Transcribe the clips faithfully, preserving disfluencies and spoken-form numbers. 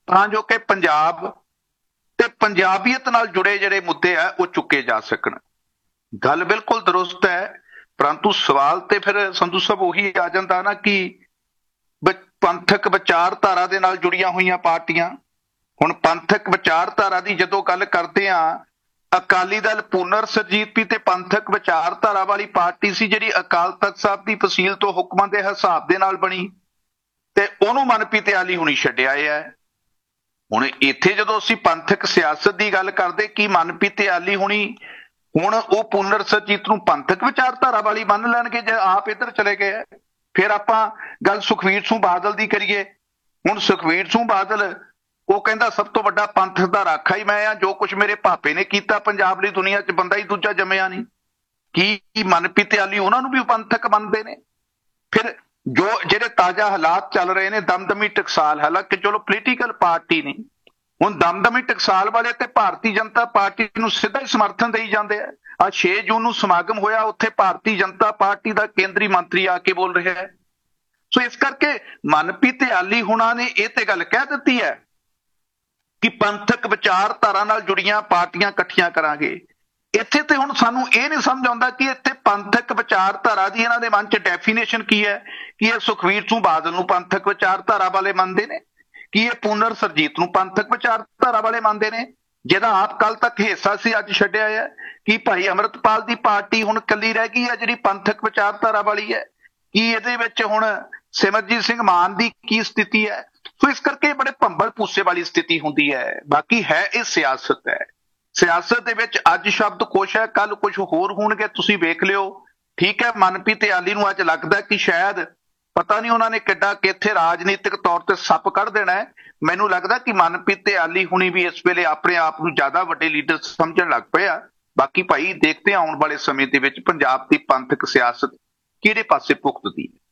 ਤਾਂ ਜੋ ਕਿ ਪੰਜਾਬ ਤੇ ਪੰਜਾਬੀਅਤ ਨਾਲ ਜੁੜੇ ਜਿਹੜੇ ਮੁੱਦੇ ਆ ਉਹ ਚੁੱਕੇ ਜਾ ਸਕਣ। ਗੱਲ ਬਿਲਕੁਲ ਦਰੁਸਤ ਹੈ, ਪਰੰਤੂ ਸਵਾਲ ਤੇ ਫਿਰ ਸੰਧੂ ਸਾਹਿਬ ਉਹੀ ਆ ਜਾਂਦਾ ਨਾ ਕਿ ਪੰਥਕ ਵਿਚਾਰਧਾਰਾ ਦੇ ਨਾਲ ਜੁੜੀਆਂ ਹੋਈਆਂ ਪਾਰਟੀਆਂ। ਹੁਣ ਪੰਥਕ ਵਿਚਾਰਧਾਰਾ ਦੀ ਜਦੋਂ ਗੱਲ ਕਰਦੇ ਆ, ਅਕਾਲੀ ਦਲ ਪੁਨਰ ਸਰਜੀਤ ਵੀ ਤੇ ਪੰਥਕ ਵਿਚਾਰਧਾਰਾ ਵਾਲੀ ਪਾਰਟੀ ਸੀ ਜਿਹੜੀ ਅਕਾਲ ਤਖਤ ਸਾਹਿਬ ਦੀ ਫਸੀਲ ਤੋਂ ਹੁਕਮਾਂ ਦੇ ਹਿਸਾਬ ਦੇ ਨਾਲ ਬਣੀ, ਤੇ ਉਹਨੂੰ ਮਨਪ੍ਰੀਤ ਆਲੀ ਹੁਣੀ ਛੱਡਿਆ ਹੈ। ਹੁਣ ਇੱਥੇ ਜਦੋਂ ਅਸੀਂ ਪੰਥਕ ਸਿਆਸਤ ਦੀ ਗੱਲ ਕਰਦੇ ਕਿ ਮਨਪ੍ਰੀਤ ਆਲੀ ਹੁਣੀ ਹੁਣ ਉਹ ਪੁਨਰ ਸਰਜੀਤ ਨੂੰ ਪੰਥਕ ਵਿਚਾਰਧਾਰਾ ਵਾਲੀ ਮੰਨ ਲੈਣਗੇ ਜੇ ਆਪ ਇੱਧਰ ਚਲੇ ਗਏ। ਫਿਰ ਆਪਾਂ ਗੱਲ ਸੁਖਬੀਰ ਸਿੰਘ ਬਾਦਲ ਦੀ ਕਰੀਏ। ਹੁਣ ਸੁਖਬੀਰ ਸਿੰਘ ਬਾਦਲ ਉਹ ਕਹਿੰਦਾ ਸਭ ਤੋਂ ਵੱਡਾ ਪੰਥ ਦਾ ਰਾਖਾ ਹੀ ਮੈਂ ਆ, ਜੋ ਕੁਝ ਮੇਰੇ ਭਾਪੇ ਨੇ ਕੀਤਾ ਪੰਜਾਬ ਲਈ ਦੁਨੀਆ 'ਚ ਬੰਦਾ ਹੀ ਦੂਜਾ ਜੰਮਿਆ ਨਹੀਂ। ਕੀ ਮਨਪ੍ਰੀਤ ਆਲੀ ਉਹਨਾਂ ਨੂੰ ਵੀ ਪੰਥਕ ਮੰਨਦੇ ਨੇ? ਫਿਰ ਜੋ ਜਿਹੜੇ ਤਾਜ਼ਾ ਹਾਲਾਤ ਚੱਲ ਰਹੇ ਨੇ ਦਮਦਮੀ ਟਕਸਾਲ, ਹਾਲਾਂਕਿ ਚਲੋ ਪੋਲੀਟੀਕਲ ਪਾਰਟੀ ਨਹੀਂ, ਹੁਣ ਦਮਦਮੀ ਟਕਸਾਲ ਵਾਲੇ ਤੇ ਭਾਰਤੀ ਜਨਤਾ ਪਾਰਟੀ ਨੂੰ ਸਿੱਧਾ ਹੀ ਸਮਰਥਨ ਦੇਈ ਜਾਂਦੇ ਆ। ਆ ਛੇ ਜੂਨ ਨੂੰ ਸਮਾਗਮ ਹੋਇਆ, ਉੱਥੇ ਭਾਰਤੀ ਜਨਤਾ ਪਾਰਟੀ ਦਾ ਕੇਂਦਰੀ ਮੰਤਰੀ ਆ ਕੇ ਬੋਲ ਰਿਹਾ ਹੈ। ਸੋ ਇਸ ਕਰਕੇ ਮਨਪ੍ਰੀਤ ਆਲੀ ਹੁਣਾਂ ਨੇ ਇਹ ਤੇ ਗੱਲ ਕਹਿ ਦਿੱਤੀ ਹੈ ਕਿ ਪੰਥਕ ਵਿਚਾਰਧਾਰਾ ਨਾਲ ਜੁੜੀਆਂ ਪਾਰਟੀਆਂ ਇਕੱਠੀਆਂ ਕਰਾਂਗੇ। ਇੱਥੇ ਤੇ ਹੁਣ ਸਾਨੂੰ ਇਹ ਨਹੀਂ ਸਮਝ ਆਉਂਦਾ ਕਿ ਇੱਥੇ ਪੰਥਕ ਵਿਚਾਰਧਾਰਾ ਦੀ ਇਹਨਾਂ ਦੇ ਮਨ 'ਚ ਡੈਫੀਨੇਸ਼ਨ ਕੀ ਹੈ। ਕਿ ਇਹ ਸੁਖਬੀਰ ਸਿੰਘ ਬਾਦਲ ਨੂੰ ਪੰਥਕ ਵਿਚਾਰਧਾਰਾ ਵਾਲੇ ਮੰਨਦੇ ਨੇ, ਕਿ ਇਹ ਪੁਨਰ ਸਰਜੀਤ ਨੂੰ ਪੰਥਕ ਵਿਚਾਰਧਾਰਾ ਵਾਲੇ ਮੰਨਦੇ ਨੇ, ਜਿਹਦਾ ਆਪ ਕੱਲ ਤੱਕ ਹਿੱਸਾ ਸੀ ਅੱਜ ਛੱਡਿਆ ਹੈ। ਕਿ ਭਾਈ ਅਮਰਤਪਾਲ ਦੀ ਪਾਰਟੀ ਹੁਣ ਕੱਲੀ ਰਹਿ ਗਈ ਹੈ ਜਿਹੜੀ ਪੰਥਕ ਵਿਚਾਰਧਾਰਾ ਵਾਲੀ ਹੈ। ਕੀ ਇਹਦੇ ਵਿੱਚ ਹੁਣ ਸਿਮਰਜੀਤ ਸਿੰਘ ਮਾਨ ਦੀ ਕੀ ਸਥਿਤੀ ਹੈ? ਸੋ ਇਸ ਕਰਕੇ ਬੜੇ ਭੰਬਲ ਭੂਸੇ ਵਾਲੀ ਸਥਿਤੀ ਹੁੰਦੀ ਹੈ। ਬਾਕੀ ਹੈ ਇਹ ਸਿਆਸਤ ਹੈ। ਸਿਆਸਤ ਦੇ ਵਿੱਚ ਅੱਜ ਸ਼ਬਦ ਕੁਛ ਹੈ, ਕੱਲ ਕੁਛ ਹੋਰ ਹੋਣਗੇ, ਤੁਸੀਂ ਵੇਖ ਲਿਓ। ਠੀਕ ਹੈ, ਮਨਪ੍ਰੀਤ ਆਲੀ ਨੂੰ ਅੱਜ ਲੱਗਦਾ ਕਿ ਸ਼ਾਇਦ ਪਤਾ ਨਹੀਂ ਉਹਨਾਂ ਨੇ ਕਿੱਡਾ ਕਿੱਥੇ ਰਾਜਨੀਤਿਕ ਤੌਰ ਤੇ ਸੱਪ ਕੱਢ ਦੇਣਾ ਹੈ। ਮੈਨੂੰ ਲੱਗਦਾ ਕਿ ਮਨਪ੍ਰੀਤ ਆਲੀ ਹੁਣੀ ਵੀ ਇਸ ਵੇਲੇ ਆਪਣੇ ਆਪ ਨੂੰ ਜ਼ਿਆਦਾ ਵੱਡੇ ਲੀਡਰ ਸਮਝਣ ਲੱਗ ਪਏ ਆ। ਬਾਕੀ ਭਾਈ ਦੇਖਦੇ ਆਉਣ ਵਾਲੇ ਸਮੇਂ ਦੇ ਵਿੱਚ ਪੰਜਾਬ ਦੀ ਪੰਥਕ ਸਿਆਸਤ ਕਿਹੜੇ ਪਾਸੇ ਭੁਗਤਦੀ ਹੈ।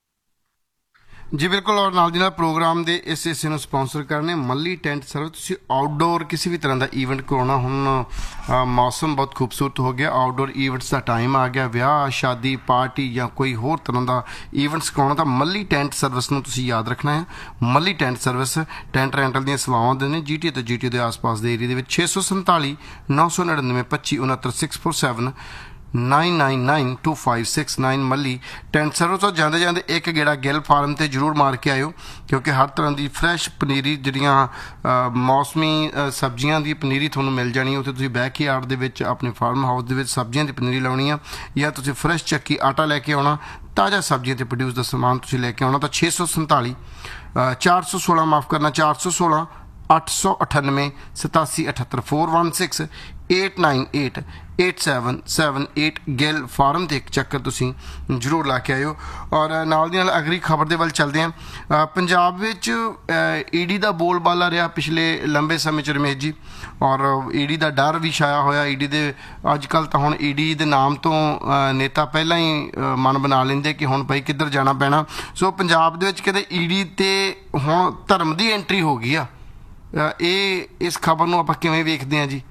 ਜੀ ਬਿਲਕੁਲ। ਔਰ ਨਾਲ ਦੀ ਨਾਲ ਪ੍ਰੋਗਰਾਮ ਦੇ ਇਸ ਹਿੱਸੇ ਨੂੰ ਸਪਾਂਸਰ ਕਰਨੇ ਮੱਲੀ ਟੈਂਟ ਸਰਵਿਸ। ਤੁਸੀਂ ਆਊਟਡੋਰ ਕਿਸੇ ਵੀ ਤਰ੍ਹਾਂ ਦਾ ਈਵੈਂਟ ਕਰਾਉਣਾ, ਹੁਣ ਮੌਸਮ ਬਹੁਤ ਖੂਬਸੂਰਤ ਹੋ ਗਿਆ, ਆਊਟਡੋਰ ਈਵੈਂਟਸ ਦਾ ਟਾਈਮ ਆ ਗਿਆ, ਵਿਆਹ ਸ਼ਾਦੀ ਪਾਰਟੀ ਜਾਂ ਕੋਈ ਹੋਰ ਤਰ੍ਹਾਂ ਦਾ ਈਵੈਂਟਸ ਕਰਾਉਣਾ ਤਾਂ ਮੱਲੀ ਟੈਂਟ ਸਰਵਿਸ ਨੂੰ ਤੁਸੀਂ ਯਾਦ ਰੱਖਣਾ ਹੈ। ਮੱਲੀ ਟੈਂਟ ਸਰਵਿਸ ਟੈਂਟ ਰੈਂਟਲ ਦੀਆਂ ਸੇਵਾਵਾਂ ਦੇ ਨੇ ਜੀ ਟੀ ਅਤੇ ਜੀ ਟੀ ਦੇ ਆਸ-ਪਾਸ ਦੇ ਏਰੀਏ ਦੇ ਵਿੱਚ। ਛੇ ਸੌ ਸੰਤਾਲੀ ਨੌ ਸੌ ਨੜਿਨਵੇਂ ਪੱਚੀ ਉਨੱਤਰ six four seven nine nine nine to five six nine ਮੱਲੀ ਟੈਂਟ ਸਰਵਿਸ। ਤੋਂ ਜਾਂਦੇ ਜਾਂਦੇ ਇੱਕ ਗੇੜਾ ਗਿੱਲ ਫਾਰਮ 'ਤੇ ਜ਼ਰੂਰ ਮਾਰ ਕੇ ਆਇਓ, ਕਿਉਂਕਿ ਹਰ ਤਰ੍ਹਾਂ ਦੀ ਫਰੈਸ਼ ਪਨੀਰੀ ਜਿਹੜੀਆਂ ਮੌਸਮੀ ਸਬਜ਼ੀਆਂ ਦੀ ਪਨੀਰੀ ਤੁਹਾਨੂੰ ਮਿਲ ਜਾਣੀ। ਉੱਥੇ ਤੁਸੀਂ ਬੈਕ ਯਾਰਡ ਦੇ ਵਿੱਚ ਆਪਣੇ ਫਾਰਮ ਹਾਊਸ ਦੇ ਵਿੱਚ ਸਬਜ਼ੀਆਂ ਦੀ ਪਨੀਰੀ ਲਾਉਣੀ ਆ, ਜਾਂ ਤੁਸੀਂ ਫਰੈਸ਼ ਚੱਕੀ ਆਟਾ ਲੈ ਕੇ ਆਉਣਾ, ਤਾਜ਼ਾ ਸਬਜ਼ੀਆਂ ਅਤੇ ਪ੍ਰੋਡਿਊਸ ਦਾ ਸਮਾਨ ਤੁਸੀਂ ਲੈ ਕੇ ਆਉਣਾ। ਤਾਂ ਛੇ ਸੌ ਸੰਤਾਲੀ ਚਾਰ ਸੌ ਸੋਲਾਂ ਮਾਫ਼ ਕਰਨਾ ਚਾਰ ਸੌ ਸੋਲਾਂ ਅੱਠ ਸੌ ਅਠਾਨਵੇਂ ਸਤਾਸੀ ਅਠੱਤਰ four one six eight nine eight eight seven seven eight Gill farm 'ਤੇ ਇੱਕ ਚੱਕਰ ਤੁਸੀਂ ਜ਼ਰੂਰ ਲਾ ਕੇ ਆਇਓ। ਔਰ ਨਾਲ ਦੀ ਨਾਲ ਅਗਲੀ ਖਬਰ ਦੇ ਵੱਲ ਚੱਲਦੇ ਹਾਂ। ਪੰਜਾਬ ਵਿੱਚ ਈ ਡੀ ਦਾ ਬੋਲਬਾਲਾ ਰਿਹਾ ਪਿਛਲੇ ਲੰਬੇ ਸਮੇਂ 'ਚ ਰਮੇਸ਼ ਜੀ, ਔਰ ਈ ਡੀ ਦਾ ਡਰ ਵੀ ਛਾਇਆ ਹੋਇਆ। ਈ ਡੀ ਦੇ ਅੱਜ ਕੱਲ੍ਹ ਤਾਂ ਹੁਣ ਈ ਡੀ ਦੇ ਨਾਮ ਤੋਂ ਨੇਤਾ ਪਹਿਲਾਂ ਹੀ ਮਨ ਬਣਾ ਲੈਂਦੇ ਕਿ ਹੁਣ ਭਾਈ ਕਿੱਧਰ ਜਾਣਾ ਪੈਣਾ। ਸੋ ਪੰਜਾਬ ਦੇ ਵਿੱਚ ਕਹਿੰਦੇ ਈ ਡੀ 'ਤੇ ਹੁਣ ਧਰਮ ਦੀ ਐਂਟਰੀ ਹੋ ਗਈ ਆ। ਇਹ ਇਸ ਖਬਰ ਨੂੰ ਆਪਾਂ ਕਿਵੇਂ ਵੇਖਦੇ ਹਾਂ ਜੀ?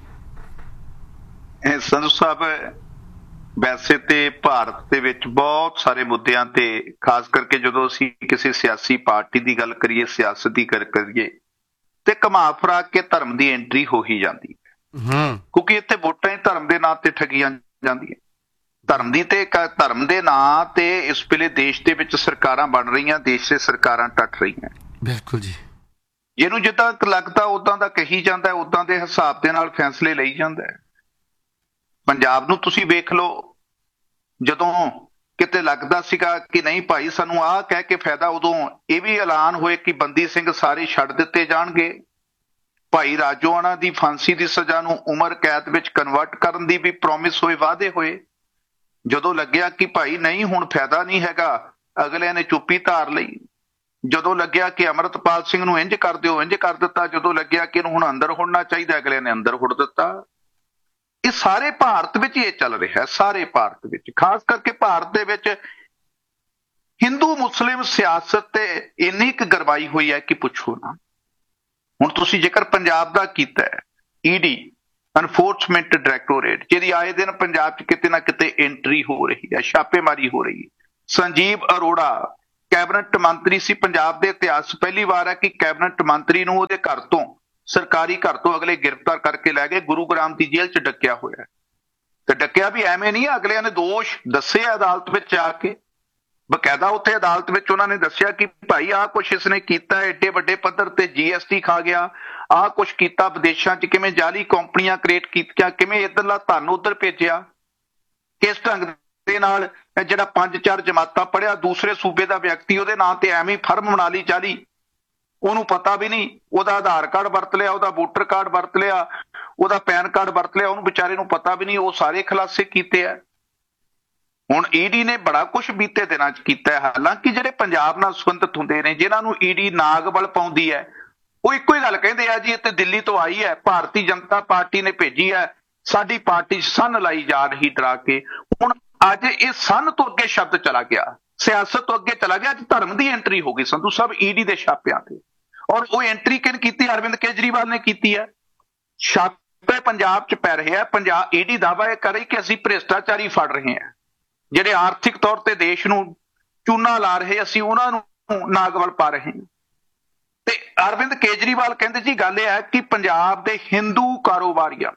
ਸੰਧੂ ਸਾਹਿਬ, ਵੈਸੇ ਤੇ ਭਾਰਤ ਦੇ ਵਿੱਚ ਬਹੁਤ ਸਾਰੇ ਮੁੱਦਿਆਂ ਤੇ, ਖਾਸ ਕਰਕੇ ਜਦੋਂ ਅਸੀਂ ਕਿਸੇ ਸਿਆਸੀ ਪਾਰਟੀ ਦੀ ਗੱਲ ਕਰੀਏ, ਸਿਆਸਤ ਦੀ ਗੱਲ ਕਰੀਏ, ਤੇ ਘੁਮਾ ਫਿਰਾ ਕੇ ਧਰਮ ਦੀ ਐਂਟਰੀ ਹੋ ਹੀ ਜਾਂਦੀ ਹੈ। ਕਿਉਂਕਿ ਇੱਥੇ ਵੋਟਾਂ ਹੀ ਧਰਮ ਦੇ ਨਾਂ ਤੇ ਠੱਗੀਆਂ ਜਾਂਦੀਆਂ। ਧਰਮ ਦੀ ਤੇ ਧਰਮ ਦੇ ਨਾਂ ਤੇ ਇਸ ਵੇਲੇ ਦੇਸ਼ ਦੇ ਵਿੱਚ ਸਰਕਾਰਾਂ ਬਣ ਰਹੀਆਂ, ਦੇਸ਼ ਦੇ ਸਰਕਾਰਾਂ ਟੱਟ ਰਹੀਆਂ। ਬਿਲਕੁਲ ਜੀ। ਇਹਨੂੰ ਜਿੱਦਾਂ ਲੱਗਦਾ ਉਦਾਂ ਦਾ ਕਹੀ ਜਾਂਦਾ, ਉਦਾਂ ਦੇ ਹਿਸਾਬ ਦੇ ਨਾਲ ਫੈਸਲੇ ਲਈ ਜਾਂਦਾ ਹੈ। ਪੰਜਾਬ ਨੂੰ ਤੁਸੀਂ ਵੇਖ ਲਓ, ਜਦੋਂ ਕਿਤੇ ਲੱਗਦਾ ਸੀਗਾ ਕਿ ਨਹੀਂ ਭਾਈ ਸਾਨੂੰ ਆਹ ਕਹਿ ਕੇ ਫਾਇਦਾ, ਉਦੋਂ ਇਹ ਵੀ ਐਲਾਨ ਹੋਏ ਕਿ ਬੰਦੀ ਸਿੰਘ ਸਾਰੇ ਛੱਡ ਦਿੱਤੇ ਜਾਣਗੇ। ਭਾਈ ਰਾਜੋਆਣਾ ਦੀ ਫਾਂਸੀ ਦੀ ਸਜ਼ਾ ਨੂੰ ਉਮਰ ਕੈਦ ਵਿੱਚ ਕਨਵਰਟ ਕਰਨ ਦੀ ਵੀ ਪ੍ਰੋਮਿਸ ਹੋਏ, ਵਾਅਦੇ ਹੋਏ। ਜਦੋਂ ਲੱਗਿਆ ਕਿ ਭਾਈ ਨਹੀਂ ਹੁਣ ਫਾਇਦਾ ਨਹੀਂ ਹੈਗਾ, ਅਗਲਿਆਂ ਨੇ ਚੁੱਪੀ ਧਾਰ ਲਈ। ਜਦੋਂ ਲੱਗਿਆ ਕਿ ਅਮਰਤਪਾਲ ਸਿੰਘ ਨੂੰ ਇੰਝ ਕਰ ਦਿਓ, ਇੰਝ ਕਰ ਦਿੱਤਾ। ਜਦੋਂ ਲੱਗਿਆ ਕਿ ਇਹਨੂੰ ਹੁਣ ਅੰਦਰ ਹੁੜਨਾ ਚਾਹੀਦਾ, ਅਗਲਿਆਂ ਨੇ ਅੰਦਰ ਹੁੜ ਦਿੱਤਾ। ਇਹ ਸਾਰੇ ਭਾਰਤ ਵਿੱਚ ਇਹ ਚੱਲ ਰਿਹਾ, ਸਾਰੇ ਭਾਰਤ ਵਿੱਚ, ਖਾਸ ਕਰਕੇ ਭਾਰਤ ਦੇ ਵਿੱਚ ਹਿੰਦੂ ਮੁਸਲਿਮ ਸਿਆਸਤ ਤੇ ਇੰਨੀ ਕੁ ਗਰਮਾਈ ਹੋਈ ਹੈ ਕਿ ਪੁੱਛੋ ਨਾ। ਹੁਣ ਤੁਸੀਂ ਜੇਕਰ ਪੰਜਾਬ ਦਾ ਕੀਤਾ ਹੈ, ਈ ਡੀ ਐਨਫੋਰਸਮੈਂਟ ਡਾਇਰੈਕਟੋਰੇਟ, ਜਿਹਦੀ ਆਏ ਦਿਨ ਪੰਜਾਬ 'ਚ ਕਿਤੇ ਨਾ ਕਿਤੇ ਐਂਟਰੀ ਹੋ ਰਹੀ ਹੈ, ਛਾਪੇਮਾਰੀ ਹੋ ਰਹੀ ਹੈ। ਸੰਜੀਵ ਅਰੋੜਾ ਕੈਬਨਿਟ ਮੰਤਰੀ ਸੀ ਪੰਜਾਬ ਦੇ ਇਤਿਹਾਸ 'ਚ ਪਹਿਲੀ ਵਾਰ ਹੈ ਕਿ ਕੈਬਨਿਟ ਮੰਤਰੀ ਨੂੰ ਉਹਦੇ ਘਰ ਤੋਂ, ਸਰਕਾਰੀ ਘਰ ਤੋਂ ਅਗਲੇ ਗ੍ਰਿਫਤਾਰ ਕਰਕੇ ਲੈ ਗਏ, ਗੁਰੂਗ੍ਰਾਮ ਦੀ ਜੇਲ੍ਹ 'ਚ ਡੱਕਿਆ ਹੋਇਆ। ਤੇ ਡੱਕਿਆ ਵੀ ਐਵੇਂ ਨਹੀਂ, ਅਗਲਿਆਂ ਨੇ ਦੋਸ਼ ਦੱਸੇ ਅਦਾਲਤ ਵਿੱਚ ਆ ਕੇ, ਬਕਾਇਦਾ ਉੱਥੇ ਅਦਾਲਤ ਵਿੱਚ ਉਹਨਾਂ ਨੇ ਦੱਸਿਆ ਕਿ ਭਾਈ ਆਹ ਕੁਛ ਇਸਨੇ ਕੀਤਾ, ਏਡੇ ਵੱਡੇ ਪੱਧਰ ਤੇ ਜੀ ਐਸ ਟੀ ਖਾ ਗਿਆ, ਆਹ ਕੁਛ ਕੀਤਾ, ਵਿਦੇਸ਼ਾਂ 'ਚ ਕਿਵੇਂ ਜਾਲੀ ਕੰਪਨੀਆਂ ਕ੍ਰੀਏਟ ਕੀਤੀਆਂ, ਕਿਵੇਂ ਇੱਧਰਲਾ ਧਨ ਉੱਧਰ ਭੇਜਿਆ, ਕਿਸ ਢੰਗ ਦੇ ਨਾਲ ਇਹ ਜਿਹੜਾ ਪੰਜ ਚਾਰ ਜਮਾਤਾਂ ਪੜ੍ਹਿਆ ਦੂਸਰੇ ਸੂਬੇ ਦਾ ਵਿਅਕਤੀ ਉਹਦੇ ਨਾਂ ਤੇ ਐਵੇਂ ਫਰਮ ਬਣਾ ਲਈ ਜਾਲੀ, ਉਹਨੂੰ ਪਤਾ ਵੀ ਨਹੀਂ, ਉਹਦਾ ਆਧਾਰ ਕਾਰਡ ਵਰਤ ਲਿਆ, ਉਹਦਾ ਵੋਟਰ ਕਾਰਡ ਵਰਤ ਲਿਆ, ਉਹਦਾ ਪੈਨ ਕਾਰਡ ਵਰਤ ਲਿਆ, ਉਹਨੂੰ ਵਿਚਾਰੇ ਨੂੰ ਪਤਾ ਵੀ ਨਹੀਂ, ਉਹ ਸਾਰੇ ਖੁਲਾਸੇ ਕੀਤੇ ਆ। ਹੁਣ ਈਡੀ ਨੇ ਬੜਾ ਕੁਝ ਬੀਤੇ ਦਿਨਾਂ 'ਚ ਕੀਤਾ ਹੈ। ਹਾਲਾਂਕਿ ਜਿਹੜੇ ਪੰਜਾਬ ਨਾਲ ਸੰਬੰਧਿਤ ਹੁੰਦੇ ਨੇ, ਜਿਨ੍ਹਾਂ ਨੂੰ ਈਡੀ ਨਾਗਵਲ ਪਾਉਂਦੀ ਹੈ, ਉਹ ਇੱਕੋ ਹੀ ਗੱਲ ਕਹਿੰਦੇ ਆ ਜੀ ਇਹ ਤੇ ਦਿੱਲੀ ਤੋਂ ਆਈ ਹੈ, ਭਾਰਤੀ ਜਨਤਾ ਪਾਰਟੀ ਨੇ ਭੇਜੀ ਹੈ, ਸਾਡੀ ਪਾਰਟੀ ਸੰਨ ਲਾਈ ਜਾ ਰਹੀ ਡਰਾ ਕੇ। ਹੁਣ ਅੱਜ ਇਹ ਸੰਨ ਤੋਂ ਅੱਗੇ ਸ਼ਬਦ ਚਲਾ ਗਿਆ, ਸਿਆਸਤ ਤੋਂ ਅੱਗੇ ਚਲਾ ਗਿਆ, ਅੱਜ ਧਰਮ ਦੀ ਐਂਟਰੀ ਹੋ ਗਈ ਸੰਧੂ ਸਾਹਿਬ ਈਡੀ ਦੇ ਛਾਪਿਆਂ ਤੇ। ਔਰ ਉਹ ਐਂਟਰੀ ਕਿਹਨ ਕੀਤੀ? ਅਰਵਿੰਦ ਕੇਜਰੀਵਾਲ ਨੇ ਕੀਤੀ ਹੈ। ਛਾਪੇ ਪੰਜਾਬ 'ਚ ਪੈ ਰਹੇ ਆ। ਪੰਜਾਬ ਈਡੀ ਦਾਅਵਾ ਇਹ ਕਰ ਰਹੀ ਕਿ ਅਸੀਂ ਭ੍ਰਿਸ਼ਟਾਚਾਰੀ ਫੜ ਰਹੇ ਹਾਂ, ਜਿਹੜੇ ਆਰਥਿਕ ਤੌਰ ਤੇ ਦੇਸ਼ ਨੂੰ ਚੂਨਾ ਲਾ ਰਹੇ, ਅਸੀਂ ਉਹਨਾਂ ਨੂੰ ਨਾਗਵਲ ਪਾ ਰਹੇ ਹਾਂ। ਤੇ ਅਰਵਿੰਦ ਕੇਜਰੀਵਾਲ ਕਹਿੰਦੇ ਜੀ ਗੱਲ ਇਹ ਹੈ ਕਿ ਪੰਜਾਬ ਦੇ ਹਿੰਦੂ ਕਾਰੋਬਾਰੀਆਂ,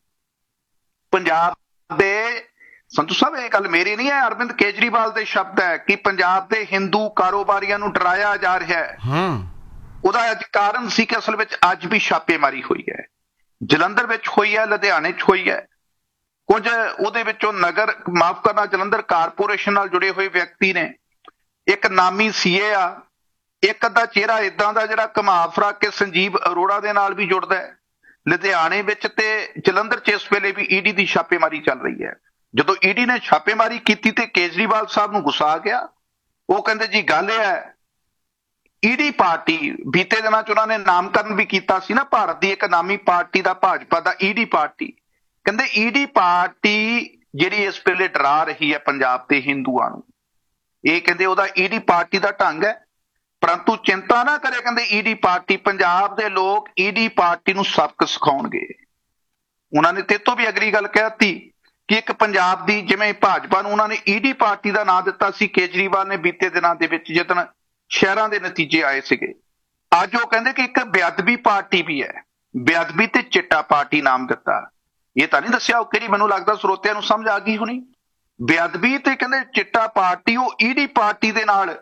ਪੰਜਾਬ ਦੇ, ਸੰਧੂ ਸਾਹਿਬ ਇਹ ਗੱਲ ਮੇਰੀ ਨਹੀਂ ਹੈ, ਅਰਵਿੰਦ ਕੇਜਰੀਵਾਲ ਦੇ ਸ਼ਬਦ ਹੈ ਕਿ ਪੰਜਾਬ ਦੇ ਹਿੰਦੂ ਕਾਰੋਬਾਰੀਆਂ ਨੂੰ ਡਰਾਇਆ ਜਾ ਰਿਹਾ ਹੈ। ਹੂੰ, ਉਹਦਾ ਅੱਜ ਕਾਰਨ ਸੀ ਕਿ ਅਸਲ ਵਿੱਚ ਅੱਜ ਵੀ ਛਾਪੇਮਾਰੀ ਹੋਈ ਹੈ, ਜਲੰਧਰ ਵਿੱਚ ਹੋਈ ਹੈ, ਲੁਧਿਆਣੇ 'ਚ ਹੋਈ ਹੈ। ਕੁਝ ਉਹਦੇ ਵਿੱਚੋਂ ਨਗਰ, ਮਾਫ ਕਰਨਾ, ਜਲੰਧਰ ਕਾਰਪੋਰੇਸ਼ਨ ਨਾਲ ਜੁੜੇ ਹੋਏ ਵਿਅਕਤੀ ਨੇ, ਇੱਕ ਨਾਮੀ ਸੀਏ ਆ, ਇੱਕ ਅੱਧਾ ਚਿਹਰਾ ਇਦਾਂ ਦਾ ਜਿਹੜਾ ਘੁਮਾ ਫਿਰਾ ਕੇ ਸੰਜੀਵ ਅਰੋੜਾ ਦੇ ਨਾਲ ਵੀ ਜੁੜਦਾ ਹੈ। ਲੁਧਿਆਣੇ ਵਿੱਚ ਤੇ ਜਲੰਧਰ 'ਚ ਇਸ ਵੇਲੇ ਵੀ ਈਡੀ ਦੀ ਛਾਪੇਮਾਰੀ ਚੱਲ ਰਹੀ ਹੈ। ਜਦੋਂ ਈਡੀ ਨੇ ਛਾਪੇਮਾਰੀ ਕੀਤੀ ਤੇ ਕੇਜਰੀਵਾਲ ਸਾਹਿਬ ਨੂੰ ਗੁੱਸਾ ਆ ਗਿਆ। ਉਹ ਕਹਿੰਦੇ ਜੀ ਗੱਲ ਇਹ ਹੈ, ਈਡੀ ਪਾਰਟੀ, ਬੀਤੇ ਦਿਨਾਂ 'ਚ ਉਹਨਾਂ ਨੇ ਨਾਮਕਰਨ ਵੀ ਕੀਤਾ ਸੀ ਨਾ ਭਾਰਤ ਦੀ ਇੱਕ ਨਾਮੀ ਪਾਰਟੀ ਦਾ, ਭਾਜਪਾ ਦਾ, ਈਡੀ ਪਾਰਟੀ। ਕਹਿੰਦੇ ਈਡੀ ਪਾਰਟੀ ਜਿਹੜੀ ਇਸ ਵੇਲੇ ਡਰਾ ਰਹੀ ਹੈ ਪੰਜਾਬ ਦੇ ਹਿੰਦੂਆਂ ਨੂੰ, ਇਹ ਕਹਿੰਦੇ ਉਹਦਾ ਈਡੀ ਪਾਰਟੀ ਦਾ ਢੰਗ ਹੈ। ਪਰੰਤੂ ਚਿੰਤਾ ਨਾ ਕਰੇ, ਕਹਿੰਦੇ ਈਡੀ ਪਾਰਟੀ, ਪੰਜਾਬ ਦੇ ਲੋਕ ਈਡੀ ਪਾਰਟੀ ਨੂੰ ਸਬਕ ਸਿਖਾਉਣਗੇ। ਉਹਨਾਂ ਨੇ ਤੇ ਤੋਂ ਵੀ ਅਗਲੀ ਗੱਲ ਕਹਿਤੀ ਕਿ ਇੱਕ ਪੰਜਾਬ ਦੀ, ਜਿਵੇਂ ਭਾਜਪਾ ਨੂੰ ਉਹਨਾਂ ਨੇ ਈਡੀ ਪਾਰਟੀ ਦਾ ਨਾਂ ਦਿੱਤਾ ਸੀ ਕੇਜਰੀਵਾਲ ਨੇ ਬੀਤੇ ਦਿਨਾਂ ਦੇ ਵਿੱਚ ਜਦੋਂ ਸ਼ਹਿਰਾਂ ਦੇ ਨਤੀਜੇ ਆਏ ਸੀਗੇ। ਅੱਜ ਉਹ ਕਹਿੰਦੇ ਕਿ ਇੱਕ ਬੇਅਦਬੀ ਪਾਰਟੀ ਵੀ ਹੈ, ਬੇਅਦਬੀ ਤੇ ਚਿੱਟਾ ਪਾਰਟੀ ਨਾਮ ਦਿੱਤਾ। ਇਹ ਤਾਂ ਨਹੀਂ ਦੱਸਿਆ ਉਹ ਕਿਹੜੀ, ਮੈਨੂੰ ਲੱਗਦਾ ਸਰੋਤਿਆਂ ਨੂੰ ਸਮਝ ਆ ਗਈ ਹੋਣੀ। ਬੇਅਦਬੀ ਤੇ ਕਹਿੰਦੇ ਚਿੱਟਾ ਪਾਰਟੀ, ਉਹ ਈਡੀ ਪਾਰਟੀ ਦੇ ਨਾਲ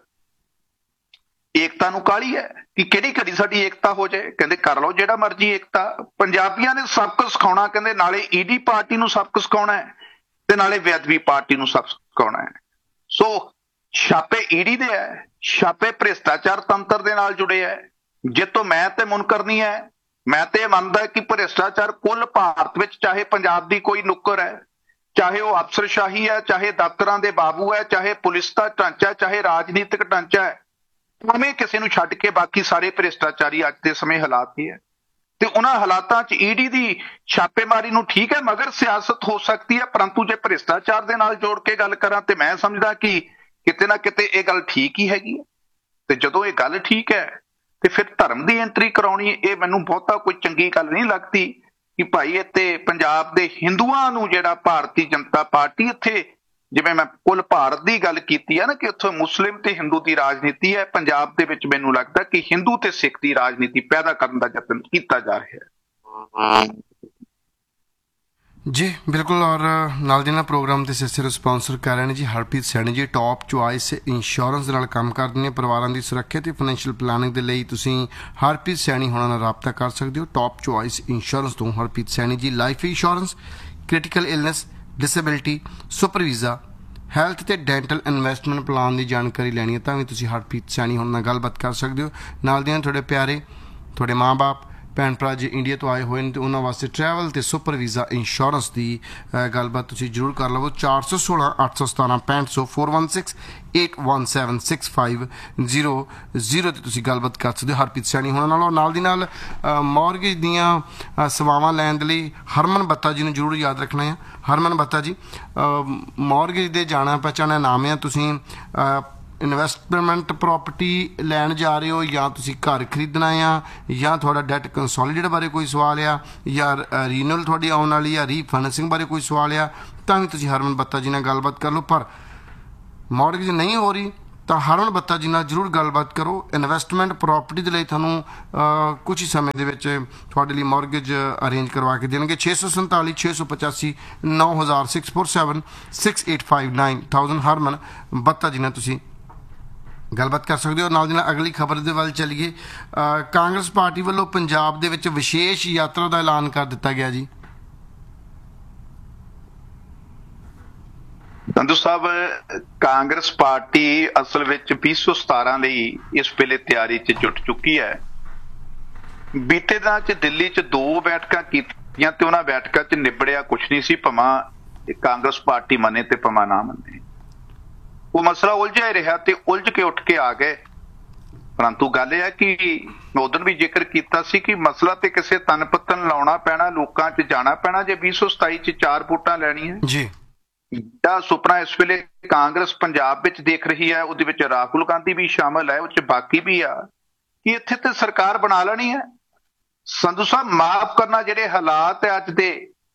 ਏਕਤਾ ਨੂੰ ਕਾਹਲੀ ਹੈ ਕਿ ਕਿਹੜੀ ਘੜੀ ਸਾਡੀ ਏਕਤਾ ਹੋ ਜਾਏ। ਕਹਿੰਦੇ ਕਰ ਲਓ ਜਿਹੜਾ ਮਰਜ਼ੀ ਏਕਤਾ, ਪੰਜਾਬੀਆਂ ਨੇ ਸਬਕ ਸਿਖਾਉਣਾ, ਕਹਿੰਦੇ ਨਾਲੇ ਈਡੀ ਪਾਰਟੀ ਨੂੰ ਸਬਕ ਸਿਖਾਉਣਾ ਹੈ ਤੇ ਨਾਲੇ ਬੇਅਦਬੀ ਪਾਰਟੀ ਨੂੰ ਸਬਕ ਸਿਖਾਉਣਾ ਹੈ। ਸੋ ਛਾਪੇ ਈਡੀ ਦੇ ਹੈ, ਛਾਪੇ ਭ੍ਰਿਸ਼ਟਾਚਾਰ ਤੰਤਰ ਦੇ ਨਾਲ ਜੁੜੇ ਹੈ, ਜਿੱਤੋਂ ਮੈਂ ਤੇ ਮੁਨਕਰ ਨਹੀਂ ਹੈ। ਮੈਂ ਤੇ ਇਹ ਮੰਨਦਾ ਕਿ ਭ੍ਰਿਸ਼ਟਾਚਾਰ ਕੁੱਲ ਭਾਰਤ ਵਿੱਚ, ਚਾਹੇ ਪੰਜਾਬ ਦੀ ਕੋਈ ਨੁੱਕਰ ਹੈ, ਚਾਹੇ ਉਹ ਅਫਸਰਸ਼ਾਹੀ ਹੈ, ਚਾਹੇ ਦਫ਼ਤਰਾਂ ਦੇ ਬਾਬੂ ਹੈ, ਚਾਹੇ ਪੁਲਿਸ ਦਾ ਢਾਂਚਾ, ਚਾਹੇ ਰਾਜਨੀਤਿਕ ਢਾਂਚਾ ਹੈ, ਉਵੇਂ ਕਿਸੇ ਨੂੰ ਛੱਡ ਕੇ ਬਾਕੀ ਸਾਰੇ ਭ੍ਰਿਸ਼ਟਾਚਾਰੀ ਅੱਜ ਦੇ ਸਮੇਂ ਹਾਲਾਤ ਹੀ ਹੈ। ਤੇ ਉਹਨਾਂ ਹਾਲਾਤਾਂ 'ਚ ਈਡੀ ਦੀ ਛਾਪੇਮਾਰੀ ਨੂੰ ਠੀਕ ਹੈ ਮਗਰ ਸਿਆਸਤ ਹੋ ਸਕਦੀ ਹੈ, ਪਰੰਤੂ ਜੇ ਭ੍ਰਿਸ਼ਟਾਚਾਰ ਦੇ ਨਾਲ ਜੋੜ ਕੇ ਗੱਲ ਕਰਾਂ ਤੇ ਮੈਂ ਸਮਝਦਾ ਕਿ ਕਿਤੇ ਨਾ ਕਿਤੇ ਇਹ ਗੱਲ ਠੀਕ ਹੀ ਹੈਗੀ ਹੈ। ਤੇ ਜਦੋਂ ਇਹ ਗੱਲ ਠੀਕ ਹੈ ਤੇ ਫਿਰ ਧਰਮ ਦੀ ਐਂਟਰੀ ਕਰਾਉਣੀ, ਇਹ ਮੈਨੂੰ ਬਹੁਤਾ ਕੋਈ ਚੰਗੀ ਗੱਲ ਨਹੀਂ ਲੱਗਦੀ ਕਿ ਭਾਈ ਇੱਥੇ ਪੰਜਾਬ ਦੇ ਹਿੰਦੂਆਂ ਨੂੰ ਜਿਹੜਾ ਭਾਰਤੀ ਜਨਤਾ ਪਾਰਟੀ, ਇੱਥੇ ਜਿਵੇਂ ਮੈਂ ਕੁੱਲ ਭਾਰਤ ਦੀ ਗੱਲ ਕੀਤੀ ਹੈ ਨਾ ਕਿ ਉੱਥੇ ਮੁਸਲਿਮ ਤੇ ਹਿੰਦੂ ਦੀ ਰਾਜਨੀਤੀ ਹੈ, ਪੰਜਾਬ ਦੇ ਵਿੱਚ ਮੈਨੂੰ ਲੱਗਦਾ ਕਿ ਹਿੰਦੂ ਤੇ ਸਿੱਖ ਦੀ ਰਾਜਨੀਤੀ ਪੈਦਾ ਕਰਨ ਦਾ ਯਤਨ ਕੀਤਾ ਜਾ ਰਿਹਾ ਹੈ। ਜੀ ਬਿਲਕੁਲ। ਔਰ ਨਾਲ ਦੀ ਨਾਲ ਪ੍ਰੋਗਰਾਮ ਦੇ ਸਿਲਸਿਲੇ ਨੂੰ ਸਪਾਂਸਰ ਕਰ ਰਹੇ ਨੇ ਜੀ ਹਰਪ੍ਰੀਤ ਸੈਣੀ ਜੀ, ਟੌਪ ਚੁਆਇਸ ਇੰਸ਼ੋਰੈਂਸ ਦੇ ਨਾਲ ਕੰਮ ਕਰਦੇ ਨੇ। ਪਰਿਵਾਰਾਂ ਦੀ ਸੁਰੱਖਿਆ ਤੇ ਫਾਈਨੈਂਸ਼ੀਅਲ ਪਲਾਨਿੰਗ ਦੇ ਲਈ ਤੁਸੀਂ ਹਰਪ੍ਰੀਤ ਸੈਣੀ ਹੋਣਾ ਨਾਲ ਰਾਬਤਾ ਕਰ ਸਕਦੇ ਹੋ। ਟੌਪ ਚੁਆਇਸ ਇੰਸ਼ੋਰੈਂਸ ਤੋਂ ਹਰਪ੍ਰੀਤ ਸੈਣੀ ਜੀ, life insurance, critical illness, disability, super visa, health ਤੇ ਡੈਂਟਲ ਇਨਵੈਸਟਮੈਂਟ ਪਲਾਨ ਦੀ ਜਾਣਕਾਰੀ ਲੈਣੀ ਹੈ ਤਾਂ ਵੀ ਤੁਸੀਂ ਹਰਪ੍ਰੀਤ ਸੈਣੀ ਹੋਣਾ ਨਾਲ ਗੱਲਬਾਤ ਕਰ ਸਕਦੇ ਹੋ। ਨਾਲ ਦੀ ਨਾਲ ਤੁਹਾਡੇ ਪਿਆਰੇ, ਤੁਹਾਡੇ ਮਾਂ-ਬਾਪ, ਭੈਣ ਭਰਾ ਜੇ ਇੰਡੀਆ ਤੋਂ ਆਏ ਹੋਏ ਨੇ ਤੇ ਉਹਨਾਂ ਵਾਸਤੇ ਟਰੈਵਲ ਤੇ ਸੁਪਰ ਵੀਜ਼ਾ ਇੰਸ਼ੋਰੈਂਸ ਦੀ ਗੱਲਬਾਤ ਤੁਸੀਂ ਜ਼ਰੂਰ ਕਰ ਲਵੋ। ਚਾਰ ਸੌ ਸੋਲਾਂ ਅੱਠ ਸੌ ਸਤਾਰਾਂ ਪੈਂਹਠ ਸੌ four one six eight one seven six five zero zero 'ਤੇ ਤੁਸੀਂ ਗੱਲਬਾਤ ਕਰ ਸਕਦੇ ਹੋ ਹਰਪ੍ਰੀਤ ਸੈਣੀ ਹੋਣਾ ਨਾਲ। ਔਰ ਨਾਲ ਦੀ ਨਾਲ ਮੌਰਗੇਜ ਦੀਆਂ ਸੇਵਾਵਾਂ ਲੈਣ ਦੇ ਲਈ ਹਰਮਨ ਬੱਤਾ ਜੀ ਨੂੰ ਜ਼ਰੂਰ ਯਾਦ ਰੱਖਣਾ ਹੈ। ਹਰਮਨ ਬੱਤਾ ਜੀ ਮੌਰਗੇਜ ਦੇ ਜਾਣਾ ਪਹਿਚਾਣਿਆ ਨਾਮ ਹੈ। ਤੁਸੀਂ ਇਨਵੈਸਟਮੈਂਟ ਪ੍ਰੋਪਰਟੀ ਲੈਣ ਜਾ ਰਹੇ ਹੋ ਜਾਂ ਤੁਸੀਂ ਘਰ ਖਰੀਦਣਾ ਆ ਜਾਂ ਤੁਹਾਡਾ ਡੈਟ ਕੰਸੋਲੀਡੇਟ ਬਾਰੇ ਕੋਈ ਸਵਾਲ ਆ ਜਾਂ ਰੀਨਿਊਅਲ ਤੁਹਾਡੀ ਆਉਣ ਵਾਲੀ ਆ, ਰੀਫਾਈਨੈਂਸਿੰਗ ਬਾਰੇ ਕੋਈ ਸਵਾਲ ਆ ਤਾਂ ਵੀ ਤੁਸੀਂ ਹਰਮਨ ਬੱਤਾ ਜੀ ਨਾਲ ਗੱਲਬਾਤ ਕਰ ਲਓ। ਪਰ ਮੌਰਗੇਜ ਨਹੀਂ ਹੋ ਰਹੀ ਤਾਂ ਹਰਮਨ ਬੱਤਾ ਜੀ ਨਾਲ ਜ਼ਰੂਰ ਗੱਲਬਾਤ ਕਰੋ। ਇਨਵੈਸਟਮੈਂਟ ਪ੍ਰੋਪਰਟੀ ਦੇ ਲਈ ਤੁਹਾਨੂੰ ਅਹ, ਕੁਝ ਹੀ ਸਮੇਂ ਦੇ ਵਿੱਚ ਤੁਹਾਡੇ ਲਈ ਮੌਰਗੇਜ ਅਰੇਂਜ ਕਰਵਾ ਕੇ ਦੇਣਗੇ। ਛੇ ਸੌ ਸੰਤਾਲੀ ਛੇ ਸੌ ਪਚਾਸੀ ਨੌ ਹਜ਼ਾਰ six four seven six eight five nine thousand ਹਰਮਨ ਬੱਤਾ ਜੀ ਨਾਲ ਤੁਸੀਂ ਗੱਲਬਾਤ ਕਰ ਸਕਦੇ ਹੋ। ਨਾਲ ਦੀ ਨਾਲ ਅਗਲੀ ਖਬਰ ਦੇ ਵੱਲ ਚੱਲੀਏ। ਅਹ, ਕਾਂਗਰਸ ਪਾਰਟੀ ਵੱਲੋਂ ਪੰਜਾਬ ਦੇ ਵਿੱਚ ਵਿਸ਼ੇਸ਼ ਯਾਤਰਾ ਦਾ ਐਲਾਨ ਕਰ ਦਿੱਤਾ ਗਿਆ ਜੀ। ਸੰਧੂ ਸਾਹਿਬ, ਕਾਂਗਰਸ ਪਾਰਟੀ ਅਸਲ ਵਿੱਚ ਵੀਹ ਸੌ ਸਤਾਰਾਂ ਲਈ ਇਸ ਵੇਲੇ ਤਿਆਰੀ 'ਚ ਜੁਟ ਚੁੱਕੀ ਹੈ। ਬੀਤੇ ਦਿਨਾਂ 'ਚ ਦਿੱਲੀ 'ਚ ਦੋ ਬੈਠਕਾਂ ਕੀਤੀਆਂ ਤੇ ਉਹਨਾਂ ਬੈਠਕਾਂ 'ਚ ਨਿਬੜਿਆ ਕੁਛ ਨਹੀਂ ਸੀ, ਭਾਵੇਂ ਕਾਂਗਰਸ ਪਾਰਟੀ ਮੰਨੇ ਤੇ ਭਾਵੇਂ ਨਾ ਮੰਨੇ। ਉਹ ਮਸਲਾ ਉਲਝਿਆ ਹੀ ਰਿਹਾ ਤੇ ਉਲਝ ਕੇ ਉੱਠ ਕੇ ਆ ਗਏ। ਪਰੰਤੂ ਗੱਲ ਇਹ ਹੈ ਕਿ ਮੈਂ ਉਦੋਂ ਵੀ ਜ਼ਿਕਰ ਕੀਤਾ ਸੀ ਕਿ ਮਸਲਾ ਤੇ ਕਿਸੇ ਤਨ ਪੱਤਨ ਲਾਉਣਾ ਪੈਣਾ, ਲੋਕਾਂ 'ਚ ਜਾਣਾ ਪੈਣਾ ਜੇ ਵੀਹ ਸੌ ਸਤਾਈ 'ਚ ਚਾਰ ਵੋਟਾਂ ਲੈਣੀਆਂ ਜੀ। ਜਿਹੜਾ ਸੁਪਨਾ ਇਸ ਵੇਲੇ ਕਾਂਗਰਸ ਪੰਜਾਬ ਵਿੱਚ ਦੇਖ ਰਹੀ ਹੈ, ਉਹਦੇ ਵਿੱਚ ਰਾਹੁਲ ਗਾਂਧੀ ਵੀ ਸ਼ਾਮਲ ਹੈ, ਉਹ 'ਚ ਬਾਕੀ ਵੀ ਆ ਕਿ ਇੱਥੇ ਤੇ ਸਰਕਾਰ ਬਣਾ ਲੈਣੀ ਹੈ। ਸੰਧੂ ਸਾਹਿਬ, ਮਾਫ ਕਰਨਾ, ਜਿਹੜੇ ਹਾਲਾਤ ਹੈ ਅੱਜ ਦੇ,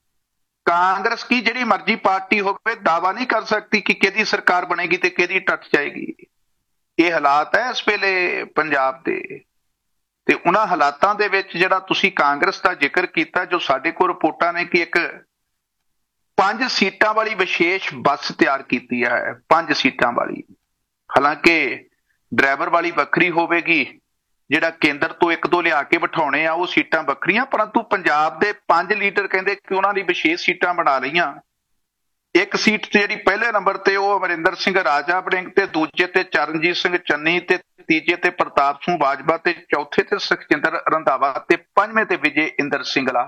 ਕਾਂਗਰਸ ਕੀ ਜਿਹੜੀ ਮਰਜ਼ੀ ਪਾਰਟੀ ਹੋਵੇ ਦਾਅਵਾ ਨਹੀਂ ਕਰ ਸਕਦੀ ਕਿ ਕਿਹਦੀ ਸਰਕਾਰ ਬਣੇਗੀ ਤੇ ਕਿਹਦੀ ਟੱਟ ਜਾਏਗੀ। ਇਹ ਹਾਲਾਤ ਹੈ ਇਸ ਵੇਲੇ ਪੰਜਾਬ ਦੇ। ਤੇ ਉਹਨਾਂ ਹਾਲਾਤਾਂ ਦੇ ਵਿੱਚ ਜਿਹੜਾ ਤੁਸੀਂ ਕਾਂਗਰਸ ਦਾ ਜ਼ਿਕਰ ਕੀਤਾ, ਜੋ ਸਾਡੇ ਕੋਲ ਰਿਪੋਰਟਾਂ ਨੇ ਕਿ ਇੱਕ ਪੰਜ ਸੀਟਾਂ ਵਾਲੀ ਵਿਸ਼ੇਸ਼ ਬੱਸ ਤਿਆਰ ਕੀਤੀ ਹੈ, ਪੰਜ ਸੀਟਾਂ ਵਾਲੀ। ਹਾਲਾਂਕਿ ਡਰਾਈਵਰ ਵਾਲੀ ਵੱਖਰੀ ਹੋਵੇਗੀ, ਜਿਹੜਾ ਕੇਂਦਰ ਤੋਂ ਇੱਕ ਦੋ ਲਿਆ ਕੇ ਬਿਠਾਉਣੇ ਆ ਉਹ ਸੀਟਾਂ ਵੱਖਰੀਆਂ, ਪਰੰਤੂ ਪੰਜਾਬ ਦੇ ਪੰਜ ਲੀਡਰ ਕਹਿੰਦੇ ਕਿ ਉਹਨਾਂ ਲਈ ਵਿਸ਼ੇਸ਼ ਸੀਟਾਂ ਬਣਾ ਲਈਆਂ। ਇੱਕ ਸੀਟ ਤੇ ਜਿਹੜੀ ਪਹਿਲੇ ਨੰਬਰ ਤੇ ਉਹ ਅਮਰਿੰਦਰ ਸਿੰਘ ਰਾਜਾ ਵੜਿੰਗ, ਤੇ ਦੂਜੇ ਤੇ ਚਰਨਜੀਤ ਸਿੰਘ ਚੰਨੀ, ਤੇ ਤੀਜੇ ਤੇ ਪ੍ਰਤਾਪ ਸਿੰਘ ਬਾਜਵਾ, ਤੇ ਚੌਥੇ ਤੇ ਸੁਖਜਿੰਦਰ ਰੰਧਾਵਾ, ਤੇ ਪੰਜਵੇਂ ਤੇ ਵਿਜੇ ਇੰਦਰ ਸਿੰਗਲਾ।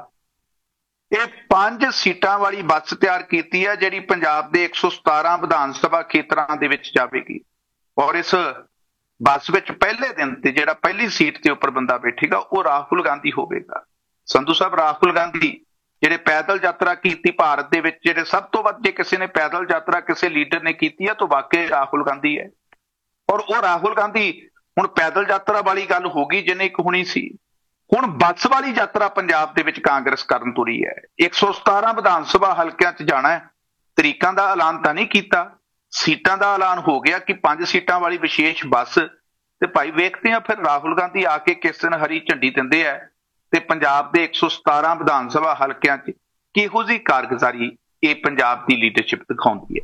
ਇਹ ਪੰਜ ਸੀਟਾਂ ਵਾਲੀ ਬੱਸ ਤਿਆਰ ਕੀਤੀ ਹੈ ਜਿਹੜੀ ਪੰਜਾਬ ਦੇ ਇੱਕ ਸੌ ਸਤਾਰਾਂ ਵਿਧਾਨ ਸਭਾ ਖੇਤਰਾਂ ਦੇ ਵਿੱਚ ਜਾਵੇਗੀ। ਔਰ ਇਸ ਬੱਸ ਵਿੱਚ ਪਹਿਲੇ ਦਿਨ ਤੇ ਜਿਹੜਾ ਪਹਿਲੀ ਸੀਟ ਦੇ ਉੱਪਰ ਬੰਦਾ ਬੈਠੇਗਾ ਉਹ ਰਾਹੁਲ ਗਾਂਧੀ ਹੋਵੇਗਾ। ਸੰਧੂ ਸਾਹਿਬ, ਰਾਹੁਲ ਗਾਂਧੀ ਜਿਹੜੇ ਪੈਦਲ ਯਾਤਰਾ ਕੀਤੀ ਭਾਰਤ ਦੇ ਵਿੱਚ, ਜਿਹੜੇ ਸਭ ਤੋਂ ਵੱਧ ਜੇ ਕਿਸੇ ਨੇ ਪੈਦਲ ਯਾਤਰਾ ਕਿਸੇ ਲੀਡਰ ਨੇ ਕੀਤੀ ਹੈ ਤਾਂ ਵਾਕਈ ਰਾਹੁਲ ਗਾਂਧੀ ਹੈ। ਔਰ ਉਹ ਰਾਹੁਲ ਗਾਂਧੀ ਹੁਣ ਪੈਦਲ ਯਾਤਰਾ ਵਾਲੀ ਗੱਲ ਹੋ ਗਈ ਜਿਹਨੇ ਇੱਕ ਹੋਣੀ ਸੀ, ਹੁਣ ਬੱਸ ਵਾਲੀ ਯਾਤਰਾ ਪੰਜਾਬ ਦੇ ਵਿੱਚ ਕਾਂਗਰਸ ਕਰਨ ਤੁਰੀ ਹੈ। ਇੱਕ ਸੌ ਸਤਾਰਾਂ ਵਿਧਾਨ ਸਭਾ ਹਲਕਿਆਂ 'ਚ ਜਾਣਾ ਹੈ। ਤਰੀਕਾਂ ਦਾ ਐਲਾਨ ਤਾਂ ਨਹੀਂ ਕੀਤਾ, ਸੀਟਾਂ ਦਾ ਐਲਾਨ ਹੋ ਗਿਆ ਕਿ ਪੰਜ ਸੀਟਾਂ ਵਾਲੀ ਵਿਸ਼ੇਸ਼ ਬੱਸ। ਤੇ ਭਾਈ ਵੇਖਦੇ ਆ ਫਿਰ ਰਾਹੁਲ ਗਾਂਧੀ ਆ ਕੇ ਕਿਸ ਦਿਨ ਹਰੀ ਝੰਡੀ ਦਿੰਦੇ ਆ ਤੇ ਪੰਜਾਬ ਦੇ ਇੱਕ ਸੌ ਸਤਾਰਾਂ ਵਿਧਾਨ ਸਭਾ ਹਲਕਿਆਂ 'ਚ ਕਿਹੋ ਜਿਹੀ ਕਾਰਗੁਜ਼ਾਰੀ ਇਹ ਪੰਜਾਬ ਦੀ ਲੀਡਰਸ਼ਿਪ ਦਿਖਾਉਂਦੀ ਹੈ।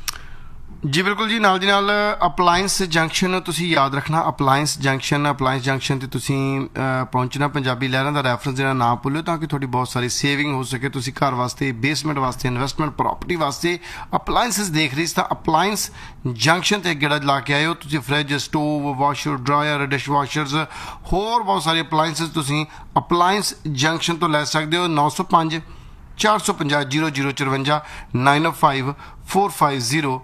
ਜੀ ਬਿਲਕੁਲ ਜੀ। ਨਾਲ ਦੀ ਨਾਲ ਅਪਲਾਇੰਸ ਜੰਕਸ਼ਨ ਤੁਸੀਂ ਯਾਦ ਰੱਖਣਾ, ਅਪਲਾਇੰਸ ਜੰਕਸ਼ਨ ਅਪਲਾਇੰਸ ਜੰਕਸ਼ਨ ਤੇ ਤੁਸੀਂ ਅਹ, ਪਹੁੰਚਣਾ। ਪੰਜਾਬੀ ਲਹਿਰਾਂ ਦਾ ਰੈਫਰੈਂਸ ਜਿਹੜਾ ਨਾ ਭੁੱਲਿਓ ਤਾਂ ਕਿ ਤੁਹਾਡੀ ਬਹੁਤ ਸਾਰੀ ਸੇਵਿੰਗ ਹੋ ਸਕੇ। ਤੁਸੀਂ ਘਰ ਵਾਸਤੇ, ਬੇਸਮੈਂਟ ਵਾਸਤੇ, ਇਨਵੈਸਟਮੈਂਟ ਪ੍ਰੋਪਰਟੀ ਵਾਸਤੇ ਅਪਲਾਇੰਸਿਸ ਦੇਖ ਰਹੀ ਸੀ ਤਾਂ ਅਪਲਾਇੰਸ ਜੰਕਸ਼ਨ ਤੇ ਗੇੜਾ ਲਾ ਕੇ ਆਇਓ। ਤੁਸੀਂ fridge, stove, washer, dryer, dish ਵਾਸ਼ਰਸ, ਹੋਰ ਬਹੁਤ ਸਾਰੇ ਅਪਲਾਇੰਸਿਸ ਤੁਸੀਂ ਅਪਲਾਇੰਸ ਜੰਕਸ਼ਨ ਤੋਂ ਲੈ ਸਕਦੇ ਹੋ। ਨੌ ਸੌ ਪੰਜ ਚਾਰ ਸੌ ਪੰਜਾਹ zero zero ਚੁਰਵੰਜਾ nine five four five zero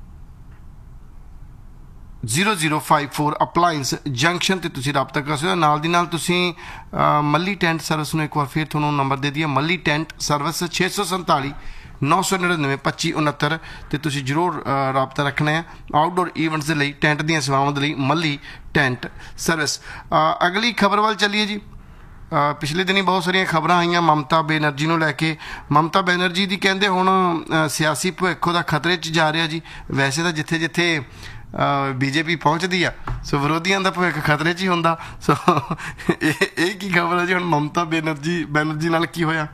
zero zero five four appliance junction ਤੇ ਤੁਸੀਂ ਰਾਬਤਾ ਕਰ ਸਕਦੇ ਹੋ। ਨਾਲ ਦੀ ਨਾਲ ਤੁਸੀਂ ਮੱਲੀ ਟੈਂਟ ਸਰਵਿਸ ਨੂੰ ਇੱਕ ਵਾਰ ਫਿਰ ਤੁਹਾਨੂੰ ਨੰਬਰ ਦੇ ਦਈਏ, ਮੱਲੀ ਟੈਂਟ ਸਰਵਿਸ ਛੇ ਸੌ ਸੰਤਾਲੀ ਨੌ ਸੌ ਨੜਿਨਵੇਂ ਪੱਚੀ ਉਨੱਤਰ ਤੇ ਤੁਸੀਂ ਜ਼ਰੂਰ ਰਾਬਤਾ ਰੱਖਣਾ ਹੈ ਆਊਟਡੋਰ ਈਵੈਂਟਸ ਦੇ ਲਈ, ਟੈਂਟ ਦੀਆਂ ਸੇਵਾਵਾਂ ਦੇ ਲਈ ਮੱਲੀ ਟੈਂਟ ਸਰਵਿਸ। ਅਗਲੀ ਖਬਰ ਵੱਲ ਚੱਲੀਏ ਜੀ। ਪਿਛਲੇ ਦਿਨੀ ਬਹੁਤ ਸਾਰੀਆਂ ਖਬਰਾਂ ਆਈਆਂ ਮਮਤਾ ਬੈਨਰਜੀ ਨੂੰ ਲੈ ਕੇ। ਮਮਤਾ ਬੈਨਰਜੀ ਦੀ ਕਹਿੰਦੇ ਹੁਣ ਸਿਆਸੀ ਭਵਿੱਖ ਉਹਦਾ ਖਤਰੇ 'ਚ ਜਾ ਰਿਹਾ ਜੀ। ਵੈਸੇ ਤਾਂ ਜਿੱਥੇ ਜਿੱਥੇ ਬੀਜੇਪੀ ਪਹੁੰਚਦੀ ਆ ਸੋ ਵਿਰੋਧੀਆਂ ਦਾ ਭਵਿੱਖ ਖਤਰੇ 'ਚ ਹੀ ਹੁੰਦਾ। ਸੋ ਇਹ ਇਹ ਕੀ ਖਬਰ ਹੈ ਜੀ ਹੁਣ ਮਮਤਾ ਬੈਨਰਜੀ ਬੈਨਰਜੀ ਨਾਲ ਕੀ ਹੋਇਆ?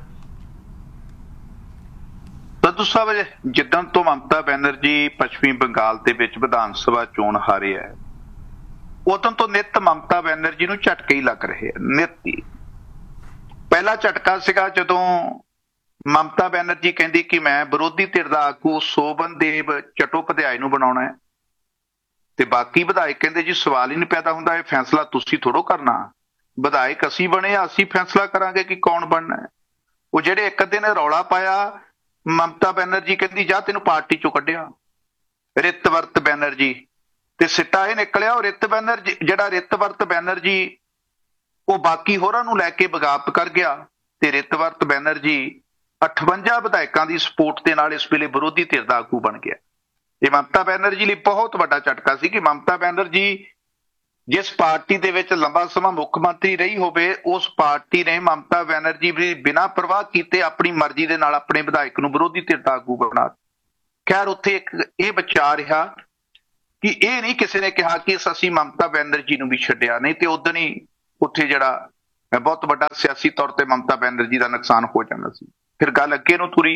ਸੰਧੂ ਸਾਹਿਬ, ਜਿੱਦਣ ਤੋਂ ਮਮਤਾ ਬੈਨਰਜੀ ਪੱਛਮੀ ਬੰਗਾਲ ਦੇ ਵਿੱਚ ਵਿਧਾਨ ਸਭਾ ਚੋਣ ਹਾਰੇ ਹੈ, ਉਦੋਂ ਤੋਂ ਨਿੱਤ ਮਮਤਾ ਬੈਨਰਜੀ ਨੂੰ ਝਟਕੇ ਹੀ ਲੱਗ ਰਹੇ ਆ, ਨਿੱਤ ਹੀ। ਪਹਿਲਾ ਝਟਕਾ ਸੀਗਾ ਜਦੋਂ ਮਮਤਾ ਬੈਨਰਜੀ ਕਹਿੰਦੀ ਕਿ ਮੈਂ ਵਿਰੋਧੀ ਧਿਰ ਦਾ ਆਗੂ ਸੋਬਨਦੇਵ ਚਟੋਪਧਿਆਏ ਨੂੰ ਬਣਾਉਣਾ ਹੈ, ਤੇ ਬਾਕੀ ਵਿਧਾਇਕ ਕਹਿੰਦੇ ਜੀ ਸਵਾਲ ਹੀ ਨਹੀਂ ਪੈਦਾ ਹੁੰਦਾ, ਇਹ ਫੈਸਲਾ ਤੁਸੀਂ ਥੋੜੋ ਕਰਨਾ, ਵਿਧਾਇਕ ਅਸੀਂ ਬਣੇ ਆ, ਅਸੀਂ ਫੈਸਲਾ ਕਰਾਂਗੇ ਕਿ ਕੌਣ ਬਣਨਾ ਹੈ। ਉਹ ਜਿਹੜੇ ਇੱਕ ਦਿਨ ਰੌਲਾ ਪਾਇਆ, ਮਮਤਾ ਬੈਨਰਜੀ ਕਹਿੰਦੀ ਜਾ ਤੈਨੂੰ ਪਾਰਟੀ ਚੋਂ ਕੱਢਿਆ, ਰਿਤਵਰਤ ਬੈਨਰਜੀ, ਤੇ ਸਿੱਟਾ ਇਹ ਨਿਕਲਿਆ ਉਹ ਰਿਤ ਬੈਨਰਜੀ ਜਿਹੜਾ ਰਿਤਵਰਤ ਬੈਨਰਜੀ ਉਹ ਬਾਕੀ ਹੋਰਾਂ ਨੂੰ ਲੈ ਕੇ ਬਗਾਵਤ ਕਰ ਗਿਆ, ਤੇ ਰਿਤਵਰਤ ਬੈਨਰਜੀ ਅਠਵੰਜਾ ਵਿਧਾਇਕਾਂ ਦੀ ਸਪੋਰਟ ਦੇ ਨਾਲ ਇਸ ਵੇਲੇ ਵਿਰੋਧੀ ਧਿਰ ਦਾ ਆਗੂ ਬਣ ਗਿਆ। ਇਹ ਮਮਤਾ ਬੈਨਰਜੀ ਲਈ ਬਹੁਤ ਵੱਡਾ ਝਟਕਾ ਸੀ ਕਿ ਮਮਤਾ ਬੈਨਰਜੀ ਜਿਸ ਪਾਰਟੀ ਦੇ ਵਿੱਚ ਲੰਬਾ ਸਮਾਂ ਮੁੱਖ ਮੰਤਰੀ ਰਹੀ ਹੋਵੇ, ਉਸ ਪਾਰਟੀ ਨੇ ਮਮਤਾ ਬੈਨਰਜੀ ਵੀ ਬਿਨਾਂ ਪਰਵਾਹ ਕੀਤੇ ਆਪਣੀ ਮਰਜ਼ੀ ਦੇ ਨਾਲ ਆਪਣੇ ਵਿਧਾਇਕ ਨੂੰ ਵਿਰੋਧੀ ਧਿਰ ਦਾ ਆਗੂ ਬਣਾ। ਖੈਰ ਉੱਥੇ ਇੱਕ ਇਹ ਬਚਾ ਰਿਹਾ ਕਿ ਇਹ ਨਹੀਂ ਕਿਸੇ ਨੇ ਕਿਹਾ ਕਿ ਅਸੀਂ ਮਮਤਾ ਬੈਨਰਜੀ ਨੂੰ ਵੀ ਛੱਡਿਆ, ਨਹੀਂ ਤੇ ਉਦੋਂ ਹੀ ਉੱਥੇ ਜਿਹੜਾ ਬਹੁਤ ਵੱਡਾ ਸਿਆਸੀ ਤੌਰ ਤੇ ਮਮਤਾ ਬੈਨਰਜੀ ਦਾ ਨੁਕਸਾਨ ਹੋ ਜਾਣਾ ਸੀ। ਫਿਰ ਗੱਲ ਅੱਗੇ ਨੂੰ ਤੁਰੀ।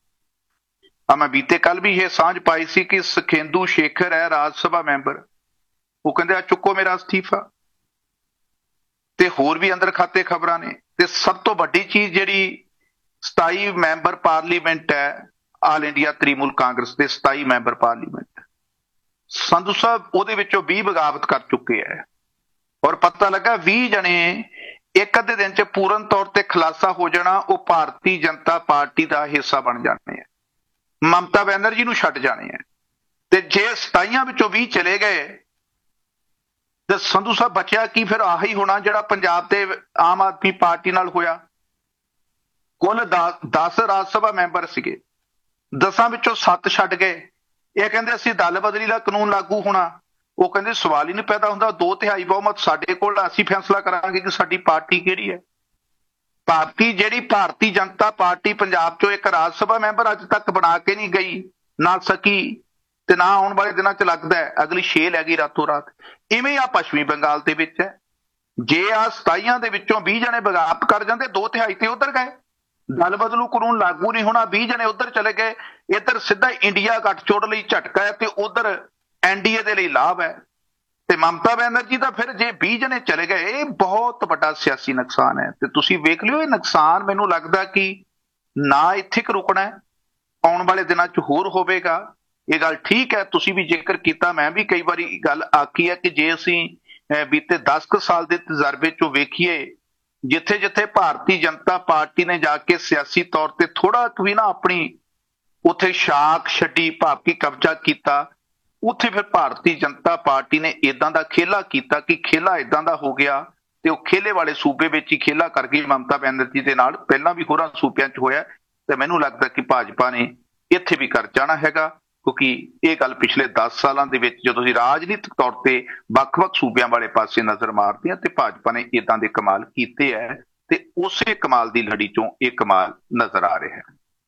ਆ ਮੈਂ ਬੀਤੇ ਕੱਲ ਵੀ ਇਹ ਸਾਂਝ ਪਾਈ ਸੀ ਕਿ ਸੁਖੇਂਦੂ ਸ਼ੇਖਰ ਹੈ ਰਾਜ ਸਭਾ ਮੈਂਬਰ, ਉਹ ਕਹਿੰਦੇ ਆ ਚੁੱਕੋ ਮੇਰਾ ਅਸਤੀਫਾ, ਤੇ ਹੋਰ ਵੀ ਅੰਦਰ ਖਾਤੇ ਖਬਰਾਂ ਨੇ। ਤੇ ਸਭ ਤੋਂ ਵੱਡੀ ਚੀਜ਼ ਜਿਹੜੀ ਸਤਾਈ ਮੈਂਬਰ ਪਾਰਲੀਮੈਂਟ ਹੈ ਆਲ ਇੰਡੀਆ ਤ੍ਰਿਣਮੂਲ ਕਾਂਗਰਸ ਦੇ ਸਤਾਈ ਮੈਂਬਰ ਪਾਰਲੀਮੈਂਟ, ਸੰਧੂ ਸਾਹਿਬ ਉਹਦੇ ਵਿੱਚੋਂ ਵੀਹ ਬਗਾਵਤ ਕਰ ਚੁੱਕੇ ਹੈ, ਔਰ ਪਤਾ ਲੱਗਾ ਵੀਹ ਜਣੇ ਇੱਕ ਅੱਧੇ ਦਿਨ ਚ ਪੂਰਨ ਤੌਰ ਤੇ ਖੁਲਾਸਾ ਹੋ ਜਾਣਾ, ਉਹ ਭਾਰਤੀ ਜਨਤਾ ਪਾਰਟੀ ਦਾ ਹਿੱਸਾ ਬਣ ਜਾਣੇ ਹੈ, ਮਮਤਾ ਬੈਨਰਜੀ ਨੂੰ ਛੱਡ ਜਾਣੇ ਹੈ। ਤੇ ਜੇ ਸਤਾਈਆਂ ਵਿੱਚੋਂ ਵੀਹ ਚਲੇ ਗਏ ਤੇ ਸੰਧੂ ਸਾਹਿਬ ਬਚਿਆ ਕੀ? ਫਿਰ ਆਹੀ ਹੋਣਾ ਜਿਹੜਾ ਪੰਜਾਬ ਤੇ ਆਮ ਆਦਮੀ ਪਾਰਟੀ ਨਾਲ ਹੋਇਆ। ਕੁੱਲ ਦਸ ਰਾਜ ਸਭਾ ਮੈਂਬਰ ਸੀਗੇ, ਦਸਾਂ ਵਿੱਚੋਂ ਸੱਤ ਛੱਡ ਗਏ। ਇਹ ਕਹਿੰਦੇ ਅਸੀਂ ਦਲ ਬਦਲੀ ਦਾ ਕਾਨੂੰਨ ਲਾਗੂ ਹੋਣਾ, ਉਹ ਕਹਿੰਦੇ ਸਵਾਲ ਹੀ ਨਹੀਂ ਪੈਦਾ ਹੁੰਦਾ, ਦੋ ਤਿਹਾਈ ਬਹੁਮਤ ਸਾਡੇ ਕੋਲ, ਅਸੀਂ ਫੈਸਲਾ ਕਰਾਂਗੇ ਕਿ ਸਾਡੀ ਪਾਰਟੀ ਕਿਹੜੀ ਹੈ। ਭਾਰਤੀ ਜਿਹੜੀ ਭਾਰਤੀ ਜਨਤਾ ਪਾਰਟੀ ਪੰਜਾਬ ਚੋਂ ਇੱਕ ਰਾਜ ਸਭਾ ਮੈਂਬਰ ਅੱਜ ਤੱਕ ਬਣਾ ਕੇ ਨਹੀਂ ਗਈ, ਨਾ ਸਕੀ, ਤੇ ਨਾ ਆਉਣ ਵਾਲੇ ਦਿਨਾਂ ਚ ਲੱਗਦਾ ਹੈ ਅਗਲੀ ਛੇ ਲੈ ਗਈ ਰਾਤੋਂ ਰਾਤ। ਇਵੇਂ ਆ ਪੱਛਮੀ ਬੰਗਾਲ ਦੇ ਵਿੱਚ ਹੈ, ਜੇ ਆ ਸਤਾਈਆਂ ਦੇ ਵਿੱਚੋਂ ਵੀਹ ਜਣੇ ਬਗਾਵਤ ਕਰ ਜਾਂਦੇ, ਦੋ ਤਿਹਾਈ ਤੇ ਉਧਰ ਗਏ, ਦਲ ਬਦਲੂ ਕਾਨੂੰਨ ਲਾਗੂ ਨਹੀਂ ਹੋਣਾ, ਵੀਹ ਜਣੇ ਉਧਰ ਚਲੇ ਗਏ। ਇੱਧਰ ਸਿੱਧਾ ਇੰਡੀਆ ਗੱਠਜੋੜ ਲਈ ਝਟਕਾ ਹੈ ਤੇ ਉਧਰ ਐਨਡੀਏ ਦੇ ਲਈ ਲਾਭ ਹੈ। ਤੇ ਮਮਤਾ ਬੈਨਰਜੀ ਦਾ ਫਿਰ ਜੇ ਵੀਹ ਜਣੇ ਚਲੇ ਗਏ, ਇਹ ਬਹੁਤ ਵੱਡਾ ਸਿਆਸੀ ਨੁਕਸਾਨ ਹੈ। ਤੇ ਤੁਸੀਂ ਵੇਖ ਲਿਓ ਇਹ ਨੁਕਸਾਨ, ਮੈਨੂੰ ਲੱਗਦਾ ਕਿ ਨਾ ਇੱਥੇ ਕੁ ਰੁਕਣਾ, ਆਉਣ ਵਾਲੇ ਦਿਨਾਂ 'ਚ ਹੋਰ ਹੋਵੇਗਾ। ਇਹ ਗੱਲ ਠੀਕ ਹੈ, ਤੁਸੀਂ ਵੀ ਜ਼ਿਕਰ ਕੀਤਾ, ਮੈਂ ਵੀ ਕਈ ਵਾਰੀ ਗੱਲ ਆਖੀ ਹੈ ਕਿ ਜੇ ਅਸੀਂ ਬੀਤੇ ਦਸ ਕੁ ਸਾਲ ਦੇ ਤਜਰਬੇ 'ਚੋਂ ਵੇਖੀਏ, ਜਿੱਥੇ ਜਿੱਥੇ ਭਾਰਤੀ ਜਨਤਾ ਪਾਰਟੀ ਨੇ ਜਾ ਕੇ ਸਿਆਸੀ ਤੌਰ ਤੇ ਥੋੜਾ ਕੁ ਵੀ ਨਾ ਆਪਣੀ ਉੱਥੇ ਸ਼ਾਖ ਛੱਡੀ, ਭਾਵ ਕਿ ਕਬਜ਼ਾ ਕੀਤਾ, ਉੱਥੇ ਫਿਰ ਭਾਰਤੀ ਜਨਤਾ ਪਾਰਟੀ ਨੇ ਇਦਾਂ ਦਾ ਖੇਲਾ ਕੀਤਾ ਕਿ ਖੇਲਾ ਇਦਾਂ ਦਾ ਹੋ ਗਿਆ ਤੇ ਉਹ ਖੇਲੇ ਵਾਲੇ ਸੂਬੇ ਵਿੱਚ ਹੀ ਖੇਲਾ ਕਰ ਗਈ ਮਮਤਾ ਬੈਨਰਜੀ ਦੇ ਨਾਲ। ਪਹਿਲਾਂ ਵੀ ਹੋਰਾਂ ਸੂਬਿਆਂ 'ਚ ਹੋਇਆ ਤੇ ਮੈਨੂੰ ਲੱਗਦਾ ਕਿ ਭਾਜਪਾ ਨੇ ਇੱਥੇ ਵੀ ਕਰ ਜਾਣਾ ਹੈਗਾ, ਕਿਉਂਕਿ ਇਹ ਗੱਲ ਪਿਛਲੇ ਦਸ ਸਾਲਾਂ ਦੇ ਵਿੱਚ ਜਦੋਂ ਅਸੀਂ ਰਾਜਨੀਤਿਕ ਤੌਰ ਤੇ ਵੱਖ-ਵੱਖ ਸੂਬਿਆਂ ਵਾਲੇ ਪਾਸੇ ਨਜ਼ਰ ਮਾਰਦੇ ਹਾਂ ਤੇ ਭਾਜਪਾ ਨੇ ਇਦਾਂ ਦੇ ਕਮਾਲ ਕੀਤੇ ਹੈ ਤੇ ਉਸੇ ਕਮਾਲ ਦੀ ਲੜੀ 'ਚੋਂ ਇਹ ਕਮਾਲ ਨਜ਼ਰ ਆ ਰਿਹਾ ਹੈ।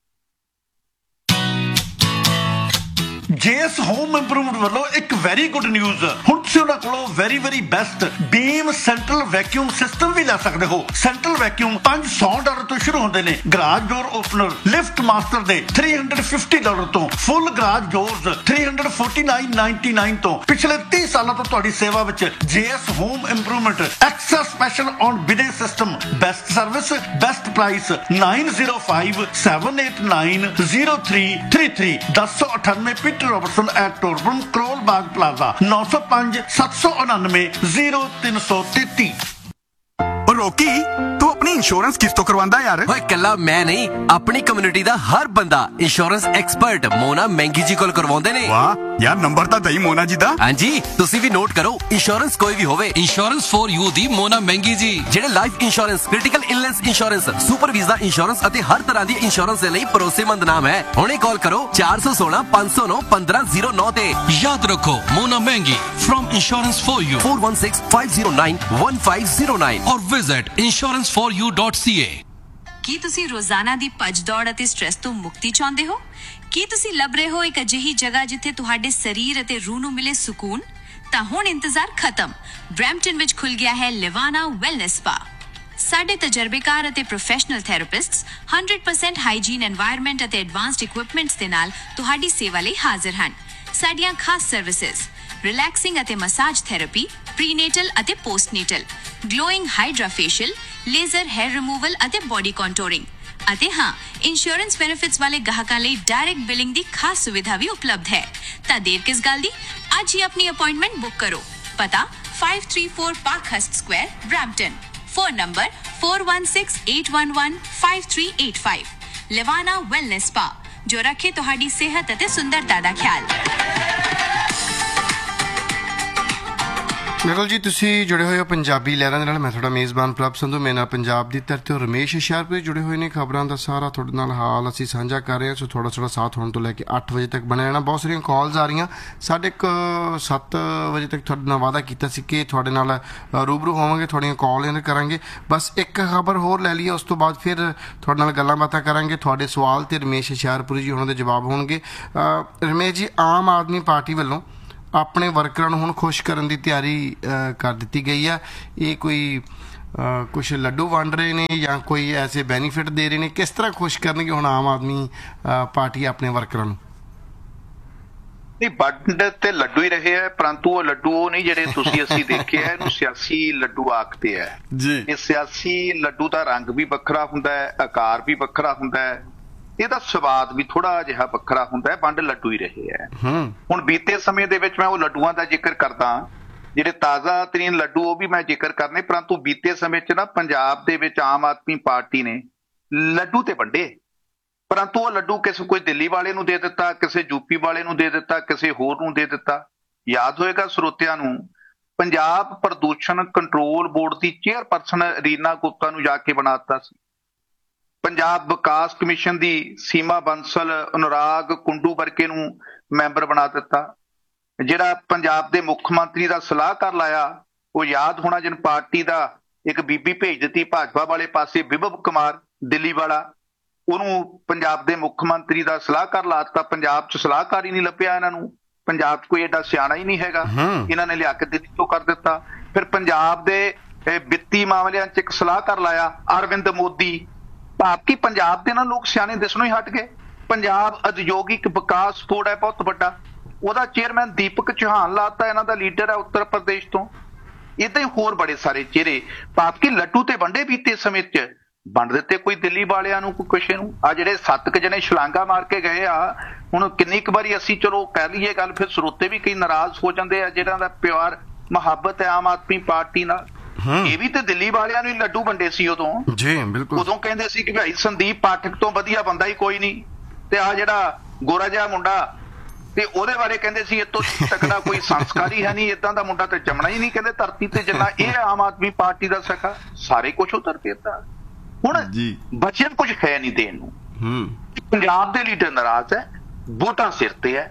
ਜੇਐਸ ਹੋਮ ਇੰਪਰੂਵਮੈਂਟ ਵੱਲੋਂ ਇੱਕ ਵੈਰੀ ਗੁੱਡ ਨਿਊਜ਼, ਹੁਣ ਤੁਸੀਂ ਉਹਨਾਂ ਕੋਲੋਂ ਵੈਰੀ ਵੈਰੀ ਬੈਸਟ ਬੀਮ ਸੈਂਟਰਲ ਵੈਕਿਊਮ ਸਿਸਟਮ ਵੀ ਲੈ ਸਕਦੇ ਹੋ। ਸੈਂਟਰਲ ਵੈਕਿਊਮ ਪੰਜ ਸੌ ਡਾਲਰ ਤੋਂ ਸ਼ੁਰੂ ਹੁੰਦੇ ਨੇ, ਗਰਾਜ ਡੋਰ ਓਪਨਰ ਲਿਫਟ ਮਾਸਟਰ ਦੇ ਤਿੰਨ ਸੌ ਪਚਾਸ ਡਾਲਰ ਤੋਂ, ਫੁੱਲ ਗਰਾਜ ਡੋਰਸ ਤਿੰਨ ਸੌ ਉਨਤਾਲੀ ਨਾਈਨਟੀ ਨਾਈਨ ਤੋਂ। ਪਿਛਲੇ ਤੀਹ ਸਾਲਾਂ ਤੋਂ ਤੁਹਾਡੀ ਸੇਵਾ ਵਿੱਚ JS home improvement extra special on bidding system, best service, best price. ਨਾइन zero five seven eight nine zero three three three दस सौ अठानवे Peter Robertson eight टोरबन Karol Bagh plaza नौ सौ पांच सात सौ उनानवे जीरो तीन सौ तैती। ਰੋਕੀ ਤੂੰ ਆਪਣੀ ਇੰਸ਼ੋਰੈਂਸ ਕਿਸ ਤੋਂ ਕਰਵਾਉਂਦਾ ਯਾਰ? ਓਏ ਕੱਲਾ ਮੈਂ ਨਹੀਂ, ਆਪਣੀ ਕਮਿਊਨਿਟੀ ਦਾ ਹਰ ਬੰਦਾ ਇੰਸ਼ੋਰੈਂਸ ਐਕਸਪਰਟ ਮੋਨਾ ਮਹਿੰਗੀ ਜੀ ਕੋਲ ਕਰਵਾਉਂਦੇ ਨੇ। ਵਾਹ ਯਾਰ, ਨੰਬਰ ਤਾਂ ਦਈ ਮੋਨਾ ਜੀ ਦਾ। ਹਾਂਜੀ, ਤੁਸੀਂ ਵੀ ਨੋਟ ਕਰੋ, ਇੰਸ਼ੋਰੈਂਸ ਕੋਈ ਵੀ ਹੋਵੇ, ਇੰਸ਼ੋਰੈਂਸ ਫॉर ਯੂ ਦੀ ਮੋਨਾ ਮਹਿੰਗੀ ਜੀ, ਜਿਹੜੇ life insurance, critical illness insurance, super visa insurance ਅਤੇ ਹਰ ਤਰ੍ਹਾਂ ਦੀ ਇੰਸ਼ੋਰੈਂਸ ਦੇ ਲਈ ਭਰੋਸੇਮੰਦ ਨਾਮ ਹੈ। ਹੁਣੇ ਕਾਲ ਕਰੋ ਚਾਰ ਸੌ ਸੋਲਾਂ ਪੰਜ ਸੌ ਨੌ ਪੰਦਰਾਂ ਜ਼ੀਰੋ ਨੌ ਤੇ। ਯਾਦ ਰੱਖੋ, ਮੋਨਾ ਮਹਿੰਗੀ firm insurance for you four one six five zero nine one five zero nine ਔਰ visit insurance for you dot ਸੀ ਏ। ਕੀ ਤੁਸੀਂ ਰੋਜ਼ਾਨਾ ਦੀ ਭੱਜ ਦੌੜ ਅਤੇ ਸਟ੍ਰੈਸ ਤੋਂ ਮੁਕਤੀ ਚਾਹੁੰਦੇ ਹੋ? ਕੀ ਤੁਸੀਂ ਲੱਭ ਰਹੇ ਹੋ ਇੱਕ ਅਜਿਹੀ ਜਗ੍ਹਾ ਜਿੱਥੇ ਤੁਹਾਡੇ ਸਰੀਰ ਅਤੇ ਰੂਹ ਨੂੰ ਮਿਲੇ ਸਕੂਨ? ਤਾਂ ਹੁਣ ਇੰਤਜ਼ਾਰ ਖਤਮ, ਬਰੈਂਪਟਨ ਵਿੱਚ ਖੁੱਲ ਗਿਆ ਹੈ ਲਿਵਾਨਾ ਵੈਲਨੈਸ ਸਪਾ। ਸਾਡੇ ਤਜਰਬੇਕਾਰ ਅਤੇ professional ਥੈਰੇਪਿਸਟਸ hundred percent hygiene environment ਅਤੇ ਐਡਵਾਂਸਡ ਇਕਵਿਪਮੈਂਟਸ ਦੇ ਨਾਲ ਤੁਹਾਡੀ ਸੇਵਾ ਲਈ ਹਾਜ਼ਰ ਹਨ। ਸਾਡੀਆਂ ਖਾਸ ਸਰਵਿਸਿਜ਼ ਰਿਲੈਕਸਿੰਗ ਅਤੇ ਮਸਾਜ ਥੈਰੇਪੀ, ਪ੍ਰੀਨੇਟਲ ਅਤੇ ਪੋਸਟਨੇਟਲ, glowing hydra facial, laser hair removal ਅਤੇ ਬੋਡੀ ਕੰਟੂਰਿੰਗ। ਅਤੇ ਹਾਂ, ਇੰਸ਼ੋਰੈਂਸ ਬੈਨੀਫਿਟਸ ਵਾਲੇ ਗਾਹਕਾਂ ਲਈ ਡਾਇਰੈਕਟ ਬਿਲਿੰਗ ਦੀ ਖਾਸ ਸੁਵਿਧਾ ਵੀ ਉਪਲਬਧ ਹੈ। ਤਾਂ ਦੇਰ ਕਿਸ ਗੱਲ ਦੀ, ਅੱਜ ਹੀ ਆਪਣੀ ਅਪਾਇੰਟਮੈਂਟ ਬੁੱਕ ਕਰੋ। ਪਤਾ five three four Parkhurst square, Brampton. Phone number four one six eight one one five three eight five. लिवाना wellness spa, जो रखे तुहाडी सेहत ਅਤੇ ਸੁੰਦਰਤਾ ਦਾ ਖਿਆਲ। ਬਿਲਕੁਲ ਜੀ, ਤੁਸੀਂ ਜੁੜੇ ਹੋਏ ਹੋ ਪੰਜਾਬੀ ਲਹਿਰਾਂ ਦੇ ਨਾਲ। ਮੈਂ ਤੁਹਾਡਾ ਮੇਜ਼ਬਾਨ ਪ੍ਰਭ ਸੰਧੂ, ਮੇਰੇ ਨਾਲ ਪੰਜਾਬ ਦੀ ਧਰਤੀ ਤੋਂ ਰਮੇਸ਼ ਹੁਸ਼ਿਆਰਪੁਰ ਜੁੜੇ ਹੋਏ ਨੇ। ਖਬਰਾਂ ਦਾ ਸਾਰਾ ਤੁਹਾਡੇ ਨਾਲ ਹਾਲ ਅਸੀਂ ਸਾਂਝਾ ਕਰ ਰਹੇ ਹਾਂ, ਸੋ ਥੋੜਾ ਥੋੜਾ ਸਾਥ ਹੋਣ ਤੋਂ ਲੈ ਕੇ ਅੱਠ ਵਜੇ ਤੱਕ ਬਣਿਆ ਰਹਿਣਾ। ਬਹੁਤ ਸਾਰੀਆਂ ਕਾਲਸ ਆ ਰਹੀਆਂ, ਸਾਢੇ ਕੁ ਸੱਤ ਵਜੇ ਤੱਕ ਤੁਹਾਡੇ ਨਾਲ ਵਾਅਦਾ ਕੀਤਾ ਸੀ ਕਿ ਤੁਹਾਡੇ ਨਾਲ ਰੂਬਰੂ ਹੋਵਾਂਗੇ, ਤੁਹਾਡੀਆਂ ਕਾਲ ਇਹਨਾਂ ਕਰਾਂਗੇ। ਬਸ ਇੱਕ ਖਬਰ ਹੋਰ ਲੈ ਲਈਏ, ਉਸ ਤੋਂ ਬਾਅਦ ਫਿਰ ਤੁਹਾਡੇ ਨਾਲ ਗੱਲਾਂ ਬਾਤਾਂ ਕਰਾਂਗੇ। ਤੁਹਾਡੇ ਸਵਾਲ ਤੇ ਰਮੇਸ਼ ਹੁਸ਼ਿਆਰਪੁਰੀ ਜੀ ਉਹਨਾਂ ਦੇ ਜਵਾਬ ਹੋਣਗੇ। ਰਮੇਸ਼ ਜੀ, ਆਮ ਆਦਮੀ ਪਾਰਟੀ ਵੱਲੋਂ ਆਪਣੇ ਵਰਕਰਾਂ ਨੂੰ ਹੁਣ ਖੁਸ਼ ਕਰਨ ਦੀ ਤਿਆਰੀ ਅ, ਕਰ ਦਿੱਤੀ ਗਈ ਆ। ਇਹ ਕੋਈ ਅ, ਕੁਛ ਲੱਡੂ ਵੰਡ ਰਹੇ ਨੇ ਜਾਂ ਕੋਈ ਐਸੇ ਬੈਨੀਫਿਟ ਦੇ ਰਹੇ ਨੇ? ਕਿਸ ਤਰ੍ਹਾਂ ਖੁਸ਼ ਕਰਨਗੇ ਹੁਣ ਆਮ ਆਦਮੀ ਅ, ਪਾਰਟੀ ਆਪਣੇ ਵਰਕਰਾਂ ਨੂੰ? ਨਹੀਂ, ਵੰਡ ਤੇ ਲੱਡੂ ਹੀ ਰਹੇ ਹੈ, ਪਰੰਤੂ ਉਹ ਲੱਡੂ ਉਹ ਨਹੀਂ ਜਿਹੜੇ ਤੁਸੀਂ ਅਸੀਂ ਦੇਖੇ ਹੈ। ਇਹਨੂੰ ਸਿਆਸੀ ਲੱਡੂ ਆਖਦੇ ਹੈ ਜੀ। ਇਹ ਸਿਆਸੀ ਲੱਡੂ ਦਾ ਰੰਗ ਵੀ ਵੱਖਰਾ ਹੁੰਦਾ ਹੈ, ਆਕਾਰ ਵੀ ਵੱਖਰਾ ਹੁੰਦਾ ਹੈ, ਇਹਦਾ ਸਵਾਦ ਵੀ ਥੋੜਾ ਜਿਹਾ ਵੱਖਰਾ ਹੁੰਦਾ ਹੈ। ਵੰਡ ਲੱਡੂ ਹੀ ਰਹੇ ਹੈ। ਹੁਣ ਬੀਤੇ ਸਮੇਂ ਦੇ ਵਿੱਚ ਮੈਂ ਉਹ ਲੱਡੂਆਂ ਦਾ ਜ਼ਿਕਰ ਕਰਦਾ, ਜਿਹੜੇ ਤਾਜ਼ਾ ਤਰੀਨ ਲੱਡੂ ਉਹ ਵੀ ਮੈਂ ਜ਼ਿਕਰ ਕਰਨੇ, ਪਰੰਤੂ ਬੀਤੇ ਸਮੇਂ 'ਚ ਨਾ ਪੰਜਾਬ ਦੇ ਵਿੱਚ ਆਮ ਆਦਮੀ ਪਾਰਟੀ ਨੇ ਲੱਡੂ ਤੇ ਵੰਡੇ, ਪਰੰਤੂ ਉਹ ਲੱਡੂ ਕਿਸੇ ਕੋਈ ਦਿੱਲੀ ਵਾਲੇ ਨੂੰ ਦੇ ਦਿੱਤਾ, ਕਿਸੇ ਯੂਪੀ ਵਾਲੇ ਨੂੰ ਦੇ ਦਿੱਤਾ, ਕਿਸੇ ਹੋਰ ਨੂੰ ਦੇ ਦਿੱਤਾ। ਯਾਦ ਹੋਏਗਾ ਸਰੋਤਿਆਂ ਨੂੰ, ਪੰਜਾਬ ਪ੍ਰਦੂਸ਼ਣ ਕੰਟਰੋਲ ਬੋਰਡ ਦੀ ਚੇਅਰਪਰਸਨ ਰੀਨਾ ਗੁਪਤਾ ਨੂੰ ਜਾ ਕੇ ਬਣਾ ਦਿੱਤਾ ਸੀ। ਪੰਜਾਬ ਵਿਕਾਸ ਕਮਿਸ਼ਨ ਦੀ ਸੀਮਾ ਬੰਸਲ, ਅਨੁਰਾਗ ਕੁੰਡੂ ਵਰਗੇ ਨੂੰ ਮੈਂਬਰ ਬਣਾ ਦਿੱਤਾ। ਜਿਹੜਾ ਪੰਜਾਬ ਦੇ ਮੁੱਖ ਮੰਤਰੀ ਦਾ ਸਲਾਹਕਾਰ ਲਾਇਆ, ਉਹ ਯਾਦ ਹੋਣਾ ਜਿਨ ਪਾਰਟੀ ਦਾ ਇੱਕ ਬੀਬੀ ਭੇਜ ਦਿੱਤੀ ਭਾਜਪਾ ਵਾਲੇ ਪਾਸੇ, ਵਿਭਵ ਕੁਮਾਰ ਦਿੱਲੀ ਵਾਲਾ, ਉਹਨੂੰ ਪੰਜਾਬ ਦੇ ਮੁੱਖ ਮੰਤਰੀ ਦਾ ਸਲਾਹਕਾਰ ਲਾ ਦਿੱਤਾ। ਪੰਜਾਬ 'ਚ ਸਲਾਹਕਾਰ ਹੀ ਨਹੀਂ ਲੱਭਿਆ ਇਹਨਾਂ ਨੂੰ, ਪੰਜਾਬ 'ਚ ਕੋਈ ਐਡਾ ਸਿਆਣਾ ਹੀ ਨਹੀਂ ਹੈਗਾ, ਇਹਨਾਂ ਨੇ ਲਿਆ ਕੇ ਦਿੱਲੀ ਤੋਂ ਕਰ ਦਿੱਤਾ। ਫਿਰ ਪੰਜਾਬ ਦੇ ਵਿੱਤੀ ਮਾਮਲਿਆਂ 'ਚ ਇੱਕ ਸਲਾਹਕਾਰ ਲਾਇਆ ਅਰਵਿੰਦ ਮੋਦੀ। ਭਾਵ ਕਿ ਪੰਜਾਬ ਦੇ ਨਾ ਲੋਕ ਸਿਆਣੇ ਦਿਸਣੋਂ ਹੀ ਹਟ ਗਏ। ਪੰਜਾਬ ਉਦਯੋਗਿਕ ਵਿਕਾਸ ਬੋਰਡ ਹੈ ਬਹੁਤ ਵੱਡਾ, ਉਹਦਾ ਚੇਅਰਮੈਨ ਦੀਪਕ ਚੌਹਾਨ ਲਾਤਾ, ਇਹਨਾਂ ਦਾ ਲੀਡਰ ਹੈ ਉੱਤਰ ਪ੍ਰਦੇਸ਼ ਤੋਂ। ਏਦਾਂ ਹੀ ਹੋਰ ਬੜੇ ਸਾਰੇ ਚਿਹਰੇ। ਭਾਵ ਕਿ ਲੱਡੂ ਤੇ ਵੰਡੇ ਬੀਤੇ ਸਮੇਂ 'ਚ ਵੰਡ ਦਿੱਤੇ, ਕੋਈ ਦਿੱਲੀ ਵਾਲਿਆਂ ਨੂੰ, ਕੋਈ ਕਿਸੇ ਨੂੰ। ਆ ਜਿਹੜੇ ਸੱਤ ਕੁ ਜਣੇ ਛਲਾਂਗਾ ਮਾਰ ਕੇ ਗਏ ਆ, ਹੁਣ ਕਿੰਨੀ ਕੁ ਵਾਰੀ ਅਸੀਂ ਚਲੋ ਕਹਿ ਲਈਏ ਗੱਲ, ਫਿਰ ਸਰੋਤੇ ਵੀ ਕਈ ਨਾਰਾਜ਼ ਹੋ ਜਾਂਦੇ ਆ ਜਿਹਨਾਂ ਦਾ ਪਿਆਰ ਮੁਹੱਬਤ ਹੈ ਆਮ ਆਦਮੀ ਪਾਰਟੀ ਨਾਲ। ਇਹ ਵੀ ਤੇ ਦਿੱਲੀ ਵਾਲਿਆਂ ਨੂੰ ਹੀ ਲੱਡੂ ਵੰਡੇ ਸੀ ਉਦੋਂ। ਜੀ ਬਿਲਕੁਲ। ਉਦੋਂ ਕਹਿੰਦੇ ਸੀ ਕਿ ਭਾਈ ਸੰਦੀਪ ਪਾਠਕ ਤੋਂ ਵਧੀਆ ਬੰਦਾ ਹੀ ਕੋਈ ਨਹੀਂ, ਤੇ ਆ ਜਿਹੜਾ ਗੋਰਾ ਜਿਹਾ ਮੁੰਡਾ, ਤੇ ਉਹਦੇ ਬਾਰੇ ਕਹਿੰਦੇ ਸੀ ਇਹ ਤੋਂ ਤਕੜਾ ਕੋਈ ਸੰਸਕਾਰੀ ਹੈ ਨਹੀਂ, ਏਦਾਂ ਦਾ ਮੁੰਡਾ ਤੇ ਜੰਮਣਾ ਹੀ ਨਹੀਂ ਕਹਿੰਦੇ ਧਰਤੀ ਤੇ ਜਿੰਨਾ ਇਹ ਆਮ ਆਦਮੀ ਪਾਰਟੀ ਦਾ ਸਖਾ। ਸਾਰੇ ਕੁਛ ਉਤਰ ਦਿੱਤਾ। ਹੁਣ ਬਚਿਆ ਕੁਝ ਹੈ ਨਹੀਂ ਦੇਣ ਨੂੰ। ਪੰਜਾਬ ਦੇ ਲੀਡਰ ਨਾਰਾਜ਼ ਹੈ, ਵੋਟਾਂ ਸਿਰ ਤੇ ਹੈ।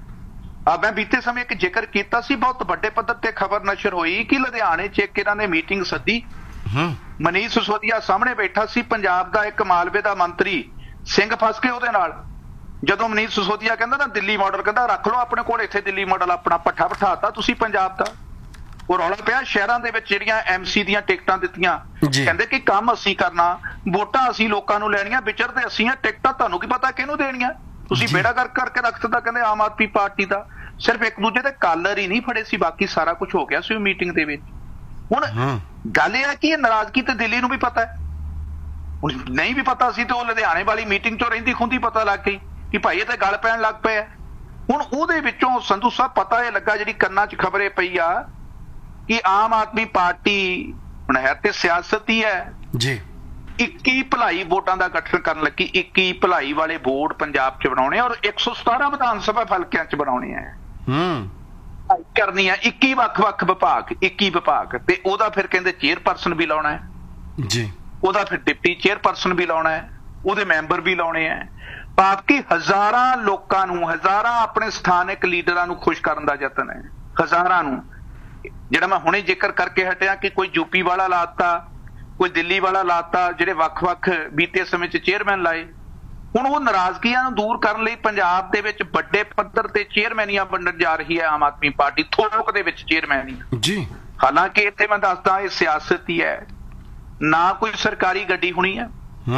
ਆ ਮੈਂ ਬੀਤੇ ਸਮੇਂ ਇੱਕ ਜ਼ਿਕਰ ਕੀਤਾ ਸੀ, ਬਹੁਤ ਵੱਡੇ ਪੱਧਰ ਤੇ ਖਬਰ ਨਸ਼ਰ ਹੋਈ ਕਿ ਲੁਧਿਆਣੇ 'ਚ ਇੱਕ ਇਹਨਾਂ ਨੇ ਮੀਟਿੰਗ ਸੱਦੀ। ਮਨੀਸ਼ ਸਿਸੋਦੀਆ ਸਾਹਮਣੇ ਬੈਠਾ ਸੀ, ਪੰਜਾਬ ਦਾ ਇੱਕ ਮਾਲਵੇ ਦਾ ਮੰਤਰੀ, ਸਿੰਘ ਫਸ ਕੇ ਉਹਦੇ ਨਾਲ। ਜਦੋਂ ਮਨੀਸ਼ ਸਿਸੋਦੀਆ ਕਹਿੰਦਾ ਨਾ ਦਿੱਲੀ ਮਾਡਲ, ਕਹਿੰਦਾ ਰੱਖ ਲਓ ਆਪਣੇ ਕੋਲ ਇੱਥੇ ਦਿੱਲੀ ਮਾਡਲ, ਆਪਣਾ ਪੱਠਾ ਬਿਠਾਤਾ ਤੁਸੀਂ ਪੰਜਾਬ ਦਾ। ਉਹ ਰੌਲਾ ਪਿਆ ਸ਼ਹਿਰਾਂ ਦੇ ਵਿੱਚ ਜਿਹੜੀਆਂ ਐਮਸੀ ਦੀਆਂ ਟਿਕਟਾਂ ਦਿੱਤੀਆਂ, ਕਹਿੰਦੇ ਕਿ ਕੰਮ ਅਸੀਂ ਕਰਨਾ, ਵੋਟਾਂ ਅਸੀਂ ਲੋਕਾਂ ਨੂੰ ਲੈਣੀਆਂ, ਵਿਚਰਦੇ ਅਸੀਂ ਆ, ਟਿਕਟਾਂ ਤੁਹਾਨੂੰ ਕੀ ਪਤਾ ਕਿਹਨੂੰ ਦੇਣੀਆਂ, ਤੁਸੀਂ ਬੇੜਾ ਕਰ ਕਰਕੇ ਰੱਖ ਦਿੱਤਾ ਕਹਿੰਦੇ ਆਮ ਆਦਮੀ ਪਾਰਟੀ ਦਾ। ਸਿਰਫ ਇੱਕ ਦੂਜੇ ਦੇ ਕਾਲਰ ਹੀ ਨਹੀਂ ਫੜੇ ਸੀ, ਬਾਕੀ ਸਾਰਾ ਕੁਝ ਹੋ ਗਿਆ ਸੀ ਉਹ ਮੀਟਿੰਗ ਦੇ ਵਿੱਚ। ਹੁਣ ਗੱਲ ਇਹ ਹੈ ਕਿ ਇਹ ਨਾਰਾਜ਼ਗੀ ਤੇ ਦਿੱਲੀ ਨੂੰ ਵੀ ਪਤਾ ਹੈ। ਹੁਣ ਨਹੀਂ ਵੀ ਪਤਾ ਸੀ ਤੇ ਉਹ ਲੁਧਿਆਣੇ ਵਾਲੀ ਮੀਟਿੰਗ 'ਚੋਂ ਰਹਿੰਦੀ ਖੁੰਦੀ ਪਤਾ ਲੱਗ ਗਈ ਕਿ ਭਾਈ ਇਹ ਤੇ ਗੱਲ ਪੈਣ ਲੱਗ ਪਿਆ। ਹੁਣ ਉਹਦੇ ਵਿੱਚੋਂ ਸੰਧੂ ਸਾਹਿਬ ਪਤਾ ਇਹ ਲੱਗਾ, ਜਿਹੜੀ ਕੰਨਾਂ 'ਚ ਖਬਰੇ ਪਈ ਆ ਕਿ ਆਮ ਆਦਮੀ ਪਾਰਟੀ ਹੁਣ ਹੈ ਤੇ ਸਿਆਸਤ ਹੀ ਹੈ ਜੀ, ਇੱਕੀ ਭਲਾਈ ਵੋਟਾਂ ਦਾ ਗਠਨ ਕਰਨ ਲੱਗੀ। ਇੱਕੀ ਭਲਾਈ ਵਾਲੇ ਵੋਟ ਪੰਜਾਬ 'ਚ ਬਣਾਉਣੇ ਔਰ ਇੱਕ ਸੌ ਸਤਾਰਾਂ ਵਿਧਾਨ ਸਭਾ ਹਲਕਿਆਂ 'ਚ ਬਣਾਉਣੇ ਆ। ਹੂੰ ਕਰਨੀ ਆ ਇੱਕੀ ਵੱਖ-ਵੱਖ ਵਿਭਾਗ, ਇੱਕੀ ਵਿਭਾਗ, ਤੇ ਉਹਦਾ ਫਿਰ ਕਹਿੰਦੇ ਚੇਅਰਪਰਸਨ ਵੀ ਲਾਉਣਾ ਹੈ ਜੀ, ਉਹਦਾ ਫਿਰ ਡਿਪਟੀ ਚੇਅਰਪਰਸਨ ਵੀ ਲਾਉਣਾ ਹੈ, ਉਹਦੇ ਮੈਂਬਰ ਵੀ ਲਾਉਣੇ ਆ। ਭਾਵ ਕਿ ਹਜ਼ਾਰਾਂ ਲੋਕਾਂ ਨੂੰ, ਹਜ਼ਾਰਾਂ ਆਪਣੇ ਸਥਾਨਕ ਲੀਡਰਾਂ ਨੂੰ ਖੁਸ਼ ਕਰਨ ਦਾ ਯਤਨ ਹੈ। ਹਜ਼ਾਰਾਂ ਨੂੰ, ਜਿਹੜਾ ਮੈਂ ਹੁਣੇ ਜ਼ਿਕਰ ਕਰਕੇ ਹਟਿਆ ਕਿ ਕੋਈ ਯੂਪੀ ਵਾਲਾ ਲਾਤਾ, ਕੋਈ ਦਿੱਲੀ ਵਾਲਾ ਲਾਤਾ, ਜਿਹੜੇ ਵੱਖ-ਵੱਖ ਬੀਤੇ ਸਮੇਂ 'ਚ ਚੇਅਰਮੈਨ ਲਾਏ। ਹੁਣ ਉਹ ਨਾਰਾਜ਼ਗੀਆਂ ਨੂੰ ਦੂਰ ਕਰਨ ਲਈ ਪੰਜਾਬ ਦੇ ਵਿੱਚ ਵੱਡੇ ਪੱਧਰ ਤੇ ਚੇਅਰਮੈਨੀਆਂ ਵੰਡਣ ਜਾ ਰਹੀ ਹੈ ਆਮ ਆਦਮੀ ਪਾਰਟੀ, ਥੋਕ ਦੇ ਵਿੱਚ ਚੇਅਰਮੈਨੀਆਂ ਜੀ। ਹਾਲਾਂਕਿ ਇੱਥੇ ਮੈਂ ਦੱਸਦਾ ਇਹ ਸਿਆਸਤ ਹੀ ਹੈ, ਨਾ ਕੋਈ ਸਰਕਾਰੀ ਗੱਡੀ ਹੋਣੀ ਹੈ,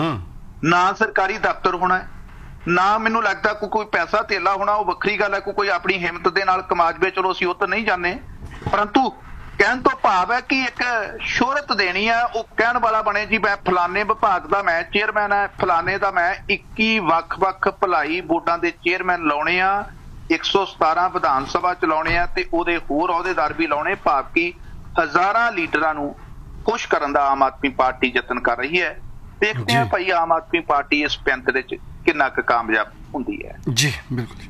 ਨਾ ਸਰਕਾਰੀ ਦਫ਼ਤਰ ਹੋਣਾ ਹੈ, ਨਾ ਮੈਨੂੰ ਲੱਗਦਾ ਕੋਈ ਕੋਈ ਪੈਸਾ ਧੇਲਾ ਹੋਣਾ। ਉਹ ਵੱਖਰੀ ਗੱਲ ਹੈ, ਕੋਈ ਕੋਈ ਆਪਣੀ ਹਿੰਮਤ ਦੇ ਨਾਲ ਕਮਾ ਜਵੇ, ਚਲੋ ਅਸੀਂ ਉਹ ਤਾਂ ਨਹੀਂ ਜਾਣਦੇ, ਪਰੰਤੂ ਕਹਿਣ ਤੋਂ ਭਾਵ ਹੈ ਕਿ ਇੱਕ ਸ਼ੋਹਰਤ ਦੇਣੀ ਹੈ। ਉਹ ਕਹਿਣ ਵਾਲਾ ਬਣੇ ਜੀ ਮੈਂ ਫਲਾਣੇ ਵਿਭਾਗ ਦਾ ਮੈਂ ਚੇਅਰਮੈਨ ਹੈ, ਫਲਾਣੇ ਦਾ ਮੈਂ ਇੱਕੀ ਵੱਖ-ਵੱਖ ਭਲਾਈ ਬੋਰਡਾਂ ਦੇ ਚੇਅਰਮੈਨ ਲਾਉਣੇ ਆ, ਇੱਕ ਸੌ ਸਤਾਰਾਂ ਵਿਧਾਨ ਸਭਾ ਚ ਲਾਉਣੇ ਆ, ਤੇ ਉਹਦੇ ਹੋਰ ਅਹੁਦੇਦਾਰ ਵੀ ਲਾਉਣੇ। ਭਾਵ ਕਿ ਹਜ਼ਾਰਾਂ ਲੀਡਰਾਂ ਨੂੰ ਖੁਸ਼ ਕਰਨ ਦਾ ਆਮ ਆਦਮੀ ਪਾਰਟੀ ਯਤਨ ਕਰ ਰਹੀ ਹੈ। ਦੇਖਦੇ ਹਾਂ ਭਾਈ ਆਮ ਆਦਮੀ ਪਾਰਟੀ ਇਸ ਪੈਂਤ ਦੇ ਵਿੱਚ ਕਿੰਨਾ ਕੁ ਕਾਮਯਾਬ ਹੁੰਦੀ ਹੈ ਜੀ। ਬਿਲਕੁਲ।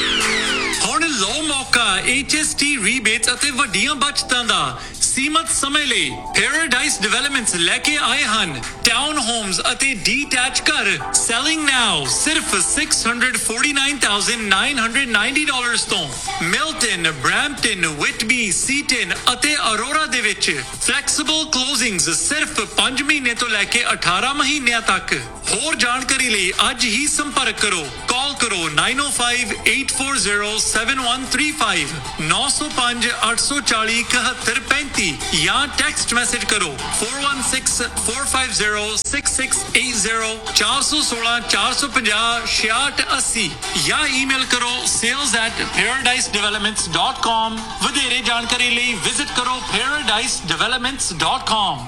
ਹੁਣ ਲੋ ਮੌਕਾ H S T ਰੀਬੇਟਸ ਅਤੇ ਵੱਡੀਆਂ ਬਚਤਾਂ ਦਾ। ਸੀਮਤ ਸਮੇਂ ਲਈ ਪੈਰਾਡਾਈਜ਼ ਡਿਵੈਲਪਮੈਂਟਸ ਲੈ ਕੇ ਆਏ ਹਨ ਟਾਊਨ ਹੋਮਸ ਅਤੇ ਡੀਟੈਚ ਘਰ ਸੈਲਿੰਗ ਨਾਓ ਸਿਰਫ six hundred forty-nine thousand nine hundred ninety dollars ਤੋਂ। ਮਿਲਟਨ, ਬਰੈਂਪਟਨ, ਵਿਟਬੀ, ਸੀਟਨ ਅਤੇ ਅਰੋਰਾ ਦੇ ਵਿੱਚ ਫਲੈਕਸੀਬਲ ਕਲੋਜ਼ਿੰਗਸ ਸਿਰਫ ਪੰਜ ਮਹੀਨੇ ਤੋਂ ਲੈ ਕੇ ਅਠਾਰਾਂ ਮਹੀਨਿਆਂ ਤੱਕ। ਹੋਰ ਜਾਣਕਾਰੀ ਲਈ ਅੱਜ ਹੀ ਸੰਪਰਕ ਕਰੋ। ਕਾਲ ਕਰੋ nine oh five, eight four zero, seven one three five nine oh five, eight four zero, seven one three five ਜਾਂ ਟੈਕਸਟ ਮੈਸੇਜ ਕਰੋ four one six, four five zero, six six eight zero four one six, four five zero, six six eight zero ਜਾਂ email ਕਰੋ sales at paradise developments dot com। ਵਧੇਰੇ ਜਾਣਕਾਰੀ ਲਈ visit ਕਰੋ paradise developments dot com।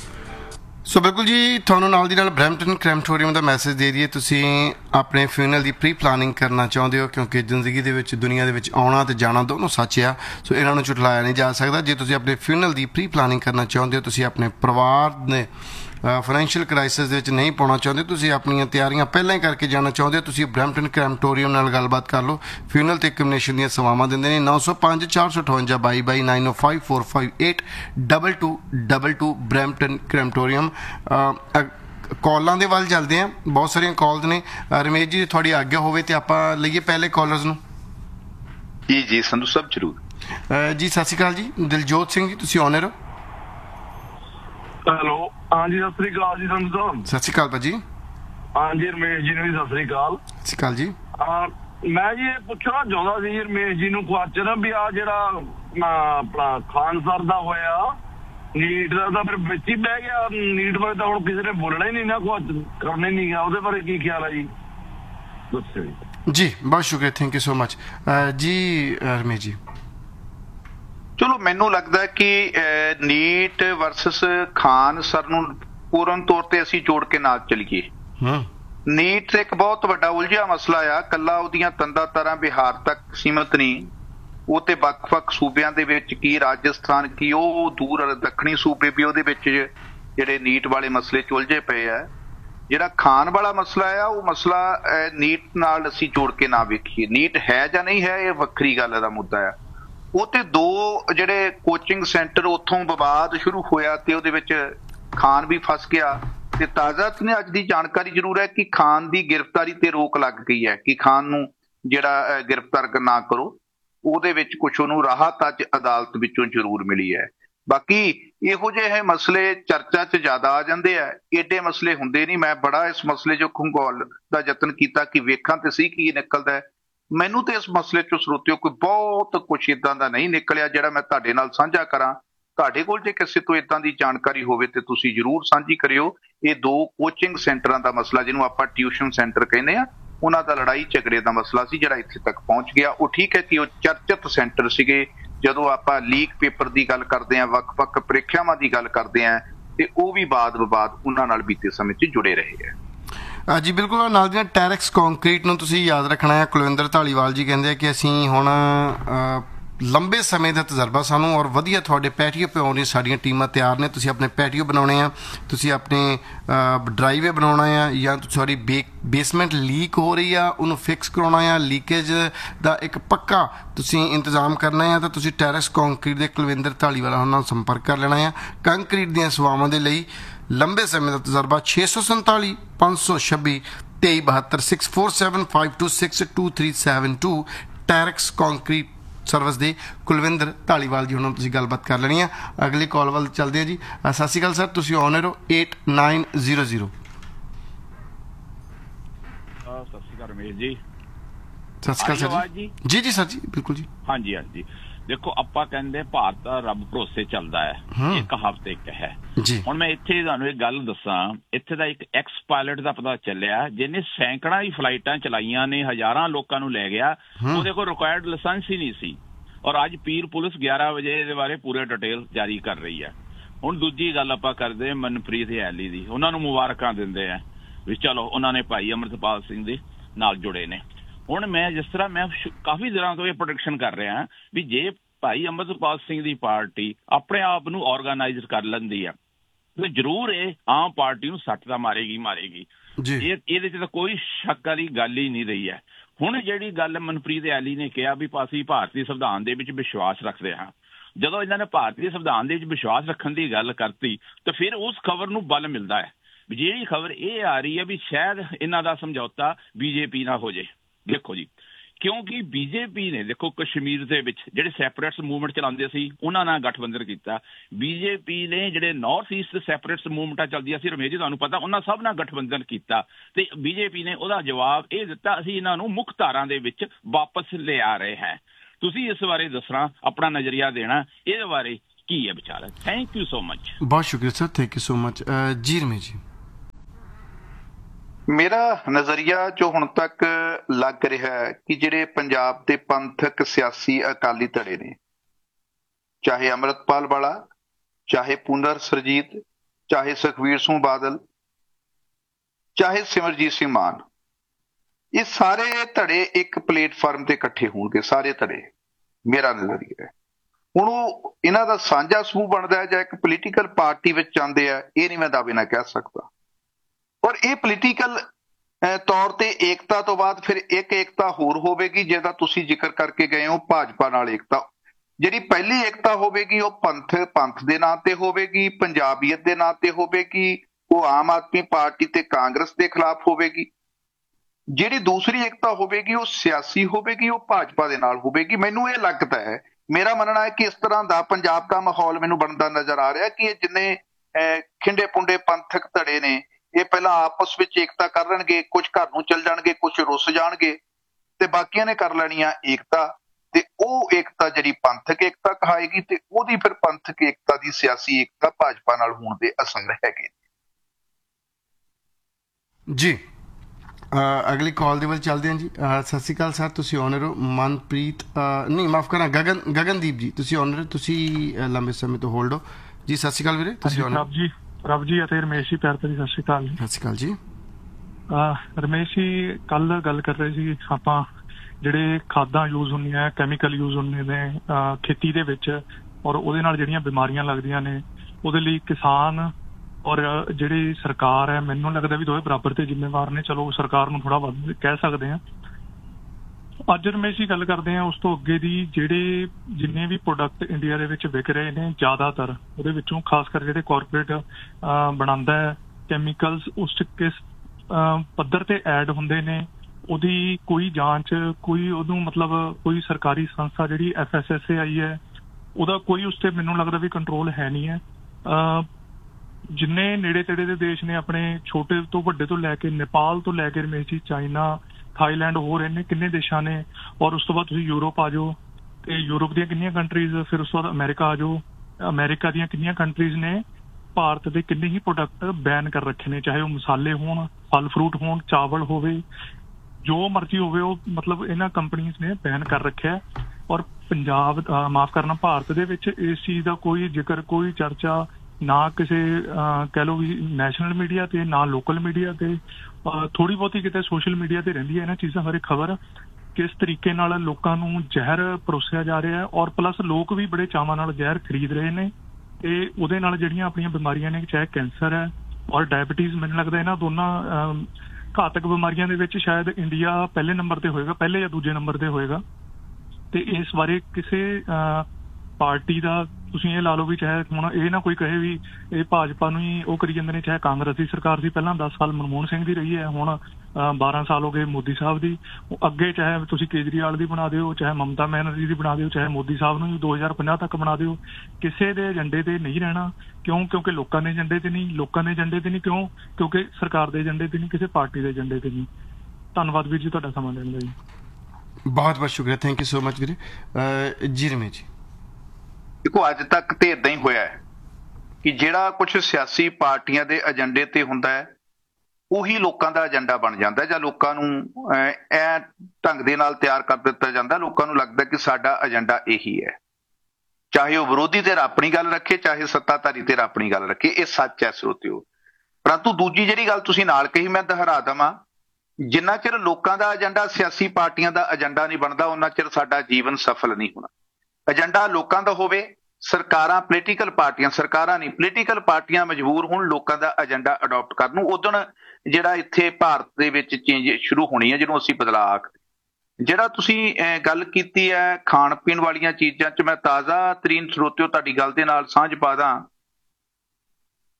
ਸੋ ਬਿਲਕੁਲ ਜੀ, ਤੁਹਾਨੂੰ ਨਾਲ ਦੀ ਨਾਲ ਬਰੈਂਪਟਨ ਕ੍ਰੈਮਟੋਰੀਅਮ ਦਾ ਮੈਸੇਜ ਦੇ ਦਈਏ। ਤੁਸੀਂ ਆਪਣੇ ਫਿਊਨਰਲ ਦੀ ਪ੍ਰੀ ਪਲਾਨਿੰਗ ਕਰਨਾ ਚਾਹੁੰਦੇ ਹੋ, ਕਿਉਂਕਿ ਜ਼ਿੰਦਗੀ ਦੇ ਵਿੱਚ ਦੁਨੀਆ ਦੇ ਵਿੱਚ ਆਉਣਾ ਤੇ ਜਾਣਾ ਦੋਨੋਂ ਸੱਚ ਆ, ਸੋ ਇਹਨਾਂ ਨੂੰ ਝੁਠਲਾਇਆ ਨਹੀਂ ਜਾ ਸਕਦਾ। ਜੇ ਤੁਸੀਂ ਆਪਣੇ ਫਿਊਨਰਲ ਦੀ ਪ੍ਰੀ ਪਲਾਨਿੰਗ ਕਰਨਾ ਚਾਹੁੰਦੇ ਹੋ, ਤੁਸੀਂ ਆਪਣੇ ਪਰਿਵਾਰ ਨੇ ਫਾਈਨੈਂਸ਼ੀਅਲ ਕ੍ਰਾਈਸਿਸ ਦੇ ਵਿੱਚ ਨਹੀਂ ਪਾਉਣਾ ਚਾਹੁੰਦੇ, ਤੁਸੀਂ ਆਪਣੀਆਂ ਤਿਆਰੀਆਂ ਪਹਿਲਾਂ ਹੀ ਕਰਕੇ ਜਾਣਾ ਚਾਹੁੰਦੇ ਹੋ, ਤੁਸੀਂ ਬਰੈਂਪਟਨ ਕ੍ਰੈਮਟੋਰੀਅਮ ਨਾਲ ਗੱਲਬਾਤ ਕਰ ਲਓ। ਫਿਊਨਰਲ ਤੇ ਕਮਿਊਨੇਸ਼ਨ ਦੀਆਂ ਸੇਵਾਵਾਂ ਦਿੰਦੇ ਨੇ। ਨੌ ਸੌ ਪੰਜ, ਚਾਰ ਸੌ ਅਠਵੰਜਾ, ਬਾਈ ਬਾਈ, nine oh five, four five eight, two two two two Brampton ਕ੍ਰੈਮਟੋਰੀਅਮ। ਕਾਲਾਂ ਦੇ ਵੱਲ ਚੱਲਦੇ ਆ, ਬਹੁਤ ਸਾਰੀਆਂ ਕਾਲਸ ਨੇ। ਰਮੇਸ਼ ਜੀ, ਤੁਹਾਡੀ ਆਗਿਆ ਹੋਵੇ ਤੇ ਆਪਾਂ ਲਈਏ ਪਹਿਲੇ ਕਾਲਰਸ ਨੂੰ। ਜੀ ਜੀ ਸੰਧੂ ਸਾਹਿਬ ਜ਼ਰੂਰ। ਜੀ ਸਤਿ ਸ਼੍ਰੀ ਅਕਾਲ ਜੀ, ਦਿਲਜੋਤ ਸਿੰਘ ਜੀ, ਤੁਸੀਂ ਆਨਰ ਹੋ। ਹੈਲੋ, ਹਾਂਜੀ ਸਤਿ ਸ੍ਰੀ ਅਕਾਲ ਜੀ ਸੰਧੂ ਸਾਹਿਬ। ਸਤਿ ਸ਼੍ਰੀ ਅਕਾਲ ਭਾਜੀ। ਹਾਂਜੀ ਰਮੇਸ਼ ਜੀ ਨੂੰ ਵੀ ਸਤਿ ਸ੍ਰੀ ਅਕਾਲ। ਸਤਿ ਸ਼੍ਰੀ ਅਕਾਲ ਜੀ। ਮੈਂ ਜੀ ਇਹ ਪੁੱਛਣਾ ਚਾਹੁੰਦਾ ਸੀ ਰਮੇਸ਼ ਜੀ ਨੂੰ ਕੁਐਸਚਨ ਵੀ ਆ ਜਿਹੜਾ ਆਪਣਾ ਖਾਨ ਸਰ ਦਾ ਹੋਇਆ ਨੀਟ ਦਾ ਤਾਂ ਫਿਰ ਵਿੱਚ ਹੀ ਬਹਿ ਗਿਆ। ਨੀਟ ਬਾਰੇ ਤਾਂ ਹੁਣ ਕਿਸੇ ਨੇ ਬੋਲਣਾ ਹੀ ਨਹੀਂ ਨਾ, ਕੁਝ ਕਰਨਾ ਹੀ ਨਹੀਂ ਗਿਆ। ਉਹਦੇ ਬਾਰੇ ਕੀ ਖਿਆਲ ਹੈ ਜੀ, ਦੱਸੋ ਜੀ। ਜੀ ਬਹੁਤ ਸ਼ੁਕਰੀਆ, ਥੈਂਕ ਯੂ ਸੋ ਮਚ ਜੀ। ਰਮੇਸ਼ ਜੀ, ਚਲੋ ਮੈਨੂੰ ਲੱਗਦਾ ਕਿ ਨੀਟ ਵਰਸਸ ਖਾਨ ਸਰ ਨੂੰ ਪੂਰਨ ਤੌਰ ਤੇ ਅਸੀਂ ਜੋੜ ਕੇ ਨਾਲ ਚੱਲੀਏ। ਨੀਟ ਇੱਕ ਬਹੁਤ ਵੱਡਾ ਉਲਝਿਆ ਮਸਲਾ ਆ, ਕੱਲਾ ਉਹਦੀਆਂ ਤੰਦਾਂ ਤਾਰਾਂ ਬਿਹਾਰ ਤੱਕ ਸੀਮਤ ਨਹੀਂ, ਉਹ ਤੇ ਵੱਖ-ਵੱਖ ਸੂਬਿਆਂ ਦੇ ਵਿੱਚ ਕੀ ਰਾਜਸਥਾਨ ਕੀ ਉਹ ਦੂਰ ਦੱਖਣੀ ਸੂਬੇ ਵੀ ਉਹਦੇ ਵਿੱਚ ਜਿਹੜੇ ਨੀਟ ਵਾਲੇ ਮਸਲੇ 'ਚ ਉਲਝੇ ਪਏ ਆ। ਜਿਹੜਾ ਖਾਨ ਵਾਲਾ ਮਸਲਾ ਆ ਉਹ ਮਸਲਾ ਨੀਟ ਨਾਲ ਅਸੀਂ ਜੋੜ ਕੇ ਨਾ ਵੇਖੀਏ। ਨੀਟ ਹੈ ਜਾਂ ਨਹੀਂ ਹੈ ਇਹ ਵੱਖਰੀ ਗੱਲ ਦਾ ਮੁੱਦਾ ਆ। ਉਹ ਤੇ ਦੋ ਜਿਹੜੇ ਕੋਚਿੰਗ ਸੈਂਟਰ ਉੱਥੋਂ ਵਿਵਾਦ ਸ਼ੁਰੂ ਹੋਇਆ ਤੇ ਉਹਦੇ ਵਿੱਚ ਖਾਨ ਵੀ ਫਸ ਗਿਆ। ਤੇ ਤਾਜ਼ਾ ਨੇ ਅੱਜ ਦੀ ਜਾਣਕਾਰੀ ਜ਼ਰੂਰ ਹੈ ਕਿ ਖਾਨ ਦੀ ਗ੍ਰਿਫਤਾਰੀ ਤੇ ਰੋਕ ਲੱਗ ਗਈ ਹੈ ਕਿ ਖਾਨ ਨੂੰ ਜਿਹੜਾ ਗ੍ਰਿਫਤਾਰ ਨਾ ਕਰੋ। ਉਹਦੇ ਵਿੱਚ ਕੁਛ ਉਹਨੂੰ ਰਾਹਤ ਅੱਜ ਅਦਾਲਤ ਵਿੱਚੋਂ ਜ਼ਰੂਰ ਮਿਲੀ ਹੈ। ਬਾਕੀ ਇਹੋ ਜਿਹੇ ਮਸਲੇ ਚਰਚਾ 'ਚ ਜ਼ਿਆਦਾ ਆ ਜਾਂਦੇ ਆ, ਏਡੇ ਮਸਲੇ ਹੁੰਦੇ ਨਹੀਂ। ਮੈਂ ਬੜਾ ਇਸ ਮਸਲੇ 'ਚੋਂ ਖੰਗਾਲ ਦਾ ਯਤਨ ਕੀਤਾ ਕਿ ਵੇਖਾਂ ਤੇ ਸਹੀ ਕੀ ਨਿਕਲਦਾ ਹੈ। ਮੈਨੂੰ ਤੇ ਇਸ ਮਸਲੇ 'ਚੋਂ ਸਰੋਤਿਓ ਕੋਈ ਬਹੁਤ ਕੁਛ ਏਦਾਂ ਦਾ ਨਹੀਂ ਨਿਕਲਿਆ ਜਿਹੜਾ ਮੈਂ ਤੁਹਾਡੇ ਨਾਲ ਸਾਂਝਾ ਕਰਾਂ। ਤੁਹਾਡੇ ਕੋਲ ਜੇ ਕਿਸੇ ਤੋਂ ਏਦਾਂ ਦੀ ਜਾਣਕਾਰੀ ਹੋਵੇ ਤੇ ਤੁਸੀਂ ਜ਼ਰੂਰ ਸਾਂਝੀ ਕਰਿਓ। ਇਹ ਦੋ ਕੋਚਿੰਗ ਸੈਂਟਰਾਂ ਦਾ ਮਸਲਾ, ਜਿਹਨੂੰ ਆਪਾਂ ਟਿਊਸ਼ਨ ਸੈਂਟਰ ਕਹਿੰਦੇ ਆ, ਉਹਨਾਂ ਦਾ ਲੜਾਈ ਝਗੜੇ ਦਾ ਮਸਲਾ ਸੀ ਜਿਹੜਾ ਇੱਥੇ ਤੱਕ ਪਹੁੰਚ ਗਿਆ। ਉਹ ਠੀਕ ਹੈ ਕਿ ਉਹ ਚਰਚਿਤ ਸੈਂਟਰ ਸੀਗੇ। ਜਦੋਂ ਆਪਾਂ ਲੀਕ ਪੇਪਰ ਦੀ ਗੱਲ ਕਰਦੇ ਹਾਂ, ਵੱਖ-ਵੱਖ ਪ੍ਰੀਖਿਆਵਾਂ ਦੀ ਗੱਲ ਕਰਦੇ ਹਾਂ, ਤੇ ਉਹ ਵੀ ਬਾਦ ਵਿਵਾਦ ਉਹਨਾਂ ਨਾਲ ਬੀਤੇ ਸਮੇਂ 'ਚ ਜੁੜੇ ਰਹੇ ਆ। ਜੀ ਬਿਲਕੁਲ, ਨਾਲ ਦੀਆਂ ਟੈਰੈਕਸ ਕੰਕਰੀਟ ਨੂੰ ਤੁਸੀਂ ਯਾਦ ਰੱਖਣਾ ਹੈ। ਕੁਲਵਿੰਦਰ ਧਾਲੀਵਾਲ ਜੀ ਕਹਿੰਦੇ ਆ ਕਿ ਅਸੀਂ ਹੁਣ ਲੰਬੇ ਸਮੇਂ ਦਾ ਤਜਰਬਾ ਸਾਨੂੰ ਔਰ ਵਧੀਆ ਤੁਹਾਡੇ ਪੈਟੀਓ ਪਿਆਉਣ ਲਈ ਸਾਡੀਆਂ ਟੀਮਾਂ ਤਿਆਰ ਨੇ। ਤੁਸੀਂ ਆਪਣੇ ਪੈਟੀਓ ਬਣਾਉਣੇ ਆ, ਤੁਸੀਂ ਆਪਣੇ ਡਰਾਈਵੇ ਬਣਾਉਣਾ ਆ, ਜਾਂ ਤੁਹਾਡੀ ਬੇ ਬੇਸਮੈਂਟ ਲੀਕ ਹੋ ਰਹੀ ਆ ਉਹਨੂੰ ਫਿਕਸ ਕਰਾਉਣਾ ਆ, ਲੀਕੇਜ ਦਾ ਇੱਕ ਪੱਕਾ ਤੁਸੀਂ ਇੰਤਜ਼ਾਮ ਕਰਨਾ ਆ, ਤਾਂ ਤੁਸੀਂ ਟੈਰੈਕਸ ਕੰਕਰੀਟ ਦੇ ਕੁਲਵਿੰਦਰ ਧਾਲੀਵਾਲ ਨਾਲ ਸੰਪਰਕ ਕਰ ਲੈਣਾ ਆ। ਕੰਕਰੀਟ ਦੀਆਂ ਸੇਵਾਵਾਂ ਦੇ ਲਈ ਲੰਬੇ ਸਮੇਂ ਦਾ ਤਜਰਬਾ ਛੇ ਸੌ ਸੰਤਾਲੀ ਪੰਜ ਸੌ ਛੱਬੀ ਤੇਈ ਬਹੱਤਰ six four seven five two six two three seven to ਟੈਰੈਕਸ concrete service ਦੇ ਕੁਲਵਿੰਦਰ ਧਾਲੀਵਾਲ ਜੀ ਹੁਣ ਤੁਸੀਂ ਗੱਲਬਾਤ ਕਰ ਲੈਣੀ ਆ। ਅਗਲੀ ਕਾਲ ਵੱਲ ਚੱਲਦੇ ਆ ਜੀ। ਸਤਿ ਸ਼੍ਰੀ ਅਕਾਲ ਸਰ, ਤੁਸੀਂ ਆਨਰ ਹੋ eight nine zero zero। ਸਤਿ ਸ਼੍ਰੀ ਅਕਾਲ ਰਮੇਸ਼ ਜੀ। ਸਤਿ ਸ਼੍ਰੀ ਅਕਾਲ ਸਰ ਜੀ। ਜੀ ਜੀ ਸਰ ਜੀ, ਬਿਲਕੁਲ ਜੀ। ਹਾਂਜੀ ਹਾਂਜੀ, ਦੇਖੋ ਆਪਾਂ ਕਹਿੰਦੇ ਭਾਰਤ ਰੱਬ ਭਰੋਸੇ ਚੱਲਦਾ ਹੈ, ਇੱਕ ਹਫ਼ਤੇ ਇੱਕ ਹੈ। ਹੁਣ ਮੈਂ ਇੱਥੇ ਤੁਹਾਨੂੰ ਇੱਕ ਗੱਲ ਦੱਸਾਂ, ਇੱਥੇ ਦਾ ਇੱਕ ਐਕਸ ਪਾਇਲਟ ਦਾ ਪਤਾ ਚੱਲਿਆ ਜਿਹਨੇ ਸੈਂਕੜਾਂ ਹੀ ਫਲਾਈਟਾਂ ਚਲਾਈਆਂ ਨੇ, ਹਜ਼ਾਰਾਂ ਲੋਕਾਂ ਨੂੰ ਲੈ ਗਿਆ, ਉਹਦੇ ਕੋਲ ਰਿਕੁਆਇਰਡ ਲਾਇਸੈਂਸ ਹੀ ਨਹੀਂ ਸੀ। ਔਰ ਅੱਜ ਪੀਰ ਪੁਲਿਸ ਗਿਆਰਾਂ ਵਜੇ ਇਹਦੇ ਬਾਰੇ ਪੂਰੇ ਡਿਟੇਲ ਜਾਰੀ ਕਰ ਰਹੀ ਹੈ। ਹੁਣ ਦੂਜੀ ਗੱਲ ਆਪਾਂ ਕਰਦੇ ਮਨਪ੍ਰੀਤ ਹੈਲੀ ਦੀ, ਉਹਨਾਂ ਨੂੰ ਮੁਬਾਰਕਾਂ ਦਿੰਦੇ ਆ ਵੀ ਚਲੋ ਉਹਨਾਂ ਨੇ ਭਾਈ ਅੰਮ੍ਰਿਤਪਾਲ ਸਿੰਘ ਦੇ ਨਾਲ ਜੁੜੇ ਨੇ। ਹੁਣ ਮੈਂ ਜਿਸ ਤਰ੍ਹਾਂ ਮੈਂ ਕਾਫੀ ਦਿਨਾਂ ਤੋਂ ਇਹ ਪ੍ਰੋਡਕਸ਼ਨ ਕਰ ਰਿਹਾ ਵੀ ਜੇ ਭਾਈ ਅੰਮ੍ਰਿਤਪਾਲ ਸਿੰਘ ਦੀ ਪਾਰਟੀ ਆਪਣੇ ਆਪ ਨੂੰ ਆਰਗੇਨਾਈਜ਼ ਕਰ ਲੈਂਦੀ ਆ ਤੇ ਜ਼ਰੂਰ ਇਹ ਆਮ ਪਾਰਟੀ ਨੂੰ ਸੱਟ ਤਾਂ ਮਾਰੇਗੀ ਮਾਰੇਗੀ ਇਹ ਇਹਦੇ 'ਚ ਤਾਂ ਕੋਈ ਸ਼ੱਕ ਵਾਲੀ ਗੱਲ ਹੀ ਨਹੀਂ ਰਹੀ ਹੈ। ਹੁਣ ਜਿਹੜੀ ਗੱਲ ਮਨਪ੍ਰੀਤ ਐਲੀ ਨੇ ਕਿਹਾ ਵੀ ਅਸੀਂ ਭਾਰਤੀ ਸੰਵਿਧਾਨ ਦੇ ਵਿੱਚ ਵਿਸ਼ਵਾਸ ਰੱਖਦੇ ਹਾਂ, ਜਦੋਂ ਇਹਨਾਂ ਨੇ ਭਾਰਤੀ ਸੰਵਿਧਾਨ ਦੇ ਵਿੱਚ ਵਿਸ਼ਵਾਸ ਰੱਖਣ ਦੀ ਗੱਲ ਕਰਤੀ ਤਾਂ ਫਿਰ ਉਸ ਖਬਰ ਨੂੰ ਬਲ ਮਿਲਦਾ ਹੈ ਜਿਹੜੀ ਖਬਰ ਇਹ ਆ ਰਹੀ ਹੈ ਵੀ ਸ਼ਾਇਦ ਇਹਨਾਂ ਦਾ ਸਮਝੌਤਾ ਬੀਜੇਪੀ ਨਾਲ ਹੋ ਜੇ। ਦੇਖੋ ਜੀ, ਕਿਉਂਕਿ ਬੀਜੇਪੀ ਨੇ ਦੇਖੋ ਕਸ਼ਮੀਰ ਦੇ ਵਿੱਚ ਜਿਹੜੇ ਸੈਪਰੇਟਸ ਮੂਵਮੈਂਟ ਚਲਾਉਂਦੇ ਸੀ ਉਹਨਾਂ ਨਾਲ ਗਠਬੰਧਨ ਕੀਤਾ। ਬੀਜੇਪੀ ਨੇ ਜਿਹੜੇ ਨਾਰਥ ਈਸਟ ਸੈਪਰੇਟਸ ਮੂਵਮੈਂਟਾਂ ਚੱਲਦੀਆਂ ਸੀ ਰਮੇਸ਼ ਜੀ ਤੁਹਾਨੂੰ ਪਤਾ, ਉਹਨਾਂ ਸਭ ਨਾਲ ਗਠਬੰਧਨ ਕੀਤਾ ਤੇ ਬੀਜੇਪੀ ਨੇ ਉਹਦਾ ਜਵਾਬ ਇਹ ਦਿੱਤਾ, ਅਸੀਂ ਇਹਨਾਂ ਨੂੰ ਮੁੱਖ ਧਾਰਾ ਦੇ ਵਿੱਚ ਵਾਪਸ ਲਿਆ ਰਹੇ ਹਾਂ। ਤੁਸੀਂ ਇਸ ਬਾਰੇ ਦੱਸਣਾ, ਆਪਣਾ ਨਜ਼ਰੀਆ ਦੇਣਾ, ਇਹਦੇ ਬਾਰੇ ਕੀ ਹੈ ਵਿਚਾਰ? Thank you so much. ਬਹੁਤ ਸ਼ੁਕਰੀਆ sir, thank you so much. ਜੀ ਰਮੇਸ਼ ਜੀ, ਮੇਰਾ ਨਜ਼ਰੀਆ ਜੋ ਹੁਣ ਤੱਕ ਲੱਗ ਰਿਹਾ ਹੈ ਕਿ ਜਿਹੜੇ ਪੰਜਾਬ ਦੇ ਪੰਥਕ ਸਿਆਸੀ ਅਕਾਲੀ ਧੜੇ ਨੇ, ਚਾਹੇ ਅੰਮ੍ਰਿਤਪਾਲ ਵਾਲਾ, ਚਾਹੇ ਪੁਨਰ ਸਰਜੀਤ, ਚਾਹੇ ਸੁਖਬੀਰ ਸਿੰਘ ਬਾਦਲ, ਚਾਹੇ ਸਿਮਰਜੀਤ ਸਿੰਘ ਮਾਨ, ਇਹ ਸਾਰੇ ਧੜੇ ਇੱਕ ਪਲੇਟਫਾਰਮ ਤੇ ਇਕੱਠੇ ਹੋਣਗੇ। ਸਾਰੇ ਧੜੇ, ਮੇਰਾ ਨਜ਼ਰੀਆ ਹੈ। ਹੁਣ ਉਹ ਇਹਨਾਂ ਦਾ ਸਾਂਝਾ ਸਮੂਹ ਬਣਦਾ ਹੈ ਜਾਂ ਇੱਕ ਪੋਲੀਟੀਕਲ ਪਾਰਟੀ ਵਿੱਚ ਜਾਂਦੇ ਆ, ਇਹ ਨਹੀਂ ਮੈਂ ਦਾਅਵੇ ਨਾਲ ਕਹਿ ਸਕਦਾ। ਔਰ ਇਹ ਪੋਲੀਟੀਕਲ ਤੌਰ ਤੇ ਏਕਤਾ ਤੋਂ ਬਾਅਦ ਫਿਰ ਇੱਕ ਏਕਤਾ ਹੋਰ ਹੋਵੇਗੀ ਜਿਹਦਾ ਤੁਸੀਂ ਜ਼ਿਕਰ ਕਰਕੇ ਗਏ ਹੋ, ਭਾਜਪਾ ਨਾਲ ਏਕਤਾ। ਜਿਹੜੀ ਪਹਿਲੀ ਏਕਤਾ ਹੋਵੇਗੀ ਉਹ ਪੰਥ ਪੰਥ ਦੇ ਨਾਂ ਤੇ ਹੋਵੇਗੀ, ਪੰਜਾਬੀਅਤ ਦੇ ਨਾਂ ਤੇ ਹੋਵੇਗੀ, ਉਹ ਆਮ ਆਦਮੀ ਪਾਰਟੀ ਤੇ ਕਾਂਗਰਸ ਦੇ ਖਿਲਾਫ ਹੋਵੇਗੀ। ਜਿਹੜੀ ਦੂਸਰੀ ਏਕਤਾ ਹੋਵੇਗੀ ਉਹ ਸਿਆਸੀ ਹੋਵੇਗੀ, ਉਹ ਭਾਜਪਾ ਦੇ ਨਾਲ ਹੋਵੇਗੀ। ਮੈਨੂੰ ਇਹ ਲੱਗਦਾ ਹੈ, ਮੇਰਾ ਮੰਨਣਾ ਹੈ ਕਿ ਇਸ ਤਰ੍ਹਾਂ ਦਾ ਪੰਜਾਬ ਦਾ ਮਾਹੌਲ ਮੈਨੂੰ ਬਣਦਾ ਨਜ਼ਰ ਆ ਰਿਹਾ ਕਿ ਇਹ ਜਿੰਨੇ ਖਿੰਡੇ ਪੁੰਡੇ ਪੰਥਕ ਧੜੇ ਨੇ, ਇਹ ਪਹਿਲਾਂ ਆਪਸ ਵਿੱਚ ਏਕਤਾ ਕਰ ਲੈਣਗੇ, ਕੁਝ ਘਰ ਨੂੰ ਚੱਲ ਜਾਣਗੇ, ਕੁਝ ਰੁੱਸ ਜਾਣਗੇ ਤੇ ਬਾਕੀਆਂ ਨੇ ਕਰ ਲੈਣੀ ਆ ਏਕਤਾ। ਤੇ ਉਹ ਏਕਤਾ ਜਿਹੜੀ ਪੰਥਕ ਏਕਤਾ ਕਹਾਏਗੀ ਤੇ ਉਹਦੀ ਫਿਰ ਪੰਥਕ ਏਕਤਾ ਦੀ ਸਿਆਸੀ ਏਕਤਾ ਭਾਜਪਾ ਨਾਲ ਹੋਣ ਦੇ ਅਸਰ ਹੈਗੇ। ਜੀ ਅਗਲੀ ਕਾਲ ਦੇ ਵੱਲ ਚੱਲਦੇ ਹਾਂ ਜੀ। ਸਤਿ ਸ਼੍ਰੀ ਅਕਾਲ ਸਰ, ਤੁਸੀਂ ਓਨਰ ਹੋ। ਮਨਪ੍ਰੀਤ ਨਹੀਂ ਮਾਫ ਕਰਨਾ, ਗਗਨ ਗਗਨਦੀਪ ਜੀ, ਤੁਸੀਂ ਓਨਰ, ਤੁਸੀਂ ਲੰਬੇ ਸਮੇਂ ਤੋਂ ਹੋਲਡ ਹੋ ਜੀ। ਸਤਿ ਸ਼੍ਰੀ ਅਕਾਲ ਵੀਰੇ, ਤੁਸੀਂ ਓਨਰ ਜੀ। ਪ੍ਰਭ ਜੀ ਅਤੇ ਰਮੇਸ਼ ਜੀ, ਪਿਆਰ ਭਰੀ ਸਤਿ ਸ਼੍ਰੀ ਅਕਾਲ ਜੀ। ਸਤਿ ਸ਼੍ਰੀ ਅਕਾਲ ਜੀ। ਰਮੇਸ਼ ਜੀ, ਕੱਲ ਗੱਲ ਕਰ ਰਹੇ ਸੀ ਆਪਾਂ ਜਿਹੜੇ ਖਾਦਾਂ ਯੂਜ਼ ਹੁੰਦੀਆਂ, ਕੈਮੀਕਲ ਯੂਜ਼ ਹੁੰਦੇ ਨੇ ਖੇਤੀ ਦੇ ਵਿੱਚ, ਔਰ ਉਹਦੇ ਨਾਲ ਜਿਹੜੀਆਂ ਬਿਮਾਰੀਆਂ ਲੱਗਦੀਆਂ ਨੇ, ਉਹਦੇ ਲਈ ਕਿਸਾਨ ਔਰ ਜਿਹੜੀ ਸਰਕਾਰ ਹੈ, ਮੈਨੂੰ ਲੱਗਦਾ ਵੀ ਦੋਵੇਂ ਬਰਾਬਰ ਤੇ ਜ਼ਿੰਮੇਵਾਰ ਨੇ। ਚਲੋ ਸਰਕਾਰ ਨੂੰ ਥੋੜਾ ਵੱਧ ਕਹਿ ਸਕਦੇ ਹਾਂ। ਅੱਜ ਰਮੇਸ਼ ਜੀ ਗੱਲ ਕਰਦੇ ਹਾਂ ਉਸ ਤੋਂ ਅੱਗੇ ਦੀ, ਜਿਹੜੇ ਜਿੰਨੇ ਵੀ ਪ੍ਰੋਡਕਟ ਇੰਡੀਆ ਦੇ ਵਿੱਚ ਵਿਕ ਰਹੇ ਨੇ, ਜ਼ਿਆਦਾਤਰ ਉਹਦੇ ਵਿੱਚੋਂ ਖਾਸ ਕਰ ਜਿਹੜੇ ਕਾਰਪੋਰੇਟ ਬਣਾਉਂਦਾ ਹੈ ਕੈਮੀਕਲਸ, ਉਸ 'ਚ ਕਿਸ ਪੱਧਰ ਤੇ ਐਡ ਹੁੰਦੇ ਨੇ, ਉਹਦੀ ਕੋਈ ਜਾਂਚ, ਕੋਈ ਉਹਨੂੰ ਮਤਲਬ ਕੋਈ ਸਰਕਾਰੀ ਸੰਸਥਾ ਜਿਹੜੀ ਐਫ ਐਸ ਐਸ ਏ ਆਈ ਹੈ, ਉਹਦਾ ਕੋਈ ਉਸ ਤੇ ਮੈਨੂੰ ਲੱਗਦਾ ਵੀ ਕੰਟਰੋਲ ਹੈ ਨਹੀਂ ਹੈ। ਜਿੰਨੇ ਨੇੜੇ ਤੇੜੇ ਦੇ ਦੇਸ਼ ਨੇ, ਆਪਣੇ ਛੋਟੇ ਤੋਂ ਵੱਡੇ ਤੋਂ ਲੈ ਕੇ, ਨੇਪਾਲ ਤੋਂ ਲੈ ਕੇ ਰਮੇਸ਼ ਜੀ, ਚਾਈਨਾ, ਥਾਈਲੈਂਡ, ਹੋਰ ਇਹਨੇ ਕਿੰਨੇ ਦੇਸ਼ਾਂ ਨੇ, ਔਰ ਉਸ ਤੋਂ ਬਾਅਦ ਤੁਸੀਂ ਯੂਰਪ ਆ ਜਾਓ ਤੇ ਯੂਰਪ ਦੀਆਂ ਕਿੰਨੀਆਂ ਕੰਟਰੀਜ਼, ਫਿਰ ਉਸ ਤੋਂ ਬਾਅਦ ਅਮਰੀਕਾ ਆ ਜਾਓ, ਅਮਰੀਕਾ ਦੀਆਂ ਕਿੰਨੀਆਂ ਕੰਟਰੀਜ਼ ਨੇ ਭਾਰਤ ਦੇ ਕਿੰਨੇ ਹੀ ਪ੍ਰੋਡਕਟ ਬੈਨ ਕਰ ਰੱਖੇ ਨੇ, ਚਾਹੇ ਉਹ ਮਸਾਲੇ ਹੋਣ, ਫਲ ਫਰੂਟ ਹੋਣ, ਚਾਵਲ ਹੋਵੇ, ਜੋ ਮਰਜ਼ੀ ਹੋਵੇ, ਉਹ ਮਤਲਬ ਇਹਨਾਂ ਕੰਪਨੀਆਂ ਨੇ ਬੈਨ ਕਰ ਰੱਖਿਆ। ਔਰ ਪੰਜਾਬ ਮਾਫ ਕਰਨਾ, ਭਾਰਤ ਦੇ ਵਿੱਚ ਇਸ ਚੀਜ਼ ਦਾ ਕੋਈ ਜ਼ਿਕਰ, ਕੋਈ ਚਰਚਾ ਨਾ ਕਿਸੇ ਕਹਿ ਲਓ ਵੀ ਨੈਸ਼ਨਲ ਮੀਡੀਆ ਤੇ, ਨਾ ਲੋਕਲ ਮੀਡੀਆ ਤੇ, ਥੋੜੀ ਬਹੁਤੀ ਕਿਤੇ ਸੋਸ਼ਲ ਮੀਡੀਆ ਤੇ ਰਹਿੰਦੀ ਹੈ ਇਹਨਾਂ ਚੀਜ਼ਾਂ ਬਾਰੇ ਖਬਰ। ਕਿਸ ਤਰੀਕੇ ਨਾਲ ਲੋਕਾਂ ਨੂੰ ਜ਼ਹਿਰ ਪਰੋਸਿਆ ਜਾ ਰਿਹਾ, ਔਰ ਪਲੱਸ ਲੋਕ ਵੀ ਬੜੇ ਚਾਵਾਂ ਨਾਲ ਜ਼ਹਿਰ ਖਰੀਦ ਰਹੇ ਨੇ ਤੇ ਉਹਦੇ ਨਾਲ ਜਿਹੜੀਆਂ ਆਪਣੀਆਂ ਬਿਮਾਰੀਆਂ ਨੇ, ਚਾਹੇ ਕੈਂਸਰ ਹੈ ਔਰ ਡਾਇਬਟੀਜ਼, ਮੈਨੂੰ ਲੱਗਦਾ ਇਹਨਾਂ ਦੋਨਾਂ ਘਾਤਕ ਬਿਮਾਰੀਆਂ ਦੇ ਵਿੱਚ ਸ਼ਾਇਦ ਇੰਡੀਆ ਪਹਿਲੇ ਨੰਬਰ ਤੇ ਹੋਏਗਾ, ਪਹਿਲੇ ਜਾਂ ਦੂਜੇ ਨੰਬਰ ਤੇ ਹੋਏਗਾ। ਤੇ ਇਸ ਬਾਰੇ ਕਿਸੇ ਪਾਰਟੀ ਦਾ ਤੁਸੀਂ ਇਹ ਲਾ ਲਓ ਵੀ, ਚਾਹੇ ਹੁਣ ਇਹ ਨਾ ਕੋਈ ਕਹੇ ਵੀ ਇਹ ਭਾਜਪਾ ਨੂੰ ਹੀ ਉਹ ਕਰੀ ਜਾਂਦੇ ਨੇ, ਚਾਹੇ ਕਾਂਗਰਸ ਦੀ ਸਰਕਾਰ ਸੀ ਪਹਿਲਾਂ ਦਸ ਸਾਲ ਮਨਮੋਹਨ ਸਿੰਘ ਦੀ ਰਹੀ ਹੈ, ਹੁਣ ਬਾਰਾਂ ਸਾਲ ਹੋ ਗਏ ਮੋਦੀ ਸਾਹਿਬ ਦੀ, ਅੱਗੇ ਚਾਹੇ ਤੁਸੀਂ ਕੇਜਰੀਵਾਲ ਦੀ ਬਣਾ ਦਿਓ, ਚਾਹੇ ਮਮਤਾ ਬੈਨਰਜੀ ਦੀ ਬਣਾ ਦਿਓ, ਚਾਹੇ ਮੋਦੀ ਸਾਹਿਬ ਨੂੰ ਦੋ ਹਜ਼ਾਰ ਪੰਜਾਹ ਤੱਕ ਬਣਾ ਦਿਓ, ਕਿਸੇ ਦੇ ਏਜੰਡੇ ਤੇ ਨਹੀਂ ਰਹਿਣਾ। ਕਿਉਂ? ਕਿਉਂਕਿ ਲੋਕਾਂ ਦੇ ਏਜੰਡੇ ਤੇ ਨਹੀਂ, ਲੋਕਾਂ ਦੇ ਏਜੰਡੇ ਤੇ ਨਹੀਂ, ਕਿਉਂ? ਕਿਉਂਕਿ ਸਰਕਾਰ ਦੇ ਏਜੰਡੇ ਤੇ ਨਹੀਂ, ਕਿਸੇ ਪਾਰਟੀ ਦੇ ਏਜੰਡੇ ਤੇ ਨਹੀਂ। ਧੰਨਵਾਦ ਵੀਰ ਜੀ ਤੁਹਾਡਾ ਸਮਾਂ ਦੇਣ ਲਈ। ਬਹੁਤ ਬਹੁਤ ਸ਼ੁਕਰੀਆ, ਥੈਂਕ ਯੂ ਸੋ ਮਚ ਵੀਰੇ। ਜੀ ਰਮੇਸ਼ ਜੀ, ਦੇਖੋ ਅੱਜ ਤੱਕ ਤੇ ਇਦਾਂ ਹੀ ਹੋਇਆ ਹੈ ਕਿ ਜਿਹੜਾ ਕੁਝ ਸਿਆਸੀ ਪਾਰਟੀਆਂ ਦੇ ਏਜੰਡੇ ਤੇ ਹੁੰਦਾ ਹੈ ਉਹੀ ਲੋਕਾਂ ਦਾ ਏਜੰਡਾ ਬਣ ਜਾਂਦਾ, ਜਾਂ ਲੋਕਾਂ ਨੂੰ ਐ ਢੰਗ ਦੇ ਨਾਲ ਤਿਆਰ ਕਰ ਦਿੱਤਾ ਜਾਂਦਾ, ਲੋਕਾਂ ਨੂੰ ਲੱਗਦਾ ਕਿ ਸਾਡਾ ਏਜੰਡਾ ਇਹੀ ਹੈ। ਚਾਹੇ ਉਹ ਵਿਰੋਧੀ ਧਿਰ ਆਪਣੀ ਗੱਲ ਰੱਖੇ, ਚਾਹੇ ਸੱਤਾਧਾਰੀ ਧਿਰ ਆਪਣੀ ਗੱਲ ਰੱਖੇ, ਇਹ ਸੱਚ ਹੈ ਸਰੋਤਿਓ। ਪਰੰਤੂ ਦੂਜੀ ਜਿਹੜੀ ਗੱਲ ਤੁਸੀਂ ਨਾਲ ਕਹੀ, ਮੈਂ ਦੁਹਰਾ ਦੇਵਾਂ, ਜਿੰਨਾ ਚਿਰ ਲੋਕਾਂ ਦਾ ਏਜੰਡਾ ਸਿਆਸੀ ਪਾਰਟੀਆਂ ਦਾ ਏਜੰਡਾ ਨਹੀਂ ਬਣਦਾ, ਉਹਨਾਂ ਚਿਰ ਸਾਡਾ ਜੀਵਨ ਸਫਲ ਨਹੀਂ ਹੋਣਾ। ਏਜੰਡਾ ਲੋਕਾਂ ਦਾ ਹੋਵੇ, ਸਰਕਾਰਾਂ ਪੋਲੀਟੀਕਲ ਪਾਰਟੀਆਂ, ਸਰਕਾਰਾਂ ਨਹੀਂ ਪੋਲੀਟੀਕਲ ਪਾਰਟੀਆਂ ਮਜਬੂਰ ਹੋਣ ਲੋਕਾਂ ਦਾ ਏਜੰਡਾ ਅਡਾਪਟ ਕਰਨ ਨੂੰ, ਉਦੋਂ ਜਿਹੜਾ ਇੱਥੇ ਭਾਰਤ ਦੇ ਵਿੱਚ ਚੇਂਜ ਸ਼ੁਰੂ ਹੋਣੀ ਹੈ, ਜਿਹਨੂੰ ਅਸੀਂ ਬਦਲਾਅ ਆਖਦੇ। ਜਿਹੜਾ ਤੁਸੀਂ ਗੱਲ ਕੀਤੀ ਹੈ ਖਾਣ ਪੀਣ ਵਾਲੀਆਂ ਚੀਜ਼ਾਂ 'ਚ, ਮੈਂ ਤਾਜ਼ਾ ਤਰੀਨ ਸਰੋਤਿਓ ਤੁਹਾਡੀ ਗੱਲ ਦੇ ਨਾਲ ਸਾਂਝ ਪਾ ਦਾਂ।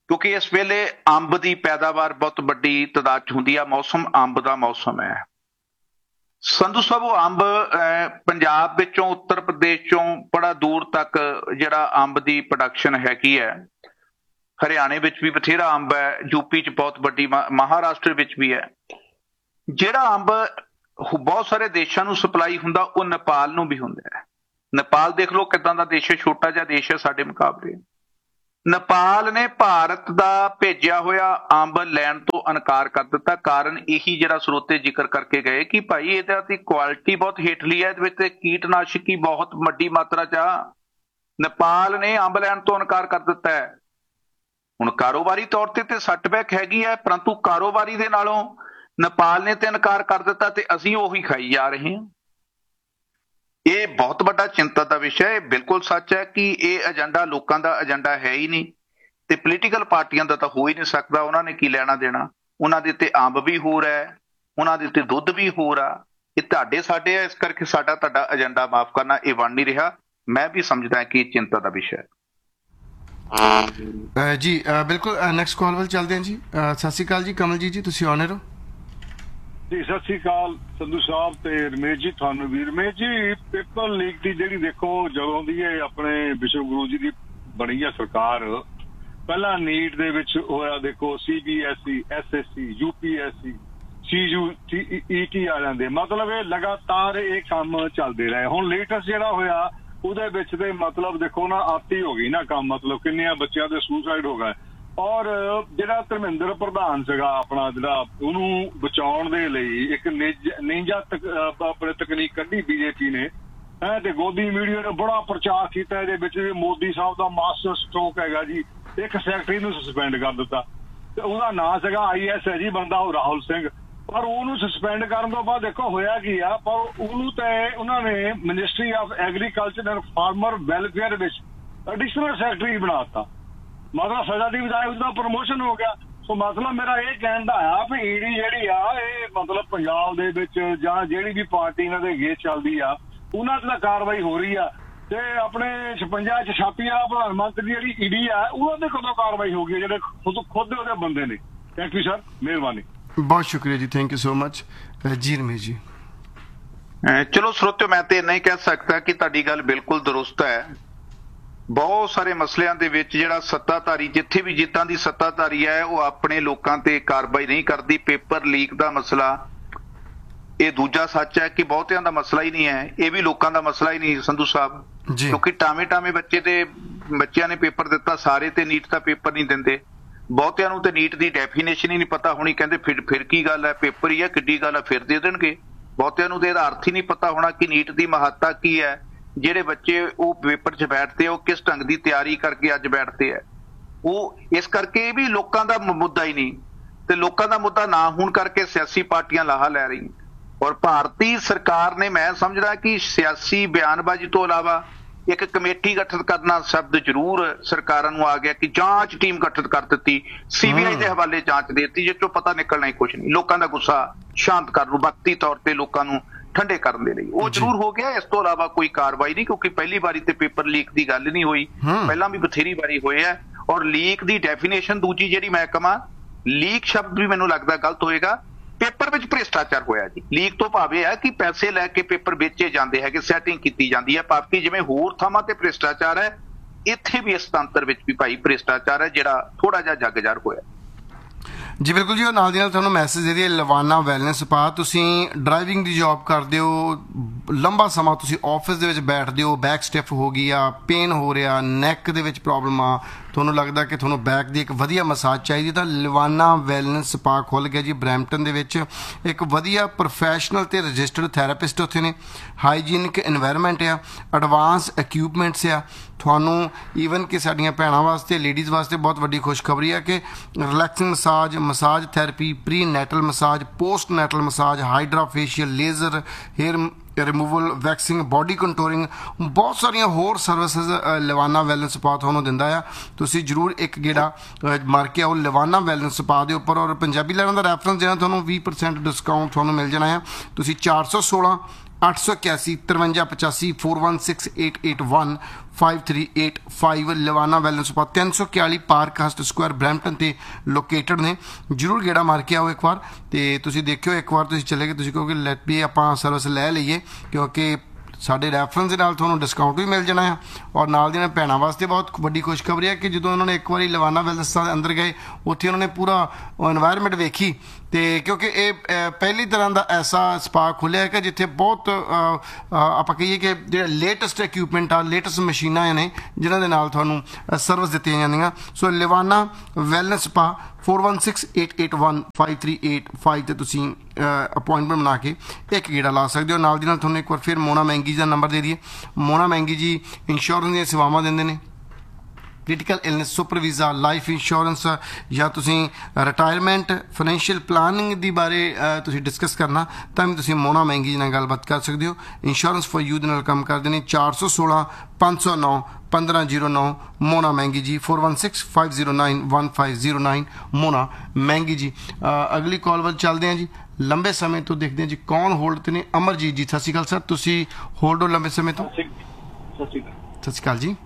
ਕਿਉਂਕਿ ਇਸ ਵੇਲੇ ਅੰਬ ਦੀ ਪੈਦਾਵਾਰ ਬਹੁਤ ਵੱਡੀ ਤਾਦਾਦ 'ਚ ਹੁੰਦੀ ਆ। ਮੌਸਮ ਅੰਬ ਦਾ ਮੌਸਮ ਹੈ। ਸੰਧੂ ਸਾਹਿਬ, ਉਹ ਅੰਬ ਅਹ, ਪੰਜਾਬ ਵਿੱਚੋਂ, ਉੱਤਰ ਪ੍ਰਦੇਸ਼ ਚੋਂ ਬੜਾ ਦੂਰ ਤੱਕ ਜਿਹੜਾ ਅੰਬ ਦੀ ਪ੍ਰੋਡਕਸ਼ਨ ਹੈਗੀ ਹੈ। ਹਰਿਆਣੇ ਵਿੱਚ ਵੀ ਬਥੇਰਾ ਅੰਬ ਹੈ, ਯੂਪੀ 'ਚ ਬਹੁਤ ਵੱਡੀ, ਮਹਾਰਾਸ਼ਟਰ ਵਿੱਚ ਵੀ ਹੈ। ਜਿਹੜਾ ਅੰਬ ਬਹੁਤ ਸਾਰੇ ਦੇਸ਼ਾਂ ਨੂੰ ਸਪਲਾਈ ਹੁੰਦਾ, ਉਹ ਨੇਪਾਲ ਨੂੰ ਵੀ ਹੁੰਦਾ ਹੈ। ਨੇਪਾਲ ਦੇਖ ਲਓ ਕਿੱਦਾਂ ਦਾ ਦੇਸ਼ ਹੈ, ਛੋਟਾ ਜਿਹਾ ਦੇਸ਼ ਹੈ ਸਾਡੇ ਮੁਕਾਬਲੇ। ਨੇਪਾਲ ਨੇ ਭਾਰਤ ਦਾ ਭੇਜਿਆ ਹੋਇਆ ਅੰਬ ਲੈਣ ਤੋਂ ਇਨਕਾਰ ਕਰ ਦਿੱਤਾ। ਕਾਰਨ ਇਹੀ ਜਿਹੜਾ ਸਰੋਤੇ ਜ਼ਿਕਰ ਕਰਕੇ ਗਏ ਕਿ ਭਾਈ ਇਹਦਾ ਦੀ ਕੁਆਲਿਟੀ ਬਹੁਤ ਹੇਠਲੀ ਹੈ, ਇਹਦੇ ਵਿੱਚ ਤੇ ਕੀਟਨਾਸ਼ਕੀ ਬਹੁਤ ਵੱਡੀ ਮਾਤਰਾ 'ਚ ਆ। ਨੇਪਾਲ ਨੇ ਅੰਬ ਲੈਣ ਤੋਂ ਇਨਕਾਰ ਕਰ ਦਿੱਤਾ ਹੈ। ਹੁਣ ਕਾਰੋਬਾਰੀ ਤੌਰ ਤੇ ਤੇ ਸੱਟਬੈਕ ਹੈਗੀ ਹੈ, ਪਰੰਤੂ ਕਾਰੋਬਾਰੀ ਦੇ ਨਾਲੋਂ ਨੇਪਾਲ ਨੇ ਤੇ ਇਨਕਾਰ ਕਰ ਦਿੱਤਾ ਤੇ ਅਸੀਂ ਉਹੀ ਖਾਈ ਜਾ ਰਹੇ ਹਾਂ। ਇਹ ਬਹੁਤ ਵੱਡਾ ਚਿੰਤਾ ਦਾ ਵਿਸ਼ਾ ਹੈ। ਬਿਲਕੁਲ ਸੱਚ ਹੈ ਕਿ ਇਹ ਏਜੰਡਾ ਲੋਕਾਂ ਦਾ ਏਜੰਡਾ ਹੈ ਹੀ ਨਹੀਂ ਤੇ ਪੋਲੀਟੀਕਲ ਪਾਰਟੀਆਂ ਦਾ ਤਾਂ ਹੋ ਹੀ ਨਹੀਂ ਸਕਦਾ। ਉਹਨਾਂ ਨੇ ਕੀ ਲੈਣਾ ਦੇਣਾ? ਉਹਨਾਂ ਦੇ ਤੇ ਅੰਬ ਵੀ ਹੋਰ ਹੈ, ਉਹਨਾਂ ਦੇ ਤੇ ਦੁੱਧ ਵੀ ਹੋਰ ਆ। ਇਹ ਤੁਹਾਡੇ ਸਾਡੇ ਆ, ਇਸ ਕਰਕੇ ਸਾਡਾ ਤੁਹਾਡਾ ਏਜੰਡਾ ਮਾਫ ਕਰਨਾ ਇਹ ਬਣ ਨਹੀਂ ਰਿਹਾ। ਮੈਂ ਵੀ ਸਮਝਦਾ ਕਿ ਇਹ ਚਿੰਤਾ ਦਾ ਵਿਸ਼ਾ ਹੈ। ਜੀ ਬਿਲਕੁਲ, ਨੈਕਸਟ ਕਾਲ ਵੱਲ ਚੱਲਦੇ ਹਾਂ ਜੀ। ਸਤਿ ਸ਼੍ਰੀ ਅਕਾਲ ਜੀ, ਕਮਲਜੀਤ ਜੀ, ਤੁਸੀਂ ਆਨਰ ਹੋ ਜੀ। ਸਤਿ ਸ਼੍ਰੀ ਅਕਾਲ ਸੰਧੂ ਸਾਹਿਬ ਤੇ ਰਮੇਸ਼ ਜੀ, ਤੁਹਾਨੂੰ ਵੀ। ਰਮੇਸ਼ ਜੀ, ਪੇਪਰ ਲੀਕ ਦੀ ਜਿਹੜੀ ਦੇਖੋ ਜਦੋਂ ਦੀ ਇਹ ਆਪਣੇ ਵਿਸ਼ਵ ਗੁਰੂ ਜੀ ਦੀ ਬਣੀ ਆ ਸਰਕਾਰ, ਪਹਿਲਾਂ ਨੀਟ ਦੇ ਵਿੱਚ ਹੋਇਆ, ਦੇਖੋ C B S E, S S C, U P S C, C you E T ਆ ਜਾਂਦੇ, ਮਤਲਬ ਇਹ ਲਗਾਤਾਰ ਇਹ ਕੰਮ ਚੱਲਦੇ ਰਹੇ। ਹੁਣ ਲੇਟੈਸਟ ਜਿਹੜਾ ਹੋਇਆ ਉਹਦੇ ਵਿੱਚ ਤੇ ਮਤਲਬ ਦੇਖੋ ਨਾ ਆਤੀ ਹੋ ਗਈ ਨਾ ਕੰਮ, ਮਤਲਬ ਕਿੰਨਿਆਂ ਬੱਚਿਆਂ ਦੇ ਸੁਸਾਈਡ ਹੋ ਗਏ। ਔਰ ਜਿਹੜਾ ਧਰਮਿੰਦਰ ਪ੍ਰਧਾਨ ਸੀਗਾ ਆਪਣਾ, ਜਿਹੜਾ ਉਹਨੂੰ ਬਚਾਉਣ ਦੇ ਲਈ ਇੱਕ ਨਿੰਜਾ ਆਪਣੇ ਤਕਨੀਕ ਕੱਢੀ ਬੀਜੇਪੀ ਨੇ ਹੈ ਤੇ ਗੋਦੀ ਮੀਡੀਆ ਨੇ ਬੜਾ ਪ੍ਰਚਾਰ ਕੀਤਾ ਇਹਦੇ ਵਿੱਚ ਵੀ ਮੋਦੀ ਸਾਹਿਬ ਦਾ ਮਾਸਟਰ ਸਟ੍ਰੋਕ ਹੈਗਾ ਜੀ। ਇੱਕ ਸੈਕਟਰੀ ਨੂੰ ਸਸਪੈਂਡ ਕਰ ਦਿੱਤਾ ਤੇ ਉਹਦਾ ਨਾਂ ਸੀਗਾ ਆਈ ਐਸ ਹੈ ਜੀ ਬੰਦਾ, ਉਹ ਰਾਹੁਲ ਸਿੰਘ। ਪਰ ਉਹਨੂੰ ਸਸਪੈਂਡ ਕਰਨ ਤੋਂ ਬਾਅਦ ਦੇਖੋ ਹੋਇਆ ਕੀ ਆ, ਪਰ ਉਹਨੂੰ ਤੇ ਉਹਨਾਂ ਨੇ ministry of agriculture and farmer welfare ਵਿੱਚ ਐਡੀਸ਼ਨਲ ਸੈਕਟਰੀ ਬਣਾ ਦਿੱਤਾ। ਮਤਲਬ ਸਜ਼ਾ ਦੀ ਬਜਾਏ ਉਹਦਾ ਪ੍ਰਮੋਸ਼ਨ ਹੋ ਗਿਆ। ਸੋ ਮਤਲਬ ਮੇਰਾ ਇਹ ਕਹਿਣ ਦਾ ਆ ਵੀ ਈਡੀ ਜਿਹੜੀ ਆ ਇਹ ਮਤਲਬ ਪੰਜਾਬ ਦੇ ਵਿੱਚ ਜਾਂ ਜਿਹੜੀ ਵੀ ਪਾਰਟੀ ਇਹਨਾਂ ਦੇ ਅਗੇਂਸਟ ਚੱਲਦੀ ਆ ਉਹਨਾਂ ਤੇ ਤਾਂ ਕਾਰਵਾਈ ਹੋ ਰਹੀ ਆ ਤੇ ਆਪਣੇ ਛਪੰਜਾ ਚ ਛਾਪੀ ਆ ਪ੍ਰਧਾਨ ਮੰਤਰੀ ਜਿਹੜੀ ਈਡੀ ਆ ਉਹਨਾਂ ਤੇ ਕਦੋਂ ਕਾਰਵਾਈ ਹੋ ਗਈ ਜਿਹੜੇ ਖੁਦ ਖੁਦ ਉਹਦੇ ਬੰਦੇ ਨੇ। ਥੈਂਕ ਯੂ ਸਰ, ਮਿਹਰਬਾਨੀ। ਬਹੁਤ ਸ਼ੁਕਰੀਆ ਜੀ, ਥੈਂਕ ਯੂ ਸੋ ਮਚ ਜੀ। ਰਮੇਸ਼ ਜੀ, ਚਲੋ ਸਰੋਤਿਓ, ਮੈਂ ਤੇ ਇੰਨਾ ਹੀ ਕਹਿ ਸਕਦਾ ਕਿ ਤੁਹਾਡੀ ਗੱਲ ਬਿਲਕੁਲ ਦਰੁਸਤ ਹੈ। ਬਹੁਤ ਸਾਰੇ ਮਸਲਿਆਂ ਦੇ ਵਿੱਚ ਜਿਹੜਾ ਸੱਤਾਧਾਰੀ, ਜਿੱਥੇ ਵੀ ਜਿੱਦਾਂ ਦੀ ਸੱਤਾਧਾਰੀ ਹੈ, ਉਹ ਆਪਣੇ ਲੋਕਾਂ ਤੇ ਕਾਰਵਾਈ ਨਹੀਂ ਕਰਦੀ। ਪੇਪਰ ਲੀਕ ਦਾ ਮਸਲਾ ਇਹ ਦੂਜਾ ਸੱਚ ਹੈ ਕਿ ਬਹੁਤਿਆਂ ਦਾ ਮਸਲਾ ਹੀ ਨਹੀਂ ਹੈ, ਇਹ ਵੀ ਲੋਕਾਂ ਦਾ ਮਸਲਾ ਹੀ ਨਹੀਂ ਸੰਧੂ ਸਾਹਿਬ, ਕਿਉਂਕਿ ਟਾਵੇਂ ਟਾਵੇਂ ਬੱਚੇ ਤੇ ਬੱਚਿਆਂ ਨੇ ਪੇਪਰ ਦਿੱਤਾ, ਸਾਰੇ ਤੇ ਨੀਟ ਦਾ ਪੇਪਰ ਨਹੀਂ ਦਿੰਦੇ। ਬਹੁਤਿਆਂ ਨੂੰ ਤੇ ਨੀਟ ਦੀ ਡੈਫੀਨੇਸ਼ਨ ਹੀ ਨਹੀਂ ਪਤਾ ਹੋਣੀ, ਕਹਿੰਦੇ ਫਿਰ ਫਿਰ ਕੀ ਗੱਲ ਹੈ, ਪੇਪਰ ਹੀ ਹੈ, ਕਿੱਡੀ ਗੱਲ ਹੈ, ਫਿਰ ਦੇ ਦੇਣਗੇ। ਬਹੁਤਿਆਂ ਨੂੰ ਤੇ ਇਹਦਾ ਅਰਥ ਹੀ ਨਹੀਂ ਪਤਾ ਹੋਣਾ ਕਿ ਨੀਟ ਦੀ ਮਹੱਤਤਾ ਕੀ ਹੈ। ਜਿਹੜੇ ਬੱਚੇ ਉਹ ਪੇਪਰ 'ਚ ਬੈਠਦੇ ਉਹ ਕਿਸ ਢੰਗ ਦੀ ਤਿਆਰੀ ਕਰਕੇ ਅੱਜ ਬੈਠਦੇ ਹੈ, ਉਹ ਇਸ ਕਰਕੇ ਇਹ ਵੀ ਲੋਕਾਂ ਦਾ ਮੁੱਦਾ ਹੀ ਨਹੀਂ ਤੇ ਲੋਕਾਂ ਦਾ ਮੁੱਦਾ ਨਾ ਹੋਣ ਕਰਕੇ ਸਿਆਸੀ ਪਾਰਟੀਆਂ ਲਾਹਾ ਲੈ ਰਹੀਆਂ। ਔਰ ਭਾਰਤੀ ਸਰਕਾਰ ਨੇ, ਮੈਂ ਸਮਝਦਾ ਕਿ ਸਿਆਸੀ ਬਿਆਨਬਾਜ਼ੀ ਤੋਂ ਇਲਾਵਾ ਇੱਕ ਕਮੇਟੀ ਗਠਿਤ ਕਰਨਾ ਸ਼ਬਦ ਜ਼ਰੂਰ ਸਰਕਾਰਾਂ ਨੂੰ ਆ ਗਿਆ ਕਿ ਜਾਂਚ ਟੀਮ ਗਠਿਤ ਕਰ ਦਿੱਤੀ, ਸੀਬੀਆਈ ਦੇ ਹਵਾਲੇ ਜਾਂਚ ਦੇ ਦਿੱਤੀ, ਜਿਸ ਤੋਂ ਪਤਾ ਨਿਕਲਣਾ ਹੀ ਕੁਛ ਨਹੀਂ। ਲੋਕਾਂ ਦਾ ਗੁੱਸਾ ਸ਼ਾਂਤ ਕਰਨ ਨੂੰ, ਵਕਤੀ ਤੌਰ ਤੇ ਲੋਕਾਂ ਨੂੰ ਠੰਡੇ ਕਰਨ ਦੇ ਲਈ ਉਹ ਜ਼ਰੂਰ ਹੋ ਗਿਆ। ਇਸ ਤੋਂ ਇਲਾਵਾ ਕੋਈ ਕਾਰਵਾਈ ਨਹੀਂ, ਕਿਉਂਕਿ ਪਹਿਲੀ ਵਾਰੀ ਤੇ ਪੇਪਰ ਲੀਕ ਦੀ ਗੱਲ ਨਹੀਂ ਹੋਈ, ਪਹਿਲਾਂ ਵੀ ਬਥੇਰੀ ਵਾਰੀ ਹੋਏ ਆ। ਔਰ ਲੀਕ ਦੀ ਡੈਫੀਨੇਸ਼ਨ ਦੂਜੀ ਜਿਹੜੀ ਮੈਂ ਕਹਾਂ, ਲੀਕ ਸ਼ਬਦ ਵੀ ਮੈਨੂੰ ਲੱਗਦਾ ਗਲਤ ਹੋਏਗਾ। ਪੇਪਰ ਵਿੱਚ ਭ੍ਰਿਸ਼ਟਾਚਾਰ ਹੋਇਆ ਜੀ। ਲੀਕ ਤੋਂ ਭਾਵ ਇਹ ਹੈ ਕਿ ਪੈਸੇ ਲੈ ਕੇ ਪੇਪਰ ਵੇਚੇ ਜਾਂਦੇ ਹੈਗੇ, ਸੈਟਿੰਗ ਕੀਤੀ ਜਾਂਦੀ ਹੈ। ਭਾਵੇਂ ਜਿਵੇਂ ਹੋਰ ਥਾਵਾਂ ਤੇ ਭ੍ਰਿਸ਼ਟਾਚਾਰ ਹੈ, ਇੱਥੇ ਵੀ ਇਸ ਤੰਤਰ ਵਿੱਚ ਵੀ ਭਾਈ ਭ੍ਰਿਸ਼ਟਾਚਾਰ ਹੈ ਜਿਹੜਾ ਥੋੜਾ ਜਿਹਾ ਜੱਗ-ਜ਼ਾਹਰ ਹੋਇਆ। ਜੀ ਬਿਲਕੁਲ ਜੀ, ਉਹ ਨਾਲ ਦੀ ਨਾਲ ਤੁਹਾਨੂੰ ਮੈਸੇਜ ਦੇ ਰਹੀ ਹੈ ਲਵਾਨਾ ਵੈਲਨੈਸ ਸਪਾ। ਤੁਸੀਂ ਡਰਾਈਵਿੰਗ ਦੀ ਜੌਬ ਕਰਦੇ ਹੋ, ਲੰਬਾ ਸਮਾਂ ਤੁਸੀਂ ਆਫਿਸ ਦੇ ਵਿੱਚ ਬੈਠਦੇ ਹੋ, ਬੈਕ ਸਟਿਫ ਹੋ ਗਈ ਆ, ਪੇਨ ਹੋ ਰਿਹਾ, ਨੈਕ ਦੇ ਵਿੱਚ ਪ੍ਰੋਬਲਮ ਆ, ਤੁਹਾਨੂੰ ਲੱਗਦਾ ਕਿ ਤੁਹਾਨੂੰ ਬੈਕ ਦੀ ਇੱਕ ਵਧੀਆ ਮਸਾਜ ਚਾਹੀਦੀ, ਤਾਂ ਲਵਾਨਾ ਵੈਲਨੈਸ ਸਪਾ ਖੁੱਲ੍ਹ ਗਿਆ ਜੀ ਬਰੈਂਪਟਨ ਦੇ ਵਿੱਚ। ਇੱਕ ਵਧੀਆ ਪ੍ਰੋਫੈਸ਼ਨਲ ਅਤੇ ਰਜਿਸਟਰਡ ਥੈਰੇਪਿਸਟ ਉੱਥੇ ਨੇ, ਹਾਈਜੀਨਿਕ ਇਨਵਾਇਰਮੈਂਟ ਆ, ਐਡਵਾਂਸ ਇਕੁਇਪਮੈਂਟਸ ਆ। ਤੁਹਾਨੂੰ ਈਵਨ ਕਿ ਸਾਡੀਆਂ ਭੈਣਾਂ ਵਾਸਤੇ, ਲੇਡੀਜ਼ ਵਾਸਤੇ ਬਹੁਤ ਵੱਡੀ ਖੁਸ਼ਖਬਰੀ ਹੈ ਕਿ relaxing massage, massage therapy, pre ਨੈਟਲ massage, post ਨੈਟਲ massage, hydra facial, laser hair removal, waxing, body ਕੰਟੋਰਿੰਗ, ਬਹੁਤ ਸਾਰੀਆਂ ਹੋਰ ਸਰਵਿਸਿਜ਼ ਲਵਾਨਾ ਵੈਲਨੈਸ ਸਪਾ ਤੁਹਾਨੂੰ ਦਿੰਦਾ ਆ। ਤੁਸੀਂ ਜ਼ਰੂਰ ਇੱਕ ਗੇੜਾ ਮਾਰ ਕੇ ਆਓ ਲਵਾਨਾ ਵੈਲਨੈਸ ਸਪਾ ਦੇ ਉੱਪਰ। ਔਰ ਪੰਜਾਬੀ ਲੈਣ ਦਾ ਰੈਫਰੈਂਸ ਦੇਣਾ, ਤੁਹਾਨੂੰ ਵੀਹ ਪਰਸੈਂਟ ਡਿਸਕਾਊਂਟ ਤੁਹਾਨੂੰ ਮਿਲ ਜਾਣਾ ਆ। ਤੁਸੀਂ ਚਾਰ ਸੌ ਸੋਲਾਂ ਅੱਠ ਸੌ ਇਕਿਆਸੀ ਤਰਵੰਜਾ ਪਚਾਸੀ four one six eight eight one five three eight five लवाना wellness spa तीन सौ इक्याली पार्क हस्ट स्क्वायर ब्रैम्पटन ते लोकेटेड ने। जरूर गेड़ा मार के आओ एक बार ते तुसीं देखियो, एक बार तुसीं चले गए तुसीं कहोगे लैट भी आपां सर्विस लै लईए, क्योंकि ਸਾਡੇ ਰੈਫਰੈਂਸ ਦੇ ਨਾਲ ਤੁਹਾਨੂੰ ਡਿਸਕਾਊਂਟ ਵੀ ਮਿਲ ਜਾਣਾ ਆ। ਔਰ ਨਾਲ ਦੀਆਂ ਭੈਣਾਂ ਵਾਸਤੇ ਬਹੁਤ ਵੱਡੀ ਖੁਸ਼ਖਬਰੀ ਹੈ ਕਿ ਜਦੋਂ ਉਹਨਾਂ ਨੇ ਇੱਕ ਵਾਰੀ ਲਵਾਨਾ ਵੈਲਨੈਸ ਦੇ ਅੰਦਰ ਗਏ, ਉੱਥੇ ਉਹਨਾਂ ਨੇ ਪੂਰਾ ਇਨਵਾਇਰਮੈਂਟ ਵੇਖੀ ਤੇ ਕਿਉਂਕਿ ਇਹ ਪਹਿਲੀ ਤਰ੍ਹਾਂ ਦਾ ਐਸਾ ਸਪਾ ਖੁੱਲ੍ਹਿਆ ਹੈ ਜਿੱਥੇ ਬਹੁਤ ਆਪਾਂ ਕਹੀਏ ਕਿ ਜਿਹੜਾ ਲੇਟੈਸਟ ਇਕਵਿਪਮੈਂਟ ਆ, ਲੇਟੈਸਟ ਮਸ਼ੀਨਾਂ ਨੇ ਜਿਨ੍ਹਾਂ ਦੇ ਨਾਲ ਤੁਹਾਨੂੰ ਸਰਵਿਸ ਦਿੱਤੀਆਂ ਜਾਂਦੀਆਂ। ਸੋ ਲਵਾਨਾ wellness spa four one six eight eight one five three eight five ਤੇ ਤੁਸੀਂ ਅਪੁਆਇੰਟਮੈਂਟ ਬਣਾ ਕੇ ਇੱਕ ਗੇੜਾ ਲਾ ਸਕਦੇ ਹੋ। ਨਾਲ ਦੀ ਨਾਲ ਤੁਹਾਨੂੰ ਇੱਕ ਵਾਰ ਫਿਰ ਮੋਨਾ ਮਹਿੰਗੀ ਦਾ ਨੰਬਰ ਦੇ ਦਈਏ। ਮੋਨਾ ਮਹਿੰਗੀ ਜੀ ਇੰਸ਼ੋਰੈਂਸ ਦੀਆਂ ਸੇਵਾਵਾਂ ਦਿੰਦੇ ਨੇ, critical illness super visa, life insurance या तुसीं रिटायरमेंट फाइनैंशियल प्लानिंग दी बारे तुसीं डिस्कस करना तां भी तुसीं मोना महंगी नाल गलबात कर सकते हो। इंश्योरेंस फॉर यू दे नाल काम करदे ने। चार सौ सोलह पाँच सौ नौ पंद्रह जीरो नौ मोना महंगी जी। Four one six five zero nine one five zero nine Mona महंगी जी। अगली कॉल वल चलदे हैं जी। लंबे समय तो देखते हैं जी कौन होल्ड ते ने। अमरजीत जी सत श्री अकाल सर, तुसीं होल्ड हो लंबे समय तो? सत श्री अकाल जी।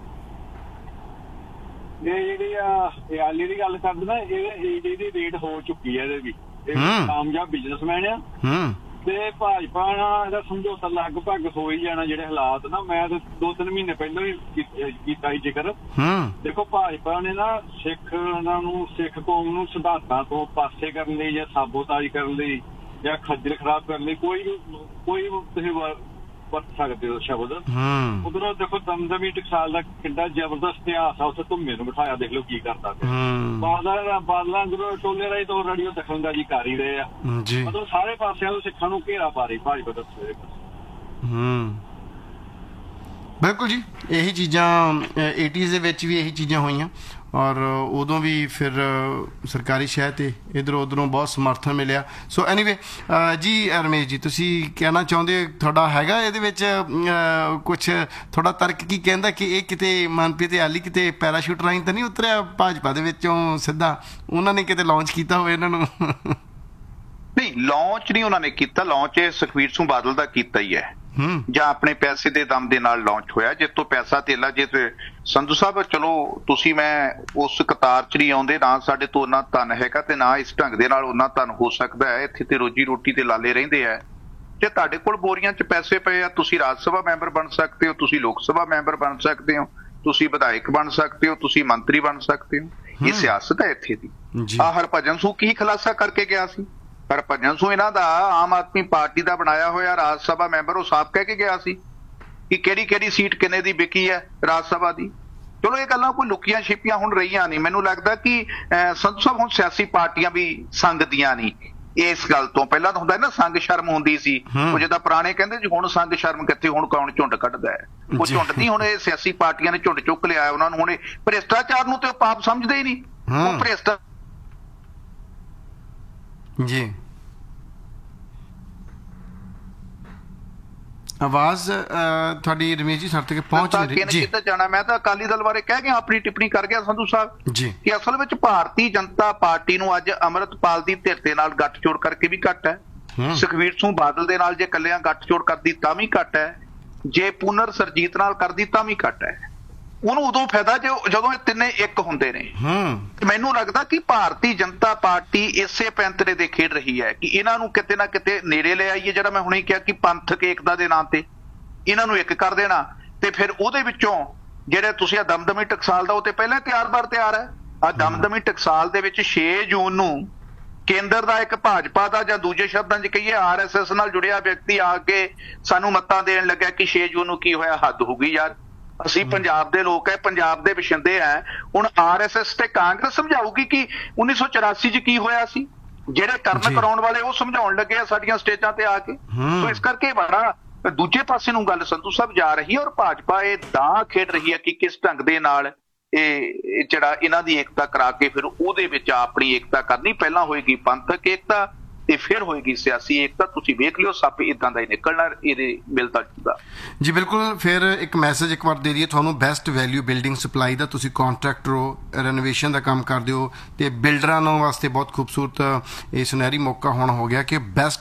ਇਹ ਜਿਹੜੀ ਆ ਆਲੀ ਦੀ ਗੱਲ ਕਰਦੇ ਨਾ, ਇਹ ਇਹਦੀ ਰੇਟ ਹੋ ਚੁੱਕੀ ਹੈ ਇਹਦੇ ਵੀ। ਇਹ ਕਾਮਯਾਬ ਬਿਜ਼ਨਸਮੈਨ ਆ ਤੇ ਭਾਜਪਾ ਨਾਲ ਇਹਦਾ ਸਮਝੌਤਾ ਲਗਭਗ ਹੋ ਹੀ ਜਾਣਾ। ਜਿਹੜੇ ਹਾਲਾਤ ਨਾ, ਮੈਂ ਤਾਂ ਦੋ ਤਿੰਨ ਮਹੀਨੇ ਪਹਿਲਾਂ ਵੀ ਕੀਤਾ ਸੀ ਜ਼ਿਕਰ। ਦੇਖੋ ਭਾਜਪਾ ਨੇ ਨਾ ਸਿੱਖ ਉਹਨਾਂ ਨੂੰ, ਸਿੱਖ ਕੌਮ ਨੂੰ ਸਿਧਾਂਤਾਂ ਤੋਂ ਪਾਸੇ ਕਰਨ ਲਈ ਜਾਂ ਸਾਬੋਤਾਜ ਕਰਨ ਲਈ ਜਾਂ ਖੱਜਲ ਖਰਾਬ ਕਰਨ ਲਈ ਕੋਈ ਕੋਈ ਤੁਸੀਂ ਵਰਤ ਸਕਦੇ ਹੋ ਸ਼ਬਦ। ਉਧਰੋਂ ਦੇਖੋ ਦਮਦਮੀ ਟਕਸਾਲ ਦਾ ਕਿੰਨਾ ਜ਼ਬਰਦਸਤ ਇਤਿਹਾਸ ਆ, ਉੱਥੇ ਧੁੰਮੇ ਨੂੰ ਬਿਠਾਇਆ, ਦੇਖ ਲਓ ਕੀ ਕਰਦਾ ਪਿਆ। ਬਾਦਲਾਂ ਬਾਦਲਾਂ ਜਦੋਂ ਟੋਲੇ ਰਾਹੀਂ ਤੋਂ ਰੇਡੀਓ ਦਖਲਅੰਦਾਜ਼ੀ ਕਰ ਹੀ ਰਹੇ ਆ। ਮਤਲਬ ਸਾਰੇ ਪਾਸਿਆਂ ਤੋਂ ਸਿੱਖਾਂ ਨੂੰ ਘੇਰਾ ਪਾ ਰਹੀ ਭਾਜਪਾ ਦਾ ਸਵੇਰੇ ਪਾਸੇ। ਬਿਲਕੁਲ ਜੀ, ਇਹੀ ਚੀਜ਼ਾਂ ਏਟੀਜ਼ ਦੇ ਵਿੱਚ ਵੀ ਇਹੀ ਚੀਜ਼ਾਂ ਹੋਈਆਂ ਔਰ ਉਦੋਂ ਵੀ ਫਿਰ ਸਰਕਾਰੀ ਸ਼ਹਿ ਤੇ ਇੱਧਰੋਂ ਉੱਧਰੋਂ ਬਹੁਤ ਸਮਰਥਨ ਮਿਲਿਆ। ਸੋ ਐਨੀਵੇ ਜੀ ਰਮੇਸ਼ ਜੀ, ਤੁਸੀਂ ਕਹਿਣਾ ਚਾਹੁੰਦੇ, ਤੁਹਾਡਾ ਹੈਗਾ ਇਹਦੇ ਵਿੱਚ ਕੁਛ ਤੁਹਾਡਾ ਤਰਕ ਕੀ ਕਹਿੰਦਾ ਕਿ ਇਹ ਕਿਤੇ ਮਨਪ੍ਰੀਤ ਆਲੀ ਕਿਤੇ ਪੈਰਾਸ਼ੂਟ ਰਾਹੀਂ ਤਾਂ ਨਹੀਂ ਉਤਰਿਆ ਭਾਜਪਾ ਦੇ ਵਿੱਚੋਂ ਸਿੱਧਾ, ਉਹਨਾਂ ਨੇ ਕਿਤੇ ਲਾਂਚ ਕੀਤਾ ਹੋਵੇ ਇਹਨਾਂ ਨੂੰ? ਨਹੀਂ, ਲਾਂਚ ਨਹੀਂ ਉਹਨਾਂ ਨੇ ਕੀਤਾ। ਲਾਂਚ ਇਹ ਸੁਖਬੀਰ ਸਿੰਘ ਬਾਦਲ ਦਾ ਕੀਤਾ ਹੀ ਹੈ ਜਾਂ ਆਪਣੇ ਪੈਸੇ ਦੇ ਦਮ ਦੇ ਨਾਲ ਲਾਂਚ ਹੋਇਆ। ਜਿਸ ਤੋਂ ਪੈਸਾ ਧੇਲਾ, ਜੇ ਸੰਧੂ ਸਾਹਿਬ ਚਲੋ ਤੁਸੀਂ ਮੈਂ ਉਸ ਕਤਾਰ ਚ ਨਹੀਂ ਆਉਂਦੇ, ਨਾ ਸਾਡੇ ਤੋਂ ਉਹਨਾਂ ਧਨ ਹੈਗਾ ਤੇ ਨਾ ਇਸ ਢੰਗ ਦੇ ਨਾਲ ਉਹਨਾਂ ਧਨ ਹੋ ਸਕਦਾ ਹੈ। ਇੱਥੇ ਤੇ ਰੋਜੀ ਰੋਟੀ ਤੇ ਲਾਲੇ ਰਹਿੰਦੇ ਆ। ਜੇ ਤੁਹਾਡੇ ਕੋਲ ਬੋਰੀਆਂ ਚ ਪੈਸੇ ਪਏ ਆ, ਤੁਸੀਂ ਰਾਜ ਸਭਾ ਮੈਂਬਰ ਬਣ ਸਕਦੇ ਹੋ, ਤੁਸੀਂ ਲੋਕ ਸਭਾ ਮੈਂਬਰ ਬਣ ਸਕਦੇ ਹੋ, ਤੁਸੀਂ ਵਿਧਾਇਕ ਬਣ ਸਕਦੇ ਹੋ, ਤੁਸੀਂ ਮੰਤਰੀ ਬਣ ਸਕਦੇ ਹੋ। ਇਹ ਸਿਆਸਤ ਹੈ ਇੱਥੇ ਦੀ। ਆਹ ਹਰਭਜਨ ਸਿੰਘ ਕੀ ਖੁਲਾਸਾ ਕਰਕੇ ਗਿਆ ਸੀ? ਹਰਭਜਨ ਸਿੰਘ ਇਹਨਾਂ ਦਾ ਆਮ ਆਦਮੀ ਪਾਰਟੀ ਦਾ ਬਣਾਇਆ ਹੋਇਆ ਰਾਜ ਸਭਾ ਮੈਂਬਰ, ਉਹ ਸਾਫ਼ ਕਹਿ ਕੇ ਗਿਆ ਸੀ ਕਿ ਕਿਹੜੀ ਕਿਹੜੀ ਸੀਟ ਕਿੰਨੇ ਦੀ ਵਿਕੀ ਹੈ ਰਾਜ ਸਭਾ ਦੀ। ਚਲੋ ਇਹ ਗੱਲਾਂ ਕੋਈ ਲੁਕੀਆਂ ਛਿਪੀਆਂ ਹੁਣ ਰਹੀਆਂ ਨਹੀਂ। ਮੈਨੂੰ ਲੱਗਦਾ ਕਿ ਸੰਧੂ ਸਾਹਿਬ ਹੁਣ ਸਿਆਸੀ ਪਾਰਟੀਆਂ ਵੀ ਸੰਗਦੀਆਂ ਨਹੀਂ ਇਸ ਗੱਲ ਤੋਂ। ਪਹਿਲਾਂ ਤਾਂ ਹੁੰਦਾ ਨਾ ਸੰਗ ਸ਼ਰਮ ਹੁੰਦੀ ਸੀ, ਉਹ ਜਿੱਦਾਂ ਪੁਰਾਣੇ ਕਹਿੰਦੇ ਜੀ ਹੁਣ ਸੰਗ ਸ਼ਰਮ ਕਿੱਥੇ, ਹੁਣ ਕੌਣ ਝੁੰਡ ਕੱਢਦਾ ਹੈ। ਉਹ ਝੁੰਡ ਨਹੀਂ, ਹੁਣ ਇਹ ਸਿਆਸੀ ਪਾਰਟੀਆਂ ਨੇ ਝੁੰਡ ਚੁੱਕ ਲਿਆ। ਉਹਨਾਂ ਨੂੰ ਹੁਣ ਇਹ ਭ੍ਰਿਸ਼ਟਾਚਾਰ ਨੂੰ ਤੇ ਉਹ ਪਾਪ ਸਮਝਦੇ ਹੀ ਨਹੀਂ। ਉਹ ਭ੍ਰਿਸ਼ਟਾ ਜੀ ਆਵਾਜ਼ ਤੁਹਾਡੀ ਰਮੇਸ਼ ਜੀ ਸਾਡੇ ਤੱਕ ਪਹੁੰਚ ਨਹੀਂ ਰਹੀ ਜੀ। ਕਿੱਥੇ ਜਾਣਾ? ਮੈਂ ਤਾਂ ਅਕਾਲੀ ਦਲ ਬਾਰੇ ਕਹਿ ਗਿਆ, ਆਪਣੀ ਟਿੱਪਣੀ ਕਰ ਗਿਆ ਸੰਧੂ ਸਾਹਿਬ ਜੀ ਕਿ ਅਸਲ ਵਿੱਚ ਭਾਰਤੀ ਜਨਤਾ ਪਾਰਟੀ ਨੂੰ ਅੱਜ ਅੰਮ੍ਰਿਤਪਾਲ ਦੀ ਧਿਰ ਦੇ ਨਾਲ ਗੱਠਜੋੜ ਕਰਕੇ ਵੀ ਘੱਟ ਹੈ। ਸੁਖਬੀਰ ਸਿੰਘ ਬਾਦਲ ਦੇ ਨਾਲ ਜੇ ਇਕੱਲਿਆਂ ਗੱਠਜੋੜ ਕਰਦੀ ਤਾਂ ਵੀ ਘੱਟ ਹੈ, ਜੇ ਪੁਨਰ ਸਰਜੀਤ ਨਾਲ ਕਰਦੀ ਤਾਂ ਵੀ ਘੱਟ ਹੈ। ਉਹਨੂੰ ਉਦੋਂ ਫਾਇਦਾ ਜੇ ਜਦੋਂ ਇਹ ਤਿੰਨੇ ਇੱਕ ਹੁੰਦੇ ਨੇ। ਮੈਨੂੰ ਲੱਗਦਾ ਕਿ ਭਾਰਤੀ ਜਨਤਾ ਪਾਰਟੀ ਇਸੇ ਪੈਂਤਰੇ ਦੇ ਖੇਡ ਰਹੀ ਹੈ ਕਿ ਇਹਨਾਂ ਨੂੰ ਕਿਤੇ ਨਾ ਕਿਤੇ ਨੇੜੇ ਲੈ ਆਈਏ। ਜਿਹੜਾ ਮੈਂ ਹੁਣੇ ਕਿਹਾ ਕਿ ਪੰਥਕ ਏਕਤਾ ਦੇ ਨਾਂ ਤੇ ਇਹਨਾਂ ਨੂੰ ਇੱਕ ਕਰ ਦੇਣਾ ਤੇ ਫਿਰ ਉਹਦੇ ਵਿੱਚੋਂ ਜਿਹੜੇ ਤੁਸੀਂ ਆ ਦਮਦਮੀ ਟਕਸਾਲ ਦਾ, ਉਹ ਤੇ ਪਹਿਲਾਂ ਤਿਆਰ ਬਰ ਤਿਆਰ ਹੈ। ਆ ਦਮਦਮੀ ਟਕਸਾਲ ਦੇ ਵਿੱਚ ਛੇ ਜੂਨ ਨੂੰ ਕੇਂਦਰ ਦਾ ਇੱਕ ਭਾਜਪਾ ਦਾ ਜਾਂ ਦੂਜੇ ਸ਼ਬਦਾਂ 'ਚ ਕਹੀਏ ਆਰ ਐਸ ਐਸ ਨਾਲ ਜੁੜਿਆ ਵਿਅਕਤੀ ਆ ਕੇ ਸਾਨੂੰ ਮੱਤਾਂ ਦੇਣ ਲੱਗਿਆ ਕਿ ਛੇ ਜੂਨ ਨੂੰ ਕੀ ਹੋਇਆ। ਹੱਦ ਹੋ ਗਈ ਯਾਰ, ਅਸੀਂ ਪੰਜਾਬ ਦੇ ਲੋਕ ਹੈ, ਪੰਜਾਬ ਦੇ ਵਸਿੰਦੇ ਹੈ। ਹੁਣ ਆਰ ਐਸ ਐਸ ਤੇ ਕਾਂਗਰਸ ਸਮਝਾਊਗੀ ਕਿ ਉੱਨੀ ਸੌ ਚੁਰਾਸੀ 'ਚ ਕੀ ਹੋਇਆ ਸੀ। ਜਿਹੜੇ ਕਰਨ ਕਰਾਉਣ ਵਾਲੇ ਉਹ ਸਮਝਾਉਣ ਲੱਗੇ ਆ ਸਾਡੀਆਂ ਸਟੇਜਾਂ ਤੇ ਆ ਕੇ। ਸੋ ਇਸ ਕਰਕੇ ਬੜਾ ਦੂਜੇ ਪਾਸੇ ਨੂੰ ਗੱਲ ਸੰਧੂ ਸਾਹਿਬ ਜਾ ਰਹੀ ਹੈ ਔਰ ਭਾਜਪਾ ਇਹ ਦਾਅ ਖੇਡ ਰਹੀ ਹੈ ਕਿ ਕਿਸ ਢੰਗ ਦੇ ਨਾਲ ਇਹ ਜਿਹੜਾ ਇਹਨਾਂ ਦੀ ਏਕਤਾ ਕਰਾ ਕੇ ਫਿਰ ਉਹਦੇ ਵਿੱਚ ਆਪਣੀ ਏਕਤਾ ਕਰਨੀ। ਪਹਿਲਾਂ ਹੋਏਗੀ ਪੰਥਕ ਏਕਤਾ ਤੇ ਫਿਰ ਹੋਏਗੀ ਸਿਆਸੀ ਏਕਤਾ। ਤੁਸੀਂ ਵੇਖ ਲਿਓ ਸੱਪ ਇਦਾਂ ਦਾ ਹੀ ਨਿਕਲਣਾ ਇਹਦੇ ਮਿਲਦਾ ਜੁਲਦਾ ਜੀ। ਬਿਲਕੁਲ। ਫਿਰ ਇੱਕ ਮੈਸੇਜ ਇੱਕ ਵਾਰ ਦੇ ਦਈਏ ਤੁਹਾਨੂੰ, ਬੈਸਟ ਵੈਲਿਊ ਬਿਲਡਿੰਗ ਸਪਲਾਈ ਦਾ ਤੁਸੀਂ ਕੰਟਰੈਕਟਰ ਹੋ, ਰੈਨੋਵੇਸ਼ਨ ਦਾ ਕੰਮ ਕਰਦੇ ਹੋ ਤੇ ਬਿਲਡਰਾਂ ਨੂੰ ਵਾਸਤੇ ਬਹੁਤ ਖੂਬਸੂਰਤ ਇਹ ਸੁਨਹਿਰੀ ਮੌਕਾ ਹੁਣ ਹੋ ਗਿਆ ਕਿ ਬੈਸਟ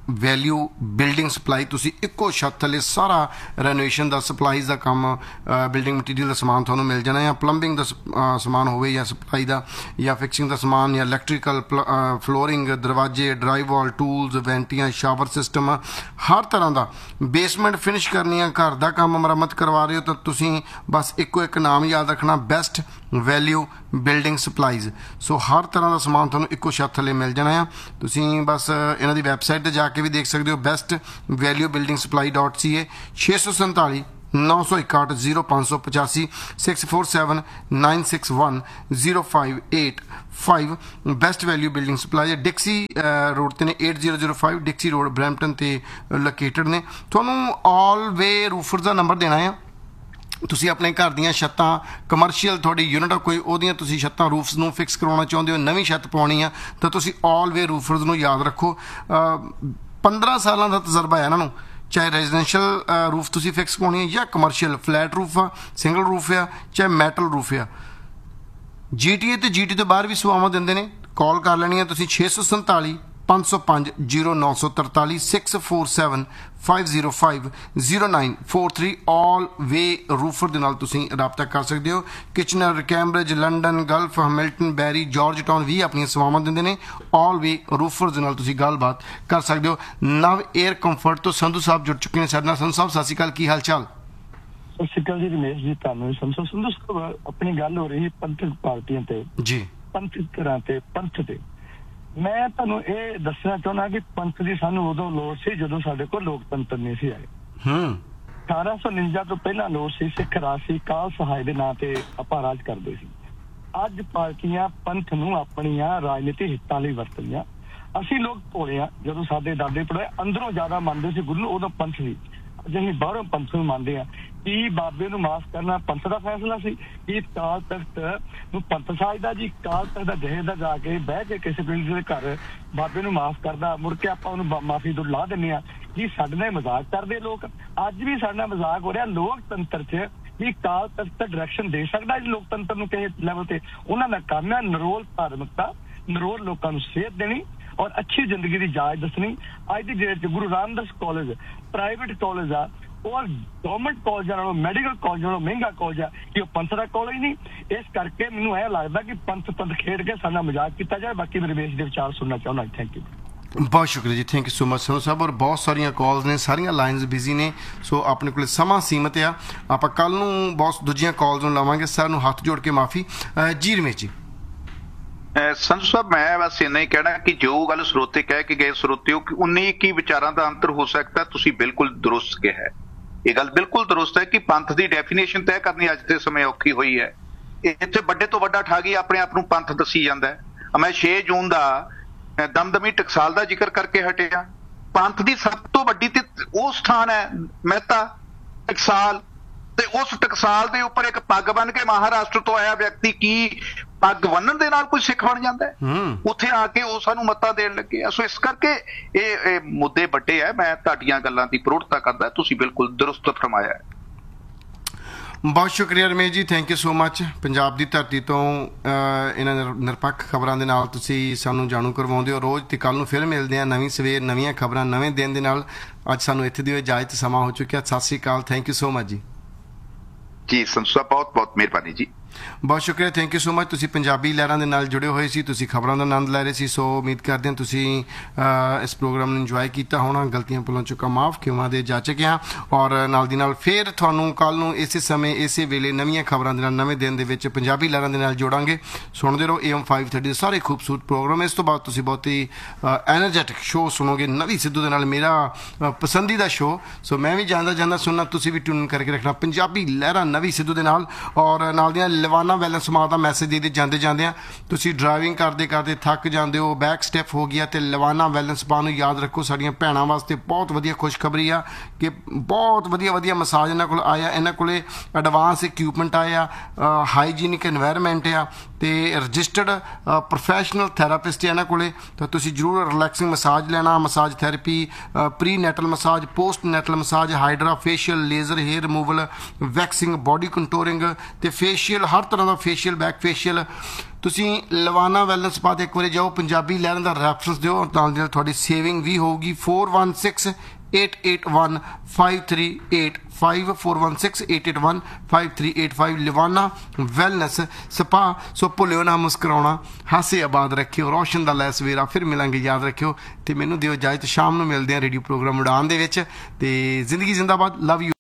ਵੈਲਿਊ ਬਿਲਡਿੰਗ ਸਪਲਾਈ ਤੁਸੀਂ ਇੱਕੋ ਛੱਤ ਥੱਲੇ ਸਾਰਾ ਰੈਨੋਵੇਸ਼ਨ ਦਾ ਸਪਲਾਈਜ਼ ਦਾ ਕੰਮ ਬਿਲਡਿੰਗ ਮਟੀਰੀਅਲ ਦਾ ਸਮਾਨ ਤੁਹਾਨੂੰ ਮਿਲ ਜਾਣਾ ਜਾਂ ਪਲੰਬਿੰਗ ਦਾ ਸਮਾਨ ਹੋਵੇ ਜਾਂ ਸਪਲਾਈ ਦਾ ਜਾਂ ਫਿਕਸਿੰਗ ਦਾ ਸਮਾਨ ਜਾਂ ਇਲੈਕਟ੍ਰੀਕਲ ਫਲੋਰਿੰਗ ਦਰਵਾਜ਼ੇ ਡਰਾਈਵਾਲ ਟੂਲਸ ਵੈਂਟੀਆਂ ਸ਼ਾਵਰ ਸਿਸਟਮ ਹਰ ਤਰ੍ਹਾਂ ਦਾ ਬੇਸਮੈਂਟ ਫਿਨਿਸ਼ ਕਰਨੀ ਆ ਘਰ ਦਾ ਕੰਮ ਮੁਰੰਮਤ ਕਰਵਾ ਰਹੇ ਹੋ ਤਾਂ ਤੁਸੀਂ ਬਸ ਇੱਕੋ ਇੱਕ ਨਾਮ ਯਾਦ ਰੱਖਣਾ ਬੈਸਟ ਵੈਲਿਊ ਬਿਲਡਿੰਗ ਸਪਲਾਈਜ਼ ਸੋ ਹਰ ਤਰ੍ਹਾਂ ਦਾ ਸਮਾਨ ਤੁਹਾਨੂੰ ਇੱਕੋ ਛੱਤ ਥੱਲੇ ਮਿਲ ਜਾਣਾ ਆ ਤੁਸੀਂ ਬਸ ਇਹਨਾਂ ਦੀ ਵੈਬਸਾਈਟ 'ਤੇ ਜਾ ਕੇ ਵੀ ਦੇਖ ਸਕਦੇ ਹੋ best value building supply dot ਸੀ ਏ ਛੇ ਸੌ ਸੰਤਾਲੀ ਨੌ ਸੌ ਇਕਾਹਠ ਜ਼ੀਰੋ ਪੰਜ ਸੌ ਪਚਾਸੀ six four seven nine six one zero five eight five best value building supply ਡਿਕਸੀ road 'ਤੇ ਨੇ eight zero zero five ਡਿਕਸੀ road Brampton 'ਤੇ ਲੋਕੇਟਡ ਨੇ ਤੁਹਾਨੂੰ ਆਲ ਵੇ ਰੂਫਰਸ ਦਾ ਨੰਬਰ ਦੇਣਾ ਆ ਤੁਸੀਂ ਆਪਣੇ ਘਰ ਦੀਆਂ ਛੱਤਾਂ ਕਮਰਸ਼ੀਅਲ ਤੁਹਾਡੀ ਯੂਨਿਟ ਆ ਕੋਈ ਉਹਦੀਆਂ ਤੁਸੀਂ ਛੱਤਾਂ ਰੂਫਸ ਨੂੰ ਫਿਕਸ ਕਰਵਾਉਣਾ ਚਾਹੁੰਦੇ ਹੋ ਨਵੀਂ ਛੱਤ ਪਾਉਣੀ ਆ ਤਾਂ ਤੁਸੀਂ ਆਲ ਵੇ ਰੂਫਰਸ ਨੂੰ ਯਾਦ ਰੱਖੋ ਪੰਦਰਾਂ ਸਾਲਾਂ ਦਾ ਤਜਰਬਾ ਹੈ ਇਹਨਾਂ ਨੂੰ ਚਾਹੇ ਰੈਜ਼ੀਡੈਂਸ਼ੀਅਲ ਰੂਫ ਤੁਸੀਂ ਫਿਕਸ ਪਾਉਣੀ ਹੈ ਜਾਂ ਕਮਰਸ਼ੀਅਲ ਫਲੈਟ ਰੂਫ ਆ ਸਿੰਗਲ ਰੂਫ ਆ ਚਾਹੇ ਮੈਟਲ ਰੂਫ ਆ ਜੀ ਟੀ ਏ ਅਤੇ ਜੀ ਟੀ ਤੋਂ ਬਾਹਰ ਵੀ ਸੇਵਾਵਾਂ ਦਿੰਦੇ ਨੇ ਕਾਲ ਕਰ ਲੈਣੀ ਹੈ ਤੁਸੀਂ ਛੇ ਸੌ ਸੰਤਾਲੀ ਪੰਜ ਸੌ ਪੰਜ ਜ਼ੀਰੋ ਨੌ ਸੌ ਤਰਤਾਲੀ six four seven five zero five zero nine four three ਆਲ ਵੇ ਰੂਫਰ ਦੇ ਨਾਲ ਤੁਸੀਂ ਰਾਬਤਾ ਕਰ ਸਕਦੇ ਹੋ Kitchener Cambridge London Gulf Hamilton ਬੈਰੀ ਜਾਰਜ ਟਾਊਨ ਵੀ ਆਪਣੀਆਂ ਸੇਵਾਵਾਂ ਦਿੰਦੇ ਨੇ ਆਲ ਵੇ ਰੂਫਰ ਦੇ ਨਾਲ ਤੁਸੀਂ ਗੱਲਬਾਤ ਕਰ ਸਕਦੇ ਹੋ ਨਵ ਏਅਰ ਕੰਫਰਟ ਤੋਂ ਸੰਧੂ ਸਾਹਿਬ ਜੁੜ ਚੁੱਕੇ ਨੇ ਸਾਡੇ ਨਾਲ ਸੰਧੂ ਸਾਹਿਬ ਸਤਿ ਸ਼੍ਰੀ ਅਕਾਲ ਕੀ ਹਾਲ ਚਾਲ ਸਤਿ ਸ਼੍ਰੀ ਅਕਾਲ ਜੀ ਰਮੇਸ਼ ਜੀ ਤੁਹਾਨੂੰ ਸੰਧੂ ਸੰਧੂ ਸਾਹਿਬ ਆਪਣੀ ਗੱਲ ਹੋ ਰਹੀ ਪੰਥਕ ਪਾਰਟੀਆਂ ਤੇ ਜੀ ਪੰਥਕ ਘਰਾਂ ਤੇ ਪੰਥ ਤੇ ਮੈਂ ਤੁਹਾਨੂੰ ਇਹ ਦੱਸਣਾ ਚਾਹੁੰਦਾ ਕਿ ਪੰਥ ਦੀ ਸਾਨੂੰ ਉਦੋਂ ਲੋੜ ਸੀ ਜਦੋਂ ਸਾਡੇ ਕੋਲ ਲੋਕਤੰਤਰ ਨਹੀਂ ਸੀ ਆਏ ਹੂੰ ਅਠਾਰਾਂ ਸੌ ਉਣੰਜਾ ਤੋਂ ਪਹਿਲਾਂ ਲੋੜ ਸੀ ਸਿੱਖ ਰਾਜ ਸੀ ਕਾਲ ਸਹਾਇ ਦੇ ਨਾਂ ਤੇ ਆਪਾਂ ਰਾਜ ਕਰਦੇ ਸੀ ਅੱਜ ਪਾਰਟੀਆਂ ਪੰਥ ਨੂੰ ਆਪਣੀਆਂ ਰਾਜਨੀਤਿਕ ਹਿੱਤਾਂ ਲਈ ਵਰਤਦੀਆਂ ਅਸੀਂ ਲੋਕ ਭੋਲੇ ਆ ਜਦੋਂ ਸਾਡੇ ਦਾਦੇ ਪੜ੍ਹੇ ਅੰਦਰੋਂ ਜ਼ਿਆਦਾ ਮੰਨਦੇ ਸੀ ਗੁਰੂ ਉਦੋਂ ਪੰਥ ਸੀ ਅੱਜ ਅਸੀਂ ਬਾਹਰੋਂ ਪੰਥ ਨੂੰ ਮੰਨਦੇ ਆ ਕੀ ਬਾਬੇ ਨੂੰ ਮਾਫ ਕਰਨਾ ਪੰਥ ਦਾ ਫੈਸਲਾ ਸੀ ਕਿ ਕਾਲ ਤਖਤ ਨੂੰ ਪੰਥ ਸਾਜਦਾ ਜੀ ਕਾਲ ਤਖਤ ਦਾ ਜਹੇ ਦਾ ਜਾ ਕੇ ਬਹਿ ਕੇ ਕਿਸੇ ਪਿੰਡ ਦੇ ਘਰ ਬਾਬੇ ਨੂੰ ਮਾਫ ਕਰਦਾ ਮੁੜ ਕੇ ਆਪਾਂ ਉਹਨੂੰ ਮਾਫੀ ਤੋਂ ਲਾ ਦਿੰਦੇ ਆ ਕਿ ਸਾਡੇ ਨਾਲ ਮਜ਼ਾਕ ਕਰਦੇ ਲੋਕ ਅੱਜ ਵੀ ਸਾਡੇ ਨਾਲ ਮਜ਼ਾਕ ਹੋ ਰਿਹਾ ਲੋਕਤੰਤਰ 'ਚ ਵੀ ਕਾਲ ਤਖਤ ਡਾਇਰੈਕਸ਼ਨ ਦੇ ਸਕਦਾ ਜੀ ਲੋਕਤੰਤਰ ਨੂੰ ਕਿਸੇ ਲੈਵਲ ਤੇ ਉਹਨਾਂ ਦਾ ਕੰਮ ਹੈ ਨਰੋਲ ਧਾਰਮਿਕਤਾ ਨਰੋਲ ਲੋਕਾਂ ਨੂੰ ਸੇਧ ਦੇਣੀ ਔਰ ਅੱਛੀ ਜ਼ਿੰਦਗੀ ਦੀ ਜਾਚ ਦੱਸਣੀ ਅੱਜ ਦੀ ਡੇਟ 'ਚ Guru Ramdas college private college ਆ ਔਰ ਗਵਰਨਮੈਂਟ ਕਾਲਜਾਂ ਨਾਲੋਂ ਮੈਡੀਕਲ ਕਾਲਜਾਂ ਨਾਲੋਂ ਮਹਿੰਗਾ ਕਾਲਜ ਆ ਕਿ ਉਹ ਪੰਥ ਦਾ ਕਾਲਜ ਨਹੀਂ ਇਸ ਕਰਕੇ ਮੈਨੂੰ ਇਹ ਲੱਗਦਾ ਕਿ ਪੰਥ ਪੰਥ ਖੇਡ ਕੇ ਸਾਡਾ ਮਜ਼ਾਕ ਕੀਤਾ ਜਾਏ ਬਾਕੀ ਮੇਰੇ ਰਮੇਸ਼ ਦੇ ਵਿਚਾਰ ਸੁਣਨਾ ਚਾਹੁੰਦਾ ਥੈਂਕ ਯੂ ਬਹੁਤ ਸ਼ੁਕਰੀਆ ਜੀ thank you so much Sandhu ਸਾਹਿਬ ਔਰ ਬਹੁਤ ਸਾਰੀਆਂ ਕਾਲਸ ਨੇ ਸਾਰੀਆਂ ਲਾਈਨਸ ਬਿਜ਼ੀ ਨੇ ਸੋ ਆਪਣੇ ਕੋਲ ਸਮਾਂ ਸੀਮਤ ਆ ਆਪਾਂ ਕੱਲ ਨੂੰ ਬਹੁਤ ਦੂਜੀਆਂ ਕਾਲਸ ਨੂੰ ਲਾਵਾਂਗੇ ਸਰ ਨੂੰ ਹੱਥ ਜੋੜ ਕੇ ਮਾਫੀ ਜੀ ਰਮੇਸ਼ ਜੀ ਸੰਧੂ ਸਾਹਿਬ ਮੈਂ ਬਸ ਇੰਨਾ ਹੀ ਕਹਿਣਾ ਕਿ ਜੋ ਗੱਲ ਸਰੋਤੇ ਕਹਿ ਕੇ ਗਏ ਸਰੋਤੇ ਹੋ ਕਿ ਉਨੀ ਕੀ ਵਿਚਾਰਾਂ ਦਾ ਅੰਤਰ ਹੋ ਸਕਦਾ ਤੁਸੀਂ ਬਿਲਕੁਲ ਦਰੁਸਤ ਕਿਹਾ ਹੈ ਇਹ ਗੱਲ ਬਿਲਕੁਲ ਦਰੁਸਤ ਹੈ ਕਿ ਪੰਥ ਦੀ ਡੈਫੀਨੇਸ਼ਨ ਤੈਅ ਕਰਨੀ ਅੱਜ ਦੇ ਸਮੇਂ ਔਖੀ ਹੋਈ ਹੈ ਇੱਥੇ ਵੱਡੇ ਤੋਂ ਵੱਡਾ ਠਾਗੀ ਆਪਣੇ ਆਪ ਨੂੰ ਪੰਥ ਦੱਸੀ ਜਾਂਦਾ ਹੈ ਮੈਂ ਛੇ ਜੂਨ ਦਾ ਦਮਦਮੀ ਟਕਸਾਲ ਦਾ ਜ਼ਿਕਰ ਕਰਕੇ ਹਟਿਆ ਪੰਥ ਦੀ ਸਭ ਤੋਂ ਵੱਡੀ ਤੇ ਉਹ ਸਥਾਨ ਹੈ ਮਹਿਤਾ ਟਕਸਾਲ ਤੇ ਉਸ ਟਕਸਾਲ ਦੇ ਉੱਪਰ ਇੱਕ ਪੱਗ ਬੰਨ ਕੇ ਮਹਾਰਾਸ਼ਟਰ ਤੋਂ ਆਇਆ ਵਿਅਕਤੀ ਕੀ ਪੱਗ ਬੰਨਣ ਦੇ ਨਾਲ ਕੋਈ ਸਿੱਖ ਬਣ ਜਾਂਦਾ ਉੱਥੇ ਆ ਕੇ ਉਹ ਸਾਨੂੰ ਮੱਤਾ ਦੇਣ ਲੱਗੇ ਆ ਸੋ ਇਸ ਕਰਕੇ ਇਹ ਇਹ ਮੁੱਦੇ ਵੱਡੇ ਆ ਮੈਂ ਤੁਹਾਡੀਆਂ ਗੱਲਾਂ ਦੀ ਪ੍ਰੋੜਤਾ ਕਰਦਾ ਤੁਸੀਂ ਬਿਲਕੁਲ ਦਰੁਸਤ ਫਰਮਾਇਆ ਹੈ ਬਹੁਤ ਸ਼ੁਕਰੀਆ Ramesh ji thank you so much Punjab ਦੀ ਧਰਤੀ ਤੋਂ ਇਹਨਾਂ ਨਿਰਪੱਖ ਖਬਰਾਂ ਦੇ ਨਾਲ ਤੁਸੀਂ ਸਾਨੂੰ ਜਾਣੂ ਕਰਵਾਉਂਦੇ ਹੋ ਰੋਜ਼ ਤੇ ਕੱਲ ਨੂੰ ਫਿਰ ਮਿਲਦੇ ਆ ਨਵੀਂ ਸਵੇਰ ਨਵੀਆਂ ਖਬਰਾਂ ਨਵੇਂ ਦਿਨ ਦੇ ਨਾਲ ਅੱਜ ਸਾਨੂੰ ਇੱਥੇ ਦੀ ਇਜਾਜ਼ਤ ਸਮਾਂ ਹੋ ਚੁੱਕਿਆ ਸਤਿ ਸ਼੍ਰੀ ਅਕਾਲ ਥੈਂਕ ਯੂ ਸੋ ਮਚ ਜੀ ਜੀ ਸੰਧੂ ਸਾਹਿਬ ਬਹੁਤ ਬਹੁਤ ਮਿਹਰਬਾਨੀ ਜੀ ਬਹੁਤ ਸ਼ੁਕਰੀਆ ਥੈਂਕ ਯੂ ਸੋ ਮਚ ਤੁਸੀਂ ਪੰਜਾਬੀ ਲਹਿਰਾਂ ਦੇ ਨਾਲ ਜੁੜੇ ਹੋਏ ਸੀ ਤੁਸੀਂ ਖਬਰਾਂ ਦਾ ਆਨੰਦ ਲੈ ਰਹੇ ਸੀ ਸੋ ਉਮੀਦ ਕਰਦੇ ਹਾਂ ਤੁਸੀਂ ਇਸ ਪ੍ਰੋਗਰਾਮ ਨੂੰ ਇੰਜੋਏ ਕੀਤਾ ਹੋਣਾ ਗਲਤੀਆਂ ਭੁੱਲਾਂ ਚੁੱਕਾ ਮਾਫ ਖਿਮਾ ਦੇ ਜਾਚਕ ਹਾਂ ਔਰ ਨਾਲ ਦੀ ਨਾਲ ਫਿਰ ਤੁਹਾਨੂੰ ਕੱਲ ਨੂੰ ਇਸੇ ਸਮੇਂ ਇਸੇ ਵੇਲੇ ਨਵੀਆਂ ਖਬਰਾਂ ਦੇ ਨਾਲ ਨਵੇਂ ਦਿਨ ਦੇ ਵਿੱਚ ਪੰਜਾਬੀ ਲਹਿਰਾਂ ਦੇ ਨਾਲ ਜੋੜਾਂਗੇ ਸੁਣਦੇ ਰਹੋ ਏ ਐਮ ਫਾਈਵ ਥਰਟੀ ਦੇ ਸਾਰੇ ਖੂਬਸੂਰਤ ਪ੍ਰੋਗਰਾਮ ਇਸ ਤੋਂ ਬਾਅਦ ਤੁਸੀਂ ਬਹੁਤ ਹੀ ਐਨਰਜੈਟਿਕ ਸ਼ੋਅ ਸੁਣੋਗੇ ਨਵੀਂ ਸਿੱਧੂ ਦੇ ਨਾਲ ਮੇਰਾ ਪਸੰਦੀਦਾ ਸ਼ੋਅ ਸੋ ਮੈਂ ਵੀ ਜਾਂਦਾ ਜਾਂਦਾ ਸੁਣਨਾ ਤੁਸੀਂ ਵੀ ਟਿਊਨ ਕਰਕੇ ਰੱਖਣਾ ਪੰਜਾਬੀ ਲਹਿਰਾਂ ਨਵੀਂ ਸਿੱਧੂ ਦੇ ਨਾਲ ਔਰ ਨਾਲ ਦੀਆਂ ਲਵਾਨਾ ਵੈਲਨੈਸ ਸਮਾਜ ਦਾ ਮੈਸੇਜ ਦੇ ਦੇ ਜਾਂਦੇ ਜਾਂਦੇ ਆ ਤੁਸੀਂ ਡਰਾਈਵਿੰਗ ਕਰਦੇ ਕਰਦੇ ਥੱਕ ਜਾਂਦੇ ਹੋ ਬੈਕ ਸਟੈਪ ਹੋ ਗਿਆ ਤੇ ਲਵਾਨਾ ਵੈਲਨੈਸ ਸਪਾ ਨੂੰ ਯਾਦ ਰੱਖੋ ਸਾਡੀਆਂ ਭੈਣਾਂ ਵਾਸਤੇ ਬਹੁਤ ਵਧੀਆ ਖੁਸ਼ਖਬਰੀ ਆ ਕਿ ਬਹੁਤ ਵਧੀਆ ਵਧੀਆ ਮਸਾਜ ਇਹਨਾਂ ਕੋਲ ਆਇਆ ਇਹਨਾਂ ਕੋਲੇ ਐਡਵਾਂਸ ਇਕਵਿਪਮੈਂਟ ਆਇਆ ਹਾਈਜੀਨਿਕ ਐਨਵਾਇਰਨਮੈਂਟ ਆ ਤੇ ਰਜਿਸਟਰਡ ਪ੍ਰੋਫੈਸ਼ਨਲ ਥੈਰਾਪਿਸਟ ਇਹਨਾਂ ਕੋਲੇ ਤਾਂ ਤੁਸੀਂ ਜ਼ਰੂਰ ਰਿਲੈਕਸਿੰਗ ਮਸਾਜ ਲੈਣਾ massage therapy pre ਨੈਟਲ massage post ਨੈਟਲ massage hydra facial laser hair removal waxing body ਕੰਟੋਰਿੰਗ ਤੇ ਫੇਸ਼ੀਅਲ ਹਰ ਤਰ੍ਹਾਂ ਦਾ ਫੇਸ਼ੀਅਲ ਬੈਕ ਫੇਸ਼ੀਅਲ ਤੁਸੀਂ ਲਵਾਨਾ ਵੈਲਨੈਸ ਸਪਾ ਤੇ ਇੱਕ ਵਾਰੀ ਜਾਓ, ਪੰਜਾਬੀ ਲਹਿਰਾਂ ਦਾ ਰੈਫਰੈਂਸ ਦਿਓ, ਨਾਲ ਦੀ ਨਾਲ ਤੁਹਾਡੀ ਸੇਵਿੰਗ ਵੀ ਹੋਊਗੀ। four one six eight eight one five three eight five four one six eight eight one five three eight five ਲਵਾਨਾ wellness spa. ਸੋ ਭੁੱਲਿਓ ਨਾ ਮੁਸਕਰਾਉਣਾ, ਹਾਸੇ ਆਬਾਦ ਰੱਖਿਓ, ਰੋਸ਼ਨ ਦਾ ਲੈ ਸਵੇਰਾ। ਫਿਰ ਮਿਲਾਂਗੇ, ਯਾਦ ਰੱਖਿਓ। ਤੇ ਮੈਨੂੰ ਦਿਓ ਇਜਾਜ਼ਤ, ਸ਼ਾਮ ਨੂੰ ਮਿਲਦੇ ਹਾਂ ਰੇਡੀਓ ਪ੍ਰੋਗਰਾਮ ਉਡਾਨ ਦੇ ਵਿੱਚ। ਤੇ ਜ਼ਿੰਦਗੀ ਜ਼ਿੰਦਾਬਾਦ, ਲਵ ਯੂ।